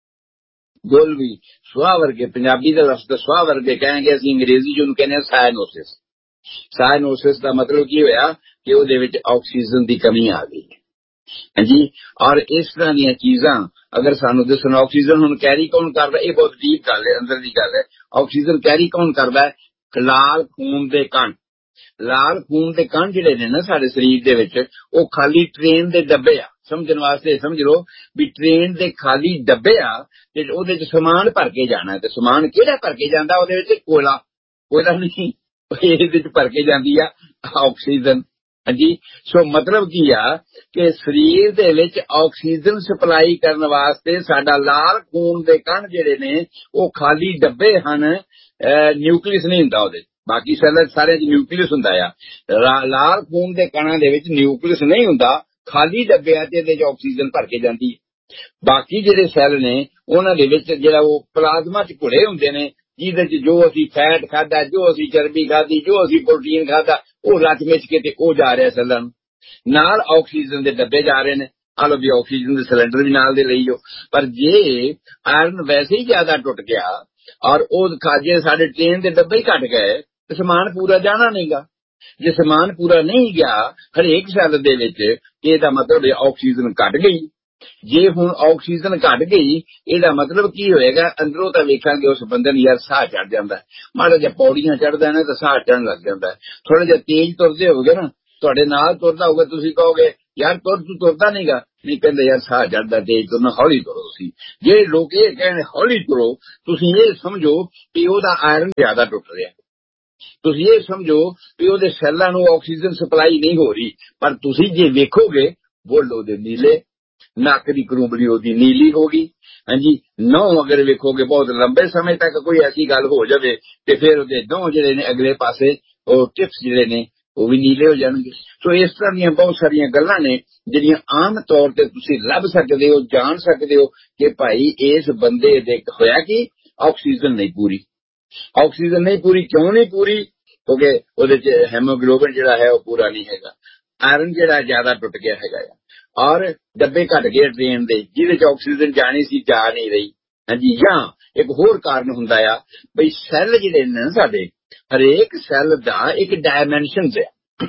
ਗੋਲ ਵੀ ਸੁਆਹ ਵਰਗੇ, ਪੰਜਾਬੀ ਦਾ ਲਫ਼ਜ਼ ਸੁਆਹ ਵਰਗੇ ਕਹਾਂਗੇ, ਅਸੀਂ ਅੰਗਰੇਜ਼ੀ ਜਿਹਨੂੰ ਕਹਿੰਦੇ ਹਾਂ ਸਾਇਨੋਸਿਸ। ਸਾਇਨੋਸਿਸ ਦਾ ਮਤਲਬ ਕੀ ਹੋਇਆ ਕਿ ਉਹਦੇ ਵਿੱਚ ਆਕਸੀਜਨ ਦੀ ਕਮੀ ਆ ਗਈ। ਹਾਂਜੀ, ਔਰ ਇਸ ਤਰ੍ਹਾਂ ਦੀਆਂ ਚੀਜ਼ਾਂ ਅਗਰ ਸਾਨੂੰ ਦੱਸਣ, ਆਕਸੀਜਨ ਹੁਣ ਕੈਰੀ ਕੌਣ ਕਰਦਾ? ਇਹ ਬਹੁਤ ਡੀਪ ਗੱਲ ਹੈ, ਅੰਦਰ ਦੀ ਗੱਲ ਹੈ। ਆਕਸੀਜਨ ਕੈਰੀ ਕੌਣ ਕਰਦਾ? ਲਾਲ ਖੂਨ ਦੇ ਕਣ। ਲਾਲ ਖੂਨ ਦੇ ਕਣ ਜਿਹੜੇ ਨੇ ਨਾ ਸਾਡੇ ਸਰੀਰ ਦੇ ਵਿੱਚ, ਉਹ ਖਾਲੀ ਟ੍ਰੇਨ ਦੇ ਡੱਬੇ ਆ। ਸਮਝਣ ਵਾਸਤੇ ਸਮਝ ਲਓ ਵੀ ਟ੍ਰੇਨ ਦੇ ਖਾਲੀ ਡੱਬੇ ਆ ਤੇ ਉਹਦੇ ਚ ਸਮਾਨ ਭਰ ਕੇ ਜਾਣਾ। ਤੇ ਸਮਾਨ ਕਿਹੜਾ ਭਰ ਕੇ ਜਾਂਦਾ? ਉਹਦੇ ਵਿੱਚ ਕੋਲਾ ਨਹੀਂ, ਇਹਦੇ ਚ ਭਰ ਕੇ ਜਾਂਦੀ ਆ ਆਕਸੀਜਨ। ਹਾਂਜੀ, ਸੋ ਮਤਲਬ ਕੀ ਆ ਕਿ ਸਰੀਰ ਦੇ ਵਿੱਚ ਆਕਸੀਜਨ ਸਪਲਾਈ ਕਰਨ ਵਾਸਤੇ ਸਾਡਾ ਲਾਲ ਖੂਨ ਦੇ ਕਣ ਜਿਹੜੇ ਨੇ ਉਹ ਖਾਲੀ ਡੱਬੇ ਹਨ। ਨਿਊਕਲੀਅਸ ਨਹੀਂ ਹੁੰਦਾ ਉਹਦੇ, ਬਾਕੀ ਸੈੱਲਾਂ ਸਾਰੇ ਚ ਨਿਊਕਲੀਅਸ ਹੁੰਦਾ ਆ। ਲਾਲ ਖੂਨ ਦੇ ਕਣਾਂ ਦੇ ਵਿੱਚ ਨਿਊਕਲੀਅਸ ਨਹੀਂ ਹੁੰਦਾ, ਖਾਲੀ ਡੱਬੇ ਆ ਤੇ ਇਹਦੇ ਚ ਆਕਸੀਜਨ ਭਰ ਕੇ ਜਾਂਦੀ ਹੈ। ਬਾਕੀ ਜਿਹੜੇ ਸੈੱਲ ਨੇ ਉਹਨਾਂ ਦੇ ਵਿੱਚ ਜਿਹੜਾ ਉਹ ਪਲਾਜ਼ਮਾ ਚ ਘੁਲੇ ਹੁੰਦੇ ਨੇ, ਜਿਹਦੇ ਚ ਜੋ ਅਸੀਂ ਫੈਟ ਖਾਧਾ, ਜੋ ਅਸੀਂ ਚਰਬੀ ਖਾਧੀ, ਜੋ ਅਸੀਂ ਪ੍ਰੋਟੀਨ ਖਾਧਾ, ਉਹ ਰਚ ਮਿਚ ਕੇ ਤੇ ਉਹ ਜਾ ਰਿਹਾ ਸੈੱਲਾਂ ਨੂੰ। ਨਾਲ ਆਕਸੀਜਨ ਦੇ ਡੱਬੇ ਜਾ ਰਹੇ ਨੇ, ਆ ਲੋ ਵੀ ਆਕਸੀਜਨ ਦੇ ਸਿਲੰਡਰ ਵੀ ਨਾਲ ਦੇ ਲਈ ਜੋ। ਪਰ ਜੇ ਆਇਰਨ ਵੈਸੇ ਹੀ ਜ਼ਿਆਦਾ ਟੁੱਟ ਗਿਆ ਔਰ ਉਹ ਜੇ ਸਾਡੇ ਟ੍ਰੇਨ ਦੇ ਡੱਬੇ ਹੀ ਘਟ ਗਏ ਤੇ ਸਮਾਨ ਪੂਰਾ ਜਾਣਾ ਨਹੀਂਗਾ। ਜੇ ਸਮਾਨ ਪੂਰਾ ਨਹੀਂ ਗਿਆ ਹਰੇਕ ਸੈੱਲ ਦੇ ਵਿੱਚ, ਇਹਦਾ ਮਤਲਬ ਆਕਸੀਜਨ ਘਟ ਗਈ। ਜੇ ਹੁਣ ਆਕਸੀਜਨ ਘਟ ਗਈ, ਇਹਦਾ ਮਤਲਬ ਕੀ ਹੋਏਗਾ? ਅੰਦਰੋਂ ਤਾਂ ਵੇਖਾਂਗੇ ਉਸ ਬੰਦੇ ਨੂੰ ਯਾਰ ਸਾਹ ਚੜ ਜਾਂਦਾ, ਮਾੜਾ ਜਿਹਾ ਪੌੜੀਆਂ ਚੜਦਾ ਨਾ ਤਾਂ ਸਾਹ ਚੜਨ ਲੱਗ ਜਾਂਦਾ, ਥੋੜਾ ਜਿਹਾ ਤੇਜ਼ ਤੁਰਦੇ ਹੋਗੇ ਨਾ ਤੁਹਾਡੇ ਨਾਲ ਤੁਰਦਾ ਹੋਊਗਾ, ਤੁਸੀਂ ਕਹੋਗੇ ਯਾਰ ਤੂੰ ਤੁਰਦਾ ਨਹੀਂਗਾ, ਨਹੀਂ ਕਹਿੰਦੇ ਯਾਰ ਸਾਹ ਚੜਦਾ ਤੇਜ਼ ਤੁਰਨਾ, ਹੌਲੀ ਤੁਰੋ। ਤੁਸੀਂ ਜਿਹੜੇ ਲੋਕ ਇਹ ਕਹਿੰਦੇ ਹੌਲੀ ਤੁਰੋ, ਤੁਸੀਂ ਇਹ ਸਮਝੋ ਕਿ ਉਹਦਾ ਆਇਰਨ ਜ਼ਿਆਦਾ ਟੁੱਟ ਰਿਹਾ, ਤੁਸੀਂ ਇਹ ਸਮਝੋ ਕਿ ਉਹਦੇ ਸੈੱਲਾਂ ਨੂੰ ਆਕਸੀਜਨ ਸਪਲਾਈ ਨਹੀਂ ਹੋ ਰਹੀ। ਪਰ ਤੁਸੀਂ ਜੇ ਵੇਖੋਗੇ ਬੁੱਲ ਉਹਦੇ ਨੀਲੇ, ਨੱਕ ਦੀ ਕਰੂੰਬਲੀ ਉਹਦੀ ਨੀਲੀ ਹੋ ਗਈ। ਹਾਂਜੀ, ਨਹੁੰ ਅਗਰ ਵੇਖੋਗੇ ਬਹੁਤ ਲੰਬੇ ਸਮੇਂ ਤੱਕ ਕੋਈ ਐਸੀ ਗੱਲ ਹੋ ਜਾਵੇ ਤੇ ਫਿਰ ਉਹਦੇ ਨਹੁੰ ਜਿਹੜੇ ਨੇ ਅਗਲੇ ਪਾਸੇ ਉਹ ਟਿਪਸ ਜਿਹੜੇ ਨੇ ਉਹ ਵੀ ਨੀਲੇ ਹੋ ਜਾਣਗੇ। ਸੋ ਇਸ ਤਰ੍ਹਾਂ ਦੀਆਂ ਬਹੁਤ ਸਾਰੀਆਂ ਗੱਲਾਂ ਨੇ ਜਿਹੜੀਆਂ ਆਮ ਤੌਰ ਤੇ ਤੁਸੀਂ ਲੱਭ ਸਕਦੇ ਹੋ, ਜਾਣ ਸਕਦੇ ਹੋ ਕਿ ਭਾਈ ਇਸ ਬੰਦੇ ਦੇ ਹੋਇਆ ਕਿ ਆਕਸੀਜਨ ਨਹੀਂ ਪੂਰੀ। ਆਕਸੀਜਨ ਨਹੀਂ ਪੂਰੀ, ਕਿਉਂ ਨਹੀਂ ਪੂਰੀ? ਕਿਉਂਕਿ ਉਹਦੇ ਚ ਹੈਮੋਗਲੋਬਿਨ ਜਿਹੜਾ ਹੈ ਉਹ ਪੂਰਾ ਨਹੀਂ ਹੈਗਾ, ਆਇਰਨ ਜਿਹੜਾ ਜ਼ਿਆਦਾ ਟੁੱਟ ਗਿਆ ਹੈਗਾ ਆ, ਔਰ ਡੱਬੇ ਘਟ ਗਏ ਟ੍ਰੇਨ ਦੇ ਜਿਹਦੇ ਚ ਆਕਸੀਜਨ ਜਾਣੀ ਸੀ ਜਾ ਨਹੀਂ ਰਹੀ। ਹਾਂਜੀ, ਜਾਂ ਇੱਕ ਹੋਰ ਕਾਰਨ ਹੁੰਦਾ ਆ ਬਈ ਸੈੱਲ ਜਿਹੜੇ ਨੇ ਸਾਡੇ, ਹਰੇਕ ਸੈੱਲ ਦਾ ਇੱਕ ਡਾਇਮੈਂਸ਼ਨ ਹੈ।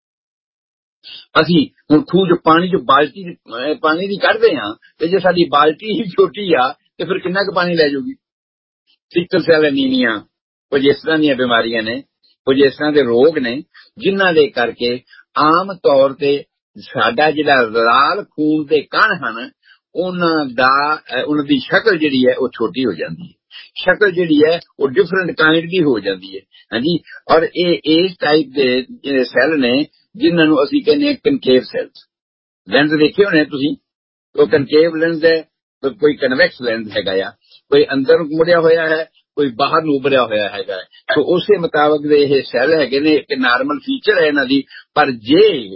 ਅਸੀਂ ਹੁਣ ਖੂਹ ਚ ਬਾਲਟੀ ਪਾਣੀ ਦੀ ਕੱਢਦੇ ਹਾਂ ਤੇ ਜੇ ਸਾਡੀ ਬਾਲਟੀ ਹੀ ਛੋਟੀ ਆ ਤੇ ਫਿਰ ਕਿੰਨਾ ਕੁ ਪਾਣੀ ਲੈ ਜਾਊਗੀ? ਸਿਕਲ ਸੈਲ ਐਨੀਮੀਆ, ਕੁਝ ਇਸ ਤਰ੍ਹਾਂ ਦੀਆਂ ਬਿਮਾਰੀਆਂ ਨੇ, ਕੁਝ ਇਸ ਤਰ੍ਹਾਂ ਦੇ ਰੋਗ ਨੇ ਜਿਨ੍ਹਾਂ ਦੇ ਕਰਕੇ ਆਮ ਤੌਰ ਤੇ ਸਾਡਾ ਜਿਹੜਾ ਲਾਲ ਖੂਨ ਦੇ ਕਣ ਹਨ ਉਹਨਾਂ ਦੀ ਸ਼ਕਲ ਜਿਹੜੀ ਹੈ ਉਹ ਛੋਟੀ ਹੋ ਜਾਂਦੀ ਹੈ, ਸ਼ਕਲ ਜਿਹੜੀ ਹੈ ਉਹ ਡਿਫਰੈਂਟ ਕਾਈਂਡ ਦੀ ਹੋ ਜਾਂਦੀ ਹੈ। ਹਾਂਜੀ, ਔਰ ਇਹ ਇਸ ਟਾਈਪ ਦੇ ਜਿਹੜੇ ਸੈੱਲ ਨੇ ਜਿਨ੍ਹਾਂ ਨੂੰ ਅਸੀਂ ਕਹਿੰਦੇ ਹਾਂ ਕਨਕੇਵ ਸੈੱਲਸ। ਲੈਂਸ ਦੇਖੇ ਹੋਣੇ ਤੁਸੀਂ, ਉਹ ਕਨਕੇਵ ਲੈਂਸ ਹੈ, ਕੋਈ ਕਨਵੈਕਸ ਲੈਂਸ ਹੈਗਾ ਆ, ਕੋਈ ਅੰਦਰ ਮੁੜਿਆ ਹੋਇਆ ਹੈ, ਕੋਈ ਬਾਹਰ ਨੂੰ ਉਭਰਿਆ ਹੋਇਆ ਹੈਗਾ। ਸੋ ਉਸੇ ਮੁਤਾਬਕ ਦੇ ਇਹ ਸੈੱਲ ਹੈਗੇ ਨੇ, ਇੱਕ ਨਾਰਮਲ ਫੀਚਰ ਹੈ ਇਹਨਾਂ ਦੀ। ਪਰ ਜੇ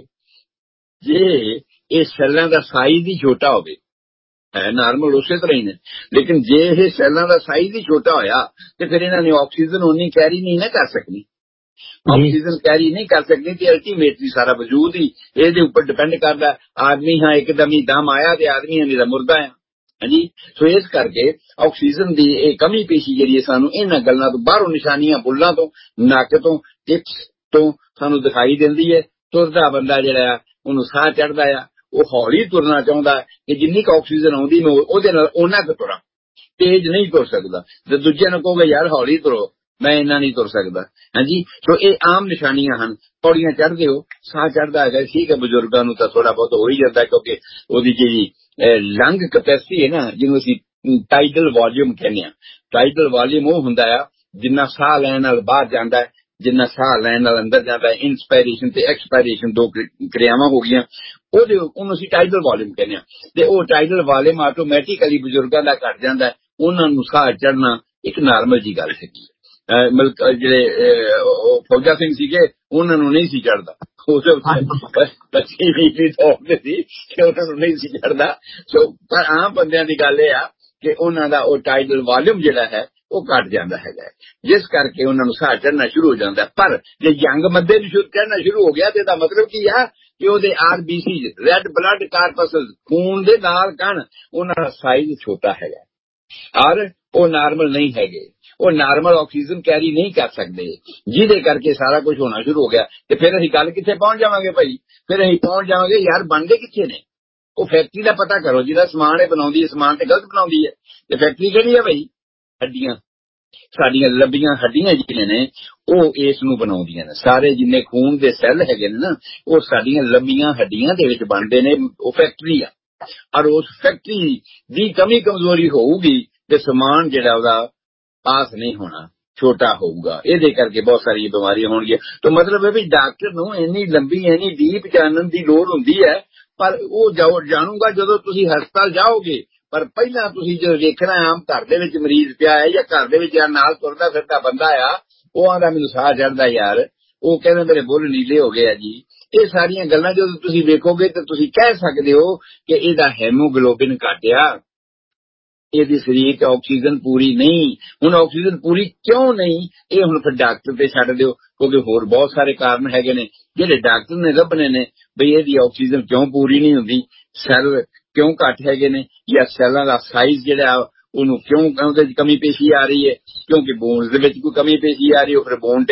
ਇਹ ਸੈੱਲਾਂ ਦਾ ਸਾਈਜ਼ ਹੀ ਛੋਟਾ ਹੋਵੇ, ਹੈ ਨਾਰਮਲ ਉਸੇ ਤਰ੍ਹਾਂ ਹੀ ਨੇ, ਲੇਕਿਨ ਜੇ ਇਹ ਸੈੱਲਾਂ ਦਾ ਸਾਈਜ਼ ਹੀ ਛੋਟਾ ਹੋਇਆ ਤੇ ਫਿਰ ਇਹਨਾਂ ਨੇ ਆਕਸੀਜਨ ਉਨੀ ਕੈਰੀ ਨਹੀਂ ਨਾ ਕਰ ਸਕਣੀ, ਆਕਸੀਜਨ ਕੈਰੀ ਨਹੀਂ ਕਰ ਸਕਣੀ ਤੇ ਅਲਟੀਮੇਟਲੀ ਸਾਰਾ ਵਜੂਦ ਹੀ ਇਹਦੇ ਉੱਪਰ ਡਿਪੈਂਡ ਕਰਦਾ। ਆਦਮੀ ਹਾਂ ਇੱਕਦਮ ਹੀ ਦਮ ਆਇਆ ਤੇ ਆਦਮੀ ਨਹੀਂ ਤਾਂ ਮੁਰਦਾ ਆ। ਹਾਂਜੀ, ਸੋ ਇਸ ਕਰਕੇ ਆਕਸੀਜਨ ਦੀ ਇਹ ਕਮੀ ਪੇਸ਼ੀ ਜਿਹੜੀ ਸਾਨੂੰ ਇਹਨਾਂ ਗੱਲਾਂ ਤੋਂ ਬਾਹਰੋਂ ਨਿਸ਼ਾਨੀਆਂ ਬੁੱਲਾਂ ਤੋਂ, ਨੱਕ ਤੋਂ, ਟਿਪਸ ਤੋਂ ਸਾਨੂੰ ਦਿਖਾਈ ਦਿੰਦੀ ਹੈ। ਤੁਰਦਾ ਬੰਦਾ ਜਿਹੜਾ ਉਹਨੂੰ ਸਾਹ ਚੜਦਾ ਆ, ਉਹ ਹੌਲੀ ਤੁਰਨਾ ਚਾਹੁੰਦਾ ਕਿ ਜਿੰਨੀ ਕੁ ਆਕਸੀਜਨ ਆਉਂਦੀ ਮੈਂ ਉਹਦੇ ਨਾਲ ਉਹਨਾਂ ਕੁ ਤੁਰਾਂ, ਤੇਜ਼ ਨਹੀਂ ਤੁਰ ਸਕਦਾ। ਤੇ ਦੂਜਿਆਂ ਨੂੰ ਕਹੋਗੇ ਯਾਰ ਹੌਲੀ ਤੁਰੋ, ਮੈਂ ਇੰਨਾ ਨਹੀਂ ਤੁਰ ਸਕਦਾ। ਹਾਂਜੀ, ਸੋ ਇਹ ਆਮ ਨਿਸ਼ਾਨੀਆਂ ਹਨ। ਪੌੜੀਆਂ ਚੜ੍ਹਦੇ ਹੋ, ਸਾਹ ਚੜ੍ਹਦਾ ਹੈਗਾ, ਠੀਕ ਹੈ, ਬਜ਼ੁਰਗਾਂ ਨੂੰ ਤਾਂ ਥੋੜਾ ਬਹੁਤ ਹੋ ਹੀ ਜਾਂਦਾ ਕਿਉਂਕਿ ਉਹਦੀ ਜਿਹੜੀ ਲੰਗ ਕੈਪੈਸਿਟੀ ਹੈ ਨਾ, ਜਿਹਨੂੰ ਅਸੀਂ ਟਾਈਡਲ ਵਾਲੀਅਮ ਕਹਿੰਦੇ ਹਾਂ। ਟਾਈਡਲ ਵਾਲੀਅਮ ਉਹ ਹੁੰਦਾ ਆ ਜਿੰਨਾ ਸਾਹ ਲੈਣ ਨਾਲ ਬਾਹਰ ਜਾਂਦਾ ਹੈ, ਜਿੰਨਾ ਸਾਹ ਲੈਣ ਨਾਲ ਅੰਦਰ ਜਾਂਦਾ ਹੈ। ਇਨਸਪਾਇਰੇਸ਼ਨ ਤੇ ਐਕਸਪਾਇਰੇਸ਼ਨ ਦੋ ਕਿਰਿਆਵਾਂ ਹੋ ਗਈਆਂ, ਉਹਨੂੰ ਅਸੀਂ ਟਾਈਡਲ ਵਾਲੀਅਮ ਕਹਿੰਦੇ ਹਾਂ। ਤੇ ਉਹ ਟਾਈਡਲ ਵਾਲੀਅਮ ਆਟੋਮੈਟਿਕਲੀ ਬਜ਼ੁਰਗਾਂ ਦਾ ਘਟ ਜਾਂਦਾ, ਉਹਨਾਂ ਨੂੰ ਸਾਹ ਚੜ੍ਹਨਾ ਇੱਕ ਨਾਰਮਲ ਜੀ ਗੱਲ ਹੈਗੀ। ਜਿਹੜੇ ਫੌਜਾ ਸਿੰਘ ਸੀਗੇ ਉਹਨਾਂ ਨੂੰ ਨਹੀਂ ਸੀ ਚੜ੍ਹਦਾ, ਬੱਚੇ ਵੀ ਦੌੜਦੇ ਸੀ ਕਿ ਉਹਨਾਂ ਨੂੰ ਨਹੀਂ ਸੀ ਚੜ੍ਹਦਾ। ਸੋ ਪਰ ਆਮ ਬੰਦਿਆਂ ਦੀ ਗੱਲ ਇਹ ਆ ਕਿ ਉਹਨਾਂ ਦਾ ਉਹ ਟਾਈਡਲ ਵਾਲੀਅਮ ਜਿਹੜਾ ਹੈ ਉਹ ਘਟ ਜਾਂਦਾ ਹੈਗਾ, ਜਿਸ ਕਰਕੇ ਉਹਨਾਂ ਨੂੰ ਸਾਹ ਚੜ੍ਹਨਾ ਸ਼ੁਰੂ ਹੋ ਜਾਂਦਾ। ਪਰ ਜੇ ਯੰਗ ਬੰਦੇ ਨੂੰ ਚੜ੍ਹਨਾ ਸ਼ੁਰੂ ਹੋ ਗਿਆ ਤੇ ਇਹਦਾ ਮਤਲਬ ਕੀ ਆ ਕਿ ਉਹਦੇ RBC ਰੈੱਡ ਬਲੱਡ ਕਾਰਪਸਲ, ਖੂਨ ਦੇ ਨਾਲ ਕਣ, ਉਹਨਾਂ ਦਾ ਸਾਈਜ਼ ਛੋਟਾ ਹੈਗਾ ਔਰ ਉਹ ਨਾਰਮਲ ਨਹੀਂ ਹੈਗੇ, ਉਹ ਨਾਰਮਲ ਆਕਸੀਜਨ ਕੈਰੀ ਨਹੀਂ ਕਰ ਸਕਦੇ, ਜਿਹਦੇ ਕਰਕੇ ਸਾਰਾ ਕੁਝ ਹੋਣਾ ਸ਼ੁਰੂ ਹੋ ਗਿਆ। ਤੇ ਫਿਰ ਅਸੀਂ ਗੱਲ ਕਿੱਥੇ ਪਹੁੰਚ ਜਾਵਾਂਗੇ ਭਾਈ? ਫਿਰ ਅਸੀਂ ਪਹੁੰਚ ਜਾਵਾਂਗੇ ਯਾਰ ਬਣਦੇ ਕਿੱਥੇ ਨੇ? ਉਹ ਫੈਕਟਰੀ ਦਾ ਪਤਾ ਕਰੋ, ਜਿਹਦਾ ਸਮਾਨ ਇਹ ਬਣਾਉਂਦੀ ਹੈ, ਸਮਾਨ ਤੇ ਗਲਤ ਬਣਾਉਂਦੀ ਹੈ। ਤੇ ਫੈਕਟਰੀ ਕਿਹੜੀ ਹੈ ਭਾਈ? ਹੱਡੀਆਂ, ਸਾਡੀਆਂ ਲੰਬੀਆਂ ਹੱਡੀਆਂ ਜਿਹੜੀਆਂ ਨੇ ਉਹ ਇਸ ਨੂੰ ਬਣਾਉਂਦੀਆਂ ਨੇ। ਸਾਰੇ ਜਿੰਨੇ ਖੂਨ ਦੇ ਸੈੱਲ ਹੈਗੇ ਨੇ ਨਾ, ਉਹ ਸਾਡੀਆਂ ਲੰਬੀਆਂ ਹੱਡੀਆਂ ਦੇ ਵਿੱਚ ਬਣਦੇ ਨੇ। ਉਹ ਫੈਕਟਰੀ ਆ, ਔਰ ਉਸ ਫੈਕਟਰੀ ਦੀ ਕਮੀ ਕਮਜ਼ੋਰੀ ਹੋਊਗੀ ਤੇ ਸਮਾਨ ਜਿਹੜਾ ਉਹਦਾ ਪਾਸ ਨਹੀਂ ਹੋਣਾ, ਛੋਟਾ ਹੋਊਗਾ। ਇਹਦੇ ਕਰਕੇ ਬਹੁਤ ਸਾਰੀਆਂ ਬਿਮਾਰੀਆਂ ਹੋਣਗੀਆਂ। ਤਾਂ ਮਤਲਬ ਹੈ ਵੀ ਡਾਕਟਰ ਨੂੰ ਇੰਨੀ ਲੰਬੀ, ਇੰਨੀ ਡੀਪ ਜਾਣਨ ਦੀ ਲੋੜ ਹੁੰਦੀ ਹੈ, ਪਰ ਉਹ ਜਾਣੂਗਾ ਜਦੋਂ ਤੁਸੀਂ ਹਸਪਤਾਲ ਜਾਓਗੇ। ਪਰ ਪਹਿਲਾਂ ਤੁਸੀਂ ਜਦੋਂ ਵੇਖਣਾ ਆਮ ਘਰ ਦੇ ਵਿੱਚ ਮਰੀਜ਼ ਪਿਆ ਹੈ ਜਾਂ ਘਰ ਦੇ ਵਿੱਚ ਯਾਰ ਨਾਲ ਤੁਰਦਾ ਫਿਰਦਾ ਬੰਦਾ ਆ, ਉਹ ਆਂਦਾ ਮੈਨੂੰ ਸਾਹ ਚੜ੍ਹਦਾ ਯਾਰ, ਉਹ ਕਹਿੰਦਾ ਮੇਰੇ ਬੁੱਲ ਨੀਲੇ ਹੋ ਗਏ ਆ ਜੀ। ਇਹ ਸਾਰੀਆਂ ਗੱਲਾਂ ਜਦੋਂ ਤੁਸੀਂ ਵੇਖੋਗੇ ਤਾਂ ਤੁਸੀਂ ਕਹਿ ਸਕਦੇ ਹੋ ਕਿ ਇਹਦਾ ਹੈਮੋਗਲੋਬਿਨ ਘਟਿਆ, ਇਹਦੀ ਸਰੀਰ 'ਚ ਆਕਸੀਜਨ ਪੂਰੀ ਨਹੀਂ। ਹੁਣ ਆਕਸੀਜਨ ਪੂਰੀ ਕਿਉਂ ਨਹੀਂ, ਇਹ ਹੁਣ ਫਿਰ ਡਾਕਟਰ ਤੇ ਛੱਡ ਦਿਓ, ਕਿਉਂਕਿ ਹੋਰ ਬਹੁਤ ਸਾਰੇ ਕਾਰਨ ਹੈਗੇ ਨੇ ਜਿਹੜੇ ਡਾਕਟਰ ਨੇ ਲੱਭਣੇ ਨੇ। ਬਈ ਇਹਦੀ ਆਕਸੀਜਨ ਕਿਉਂ ਪੂਰੀ ਨਹੀਂ ਹੁੰਦੀ, ਸੈੱਲ ਕਿਉਂ ਘੱਟ ਹੈਗੇ ਨੇ, ਜਾਂ ਸੈੱਲਾਂ ਦਾ ਸਾਈਜ਼ ਜਿਹੜਾ ਉਹਨੂੰ ਕਿਉਂ ਉਹਦੇ 'ਚ ਕਮੀ ਪੇਸ਼ੀ ਆ ਰਹੀ ਹੈ, ਕਿਉਂਕਿ ਬੋਨਸ ਦੇ ਵਿੱਚ ਕੋਈ ਕਮੀ ਪੇਸ਼ੀ ਆ ਰਹੀ ਹੈ। ਫਿਰ ਬੋਨ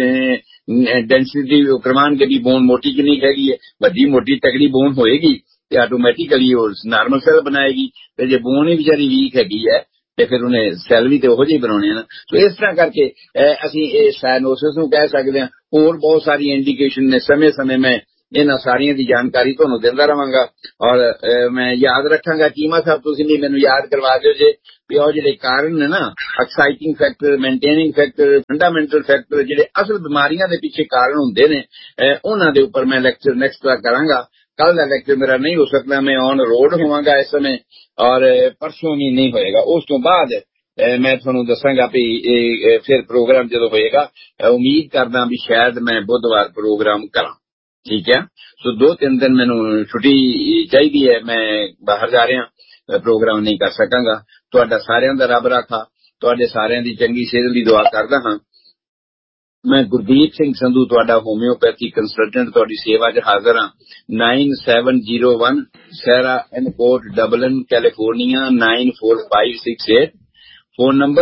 ਡੈਂਸਿਟੀ ਕਰਵਾਉਣਗੇ ਵੀ ਬੋਨ ਮੋਟੀ ਕਿੰਨੀ ਹੈਗੀ ਹੈ। ਵੱਡੀ ਮੋਟੀ ਤਕੜੀ ਬੋਨ ਹੋਏਗੀ ਤੇ ਆਟੋਮੈਟਿਕਲੀ ਉਹ ਨਾਰਮਲ ਸੈੱਲ ਬਣਾਏਗੀ, ਤੇ ਜੇ ਬੋਨ ਹੀ ਵਿਚਾਰੀ ਵੀਕ ਹੈਗੀ ਹੈ ਤੇ ਫਿਰ ਉਹਨੇ ਸੈੱਲ ਵੀ ਤੇ ਉਹੋ ਜਿਹੇ ਬਣਾਉਣੇ ਨਾ। ਸੋ ਇਸ ਤਰ੍ਹਾਂ ਕਰਕੇ ਅਸੀਂ ਇਹ ਸਾਇਨੋਸਿਸ ਨੂੰ ਕਹਿ ਸਕਦੇ ਹਾਂ। ਹੋਰ ਬਹੁਤ ਸਾਰੀ ਇੰਡੀਕੇਸ਼ਨ ਨੇ, ਸਮੇਂ ਸਮੇਂ ਮੈਂ ਇਹਨਾਂ ਸਾਰੀਆਂ ਦੀ ਜਾਣਕਾਰੀ ਤੁਹਾਨੂੰ ਦਿੰਦਾ ਰਹਾਂਗਾ। ਔਰ ਮੈਂ ਯਾਦ ਰੱਖਾਂਗਾ ਚੀਮਾ ਸਾਹਿਬ, ਤੁਸੀਂ ਵੀ ਮੈਨੂੰ ਯਾਦ ਕਰਵਾ ਦਿਓ ਜੇ ਵੀ ਉਹ ਜਿਹੜੇ ਕਾਰਨ ਨੇ ਨਾ, exciting factor, maintaining factor, fundamental factor, ਜਿਹੜੇ ਅਸਲ ਬਿਮਾਰੀਆਂ ਦੇ ਪਿੱਛੇ ਕਾਰਨ ਹੁੰਦੇ ਨੇ, ਉਹਨਾਂ ਦੇ ਉੱਪਰ ਮੈਂ ਲੈਕਚਰ ਨੈਕਸਟ ਵਾਰ ਕਰਾਂਗਾ। ਕੱਲ ਦਾ ਲੈਕਚਰ ਮੇਰਾ ਨਹੀਂ ਹੋ ਸਕਦਾ, ਮੈਂ ਔਨ ਰੋਡ ਹੋਵਾਂਗਾ ਇਸ ਸਮੇਂ, ਔਰ ਪਰਸੋਂ ਵੀ ਨਹੀਂ ਹੋਏਗਾ। ਉਸ ਤੋਂ ਬਾਅਦ ਮੈਂ ਤੁਹਾਨੂੰ ਦੱਸਾਂਗਾ ਵੀ ਫਿਰ ਪ੍ਰੋਗਰਾਮ ਜਦੋਂ ਹੋਏਗਾ, ਉਮੀਦ ਕਰਦਾ ਵੀ ਸ਼ਾਇਦ ਮੈਂ ਬੁੱਧਵਾਰ ਪ੍ਰੋਗਰਾਮ ਕਰਾਂ। ਠੀਕ ਹੈ, ਸੋ 2-3 ਦਿਨ ਮੈਨੂੰ ਛੁੱਟੀ ਚਾਹੀਦੀ ਹੈ, ਮੈਂ ਬਾਹਰ ਜਾ ਰਿਹਾ, ਪ੍ਰੋਗਰਾਮ ਨਹੀਂ ਕਰ ਸਕਾਂਗਾ। ਤੁਹਾਡਾ ਸਾਰਿਆਂ ਦਾ ਰੱਬ ਰਾਖਾ, ਤੁਹਾਡੇ ਸਾਰਿਆਂ ਦੀ ਚੰਗੀ ਸਿਹਤ ਲਈ ਦੁਆ ਕਰਦਾ ਹਾਂ। ਮੈਂ ਗੁਰਦੀਪ ਸਿੰਘ ਸੰਧੂ, ਤੁਹਾਡਾ ਹੋਮਿਓਪੈਥੀ ਕੰਸਲਟੈਂਟ, ਤੁਹਾਡੀ ਸੇਵਾ 'ਚ ਹਾਜ਼ਰ ਹਾਂ। 9701 ਸੈਰਾ ਐਨਕੋਟ, ਡਬਲਿਨ, ਕੈਲੀਫੋਰਨੀਆ 94568। Phone number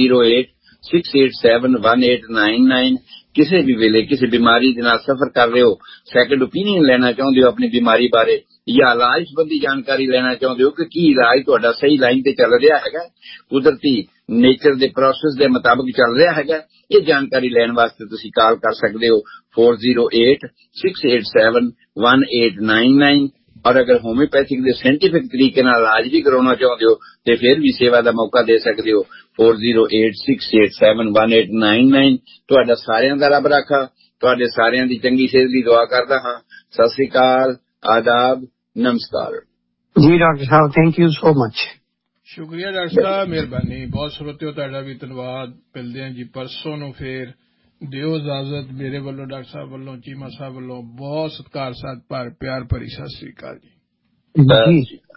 4086871899। ਕਿਸੇ ਵੀ ਵੇਲੇ ਕਿਸੇ ਬਿਮਾਰੀ ਦੇ ਨਾਲ ਸਫਰ ਕਰ ਰਹੇ ਹੋ, ਸੈਕੰਡ ਓਪੀਨੀਅਨ ਲੈਣਾ ਚਾਹੁੰਦੇ ਹੋ ਆਪਣੀ ਬਿਮਾਰੀ ਬਾਰੇ, ਜਾਂ ਇਲਾਜ ਸੰਬੰਧੀ ਜਾਣਕਾਰੀ ਲੈਣਾ ਚਾਹੁੰਦੇ ਹੋ ਕਿ ਕੀ ਇਲਾਜ ਤੁਹਾਡਾ ਸਹੀ ਲਾਈਨ ਤੇ ਚੱਲ ਰਿਹਾ ਹੈਗਾ, ਕੁਦਰਤੀ ਨੇਚਰ ਦੇ ਪ੍ਰੋਸੈਸ ਦੇ ਮੁਤਾਬਕ ਚੱਲ ਰਿਹਾ ਹੈਗਾ, ਇਹ ਜਾਣਕਾਰੀ ਲੈਣ ਵਾਸਤੇ ਤੁਸੀਂ ਕਾਲ ਕਰ ਸਕਦੇ ਹੋ 4086871899। ਔਰ ਅਗਰ ਹੋਮਿਓਪੈਥਿਕ ਦੇ ਸਾਇੰਟੀਫਿਕ ਤਰੀਕੇ ਨਾਲ ਇਲਾਜ ਵੀ ਕਰਾਉਣਾ ਚਾਹੁੰਦੇ ਹੋ ਤੇ ਫਿਰ ਵੀ ਸੇਵਾ ਦਾ ਮੌਕਾ ਦੇ ਸਕਦੇ ਹੋ 4086871899। ਤੁਹਾਡਾ ਸਾਰਿਆਂ ਦਾ ਰੱਬ ਰਾਖਾ, ਤੁਹਾਡੇ ਸਾਰਿਆਂ ਦੀ ਚੰਗੀ ਸਿਹਤ ਦੀ ਦੁਆ ਕਰਦਾ ਹਾਂ। ਸਤਿ ਸ੍ਰੀ ਅਕਾਲ, ਆਦਾਬ, ਨਮਸਕਾਰ ਜੀ doctor Sahib, thank you so much. ਸ਼ੁਕਰੀਆ ਡਾਕਟਰ ਸਾਹਿਬ, ਮਿਹਰਬਾਨੀ ਬਹੁਤ। ਸਰੋਤਿਓ, ਤੁਹਾਡਾ ਵੀ ਧੰਨਵਾਦ। ਮਿਲਦੇ ਹਾਂ ਜੀ ਪਰਸੋਂ ਨੂੰ ਫੇਰ। ਦਿਓ ਇਜਾਜ਼ਤ। ਮੇਰੇ ਵੱਲੋਂ, ਡਾਕਟਰ ਸਾਹਿਬ ਵੱਲੋਂ, ਚੀਮਾ ਸਾਹਿਬ ਵੱਲੋਂ ਬਹੁਤ ਸਤਿਕਾਰ, ਪਿਆਰ ਭਰੀ ਸਤਿ ਸ੍ਰੀ ਅਕਾਲ ਜੀ।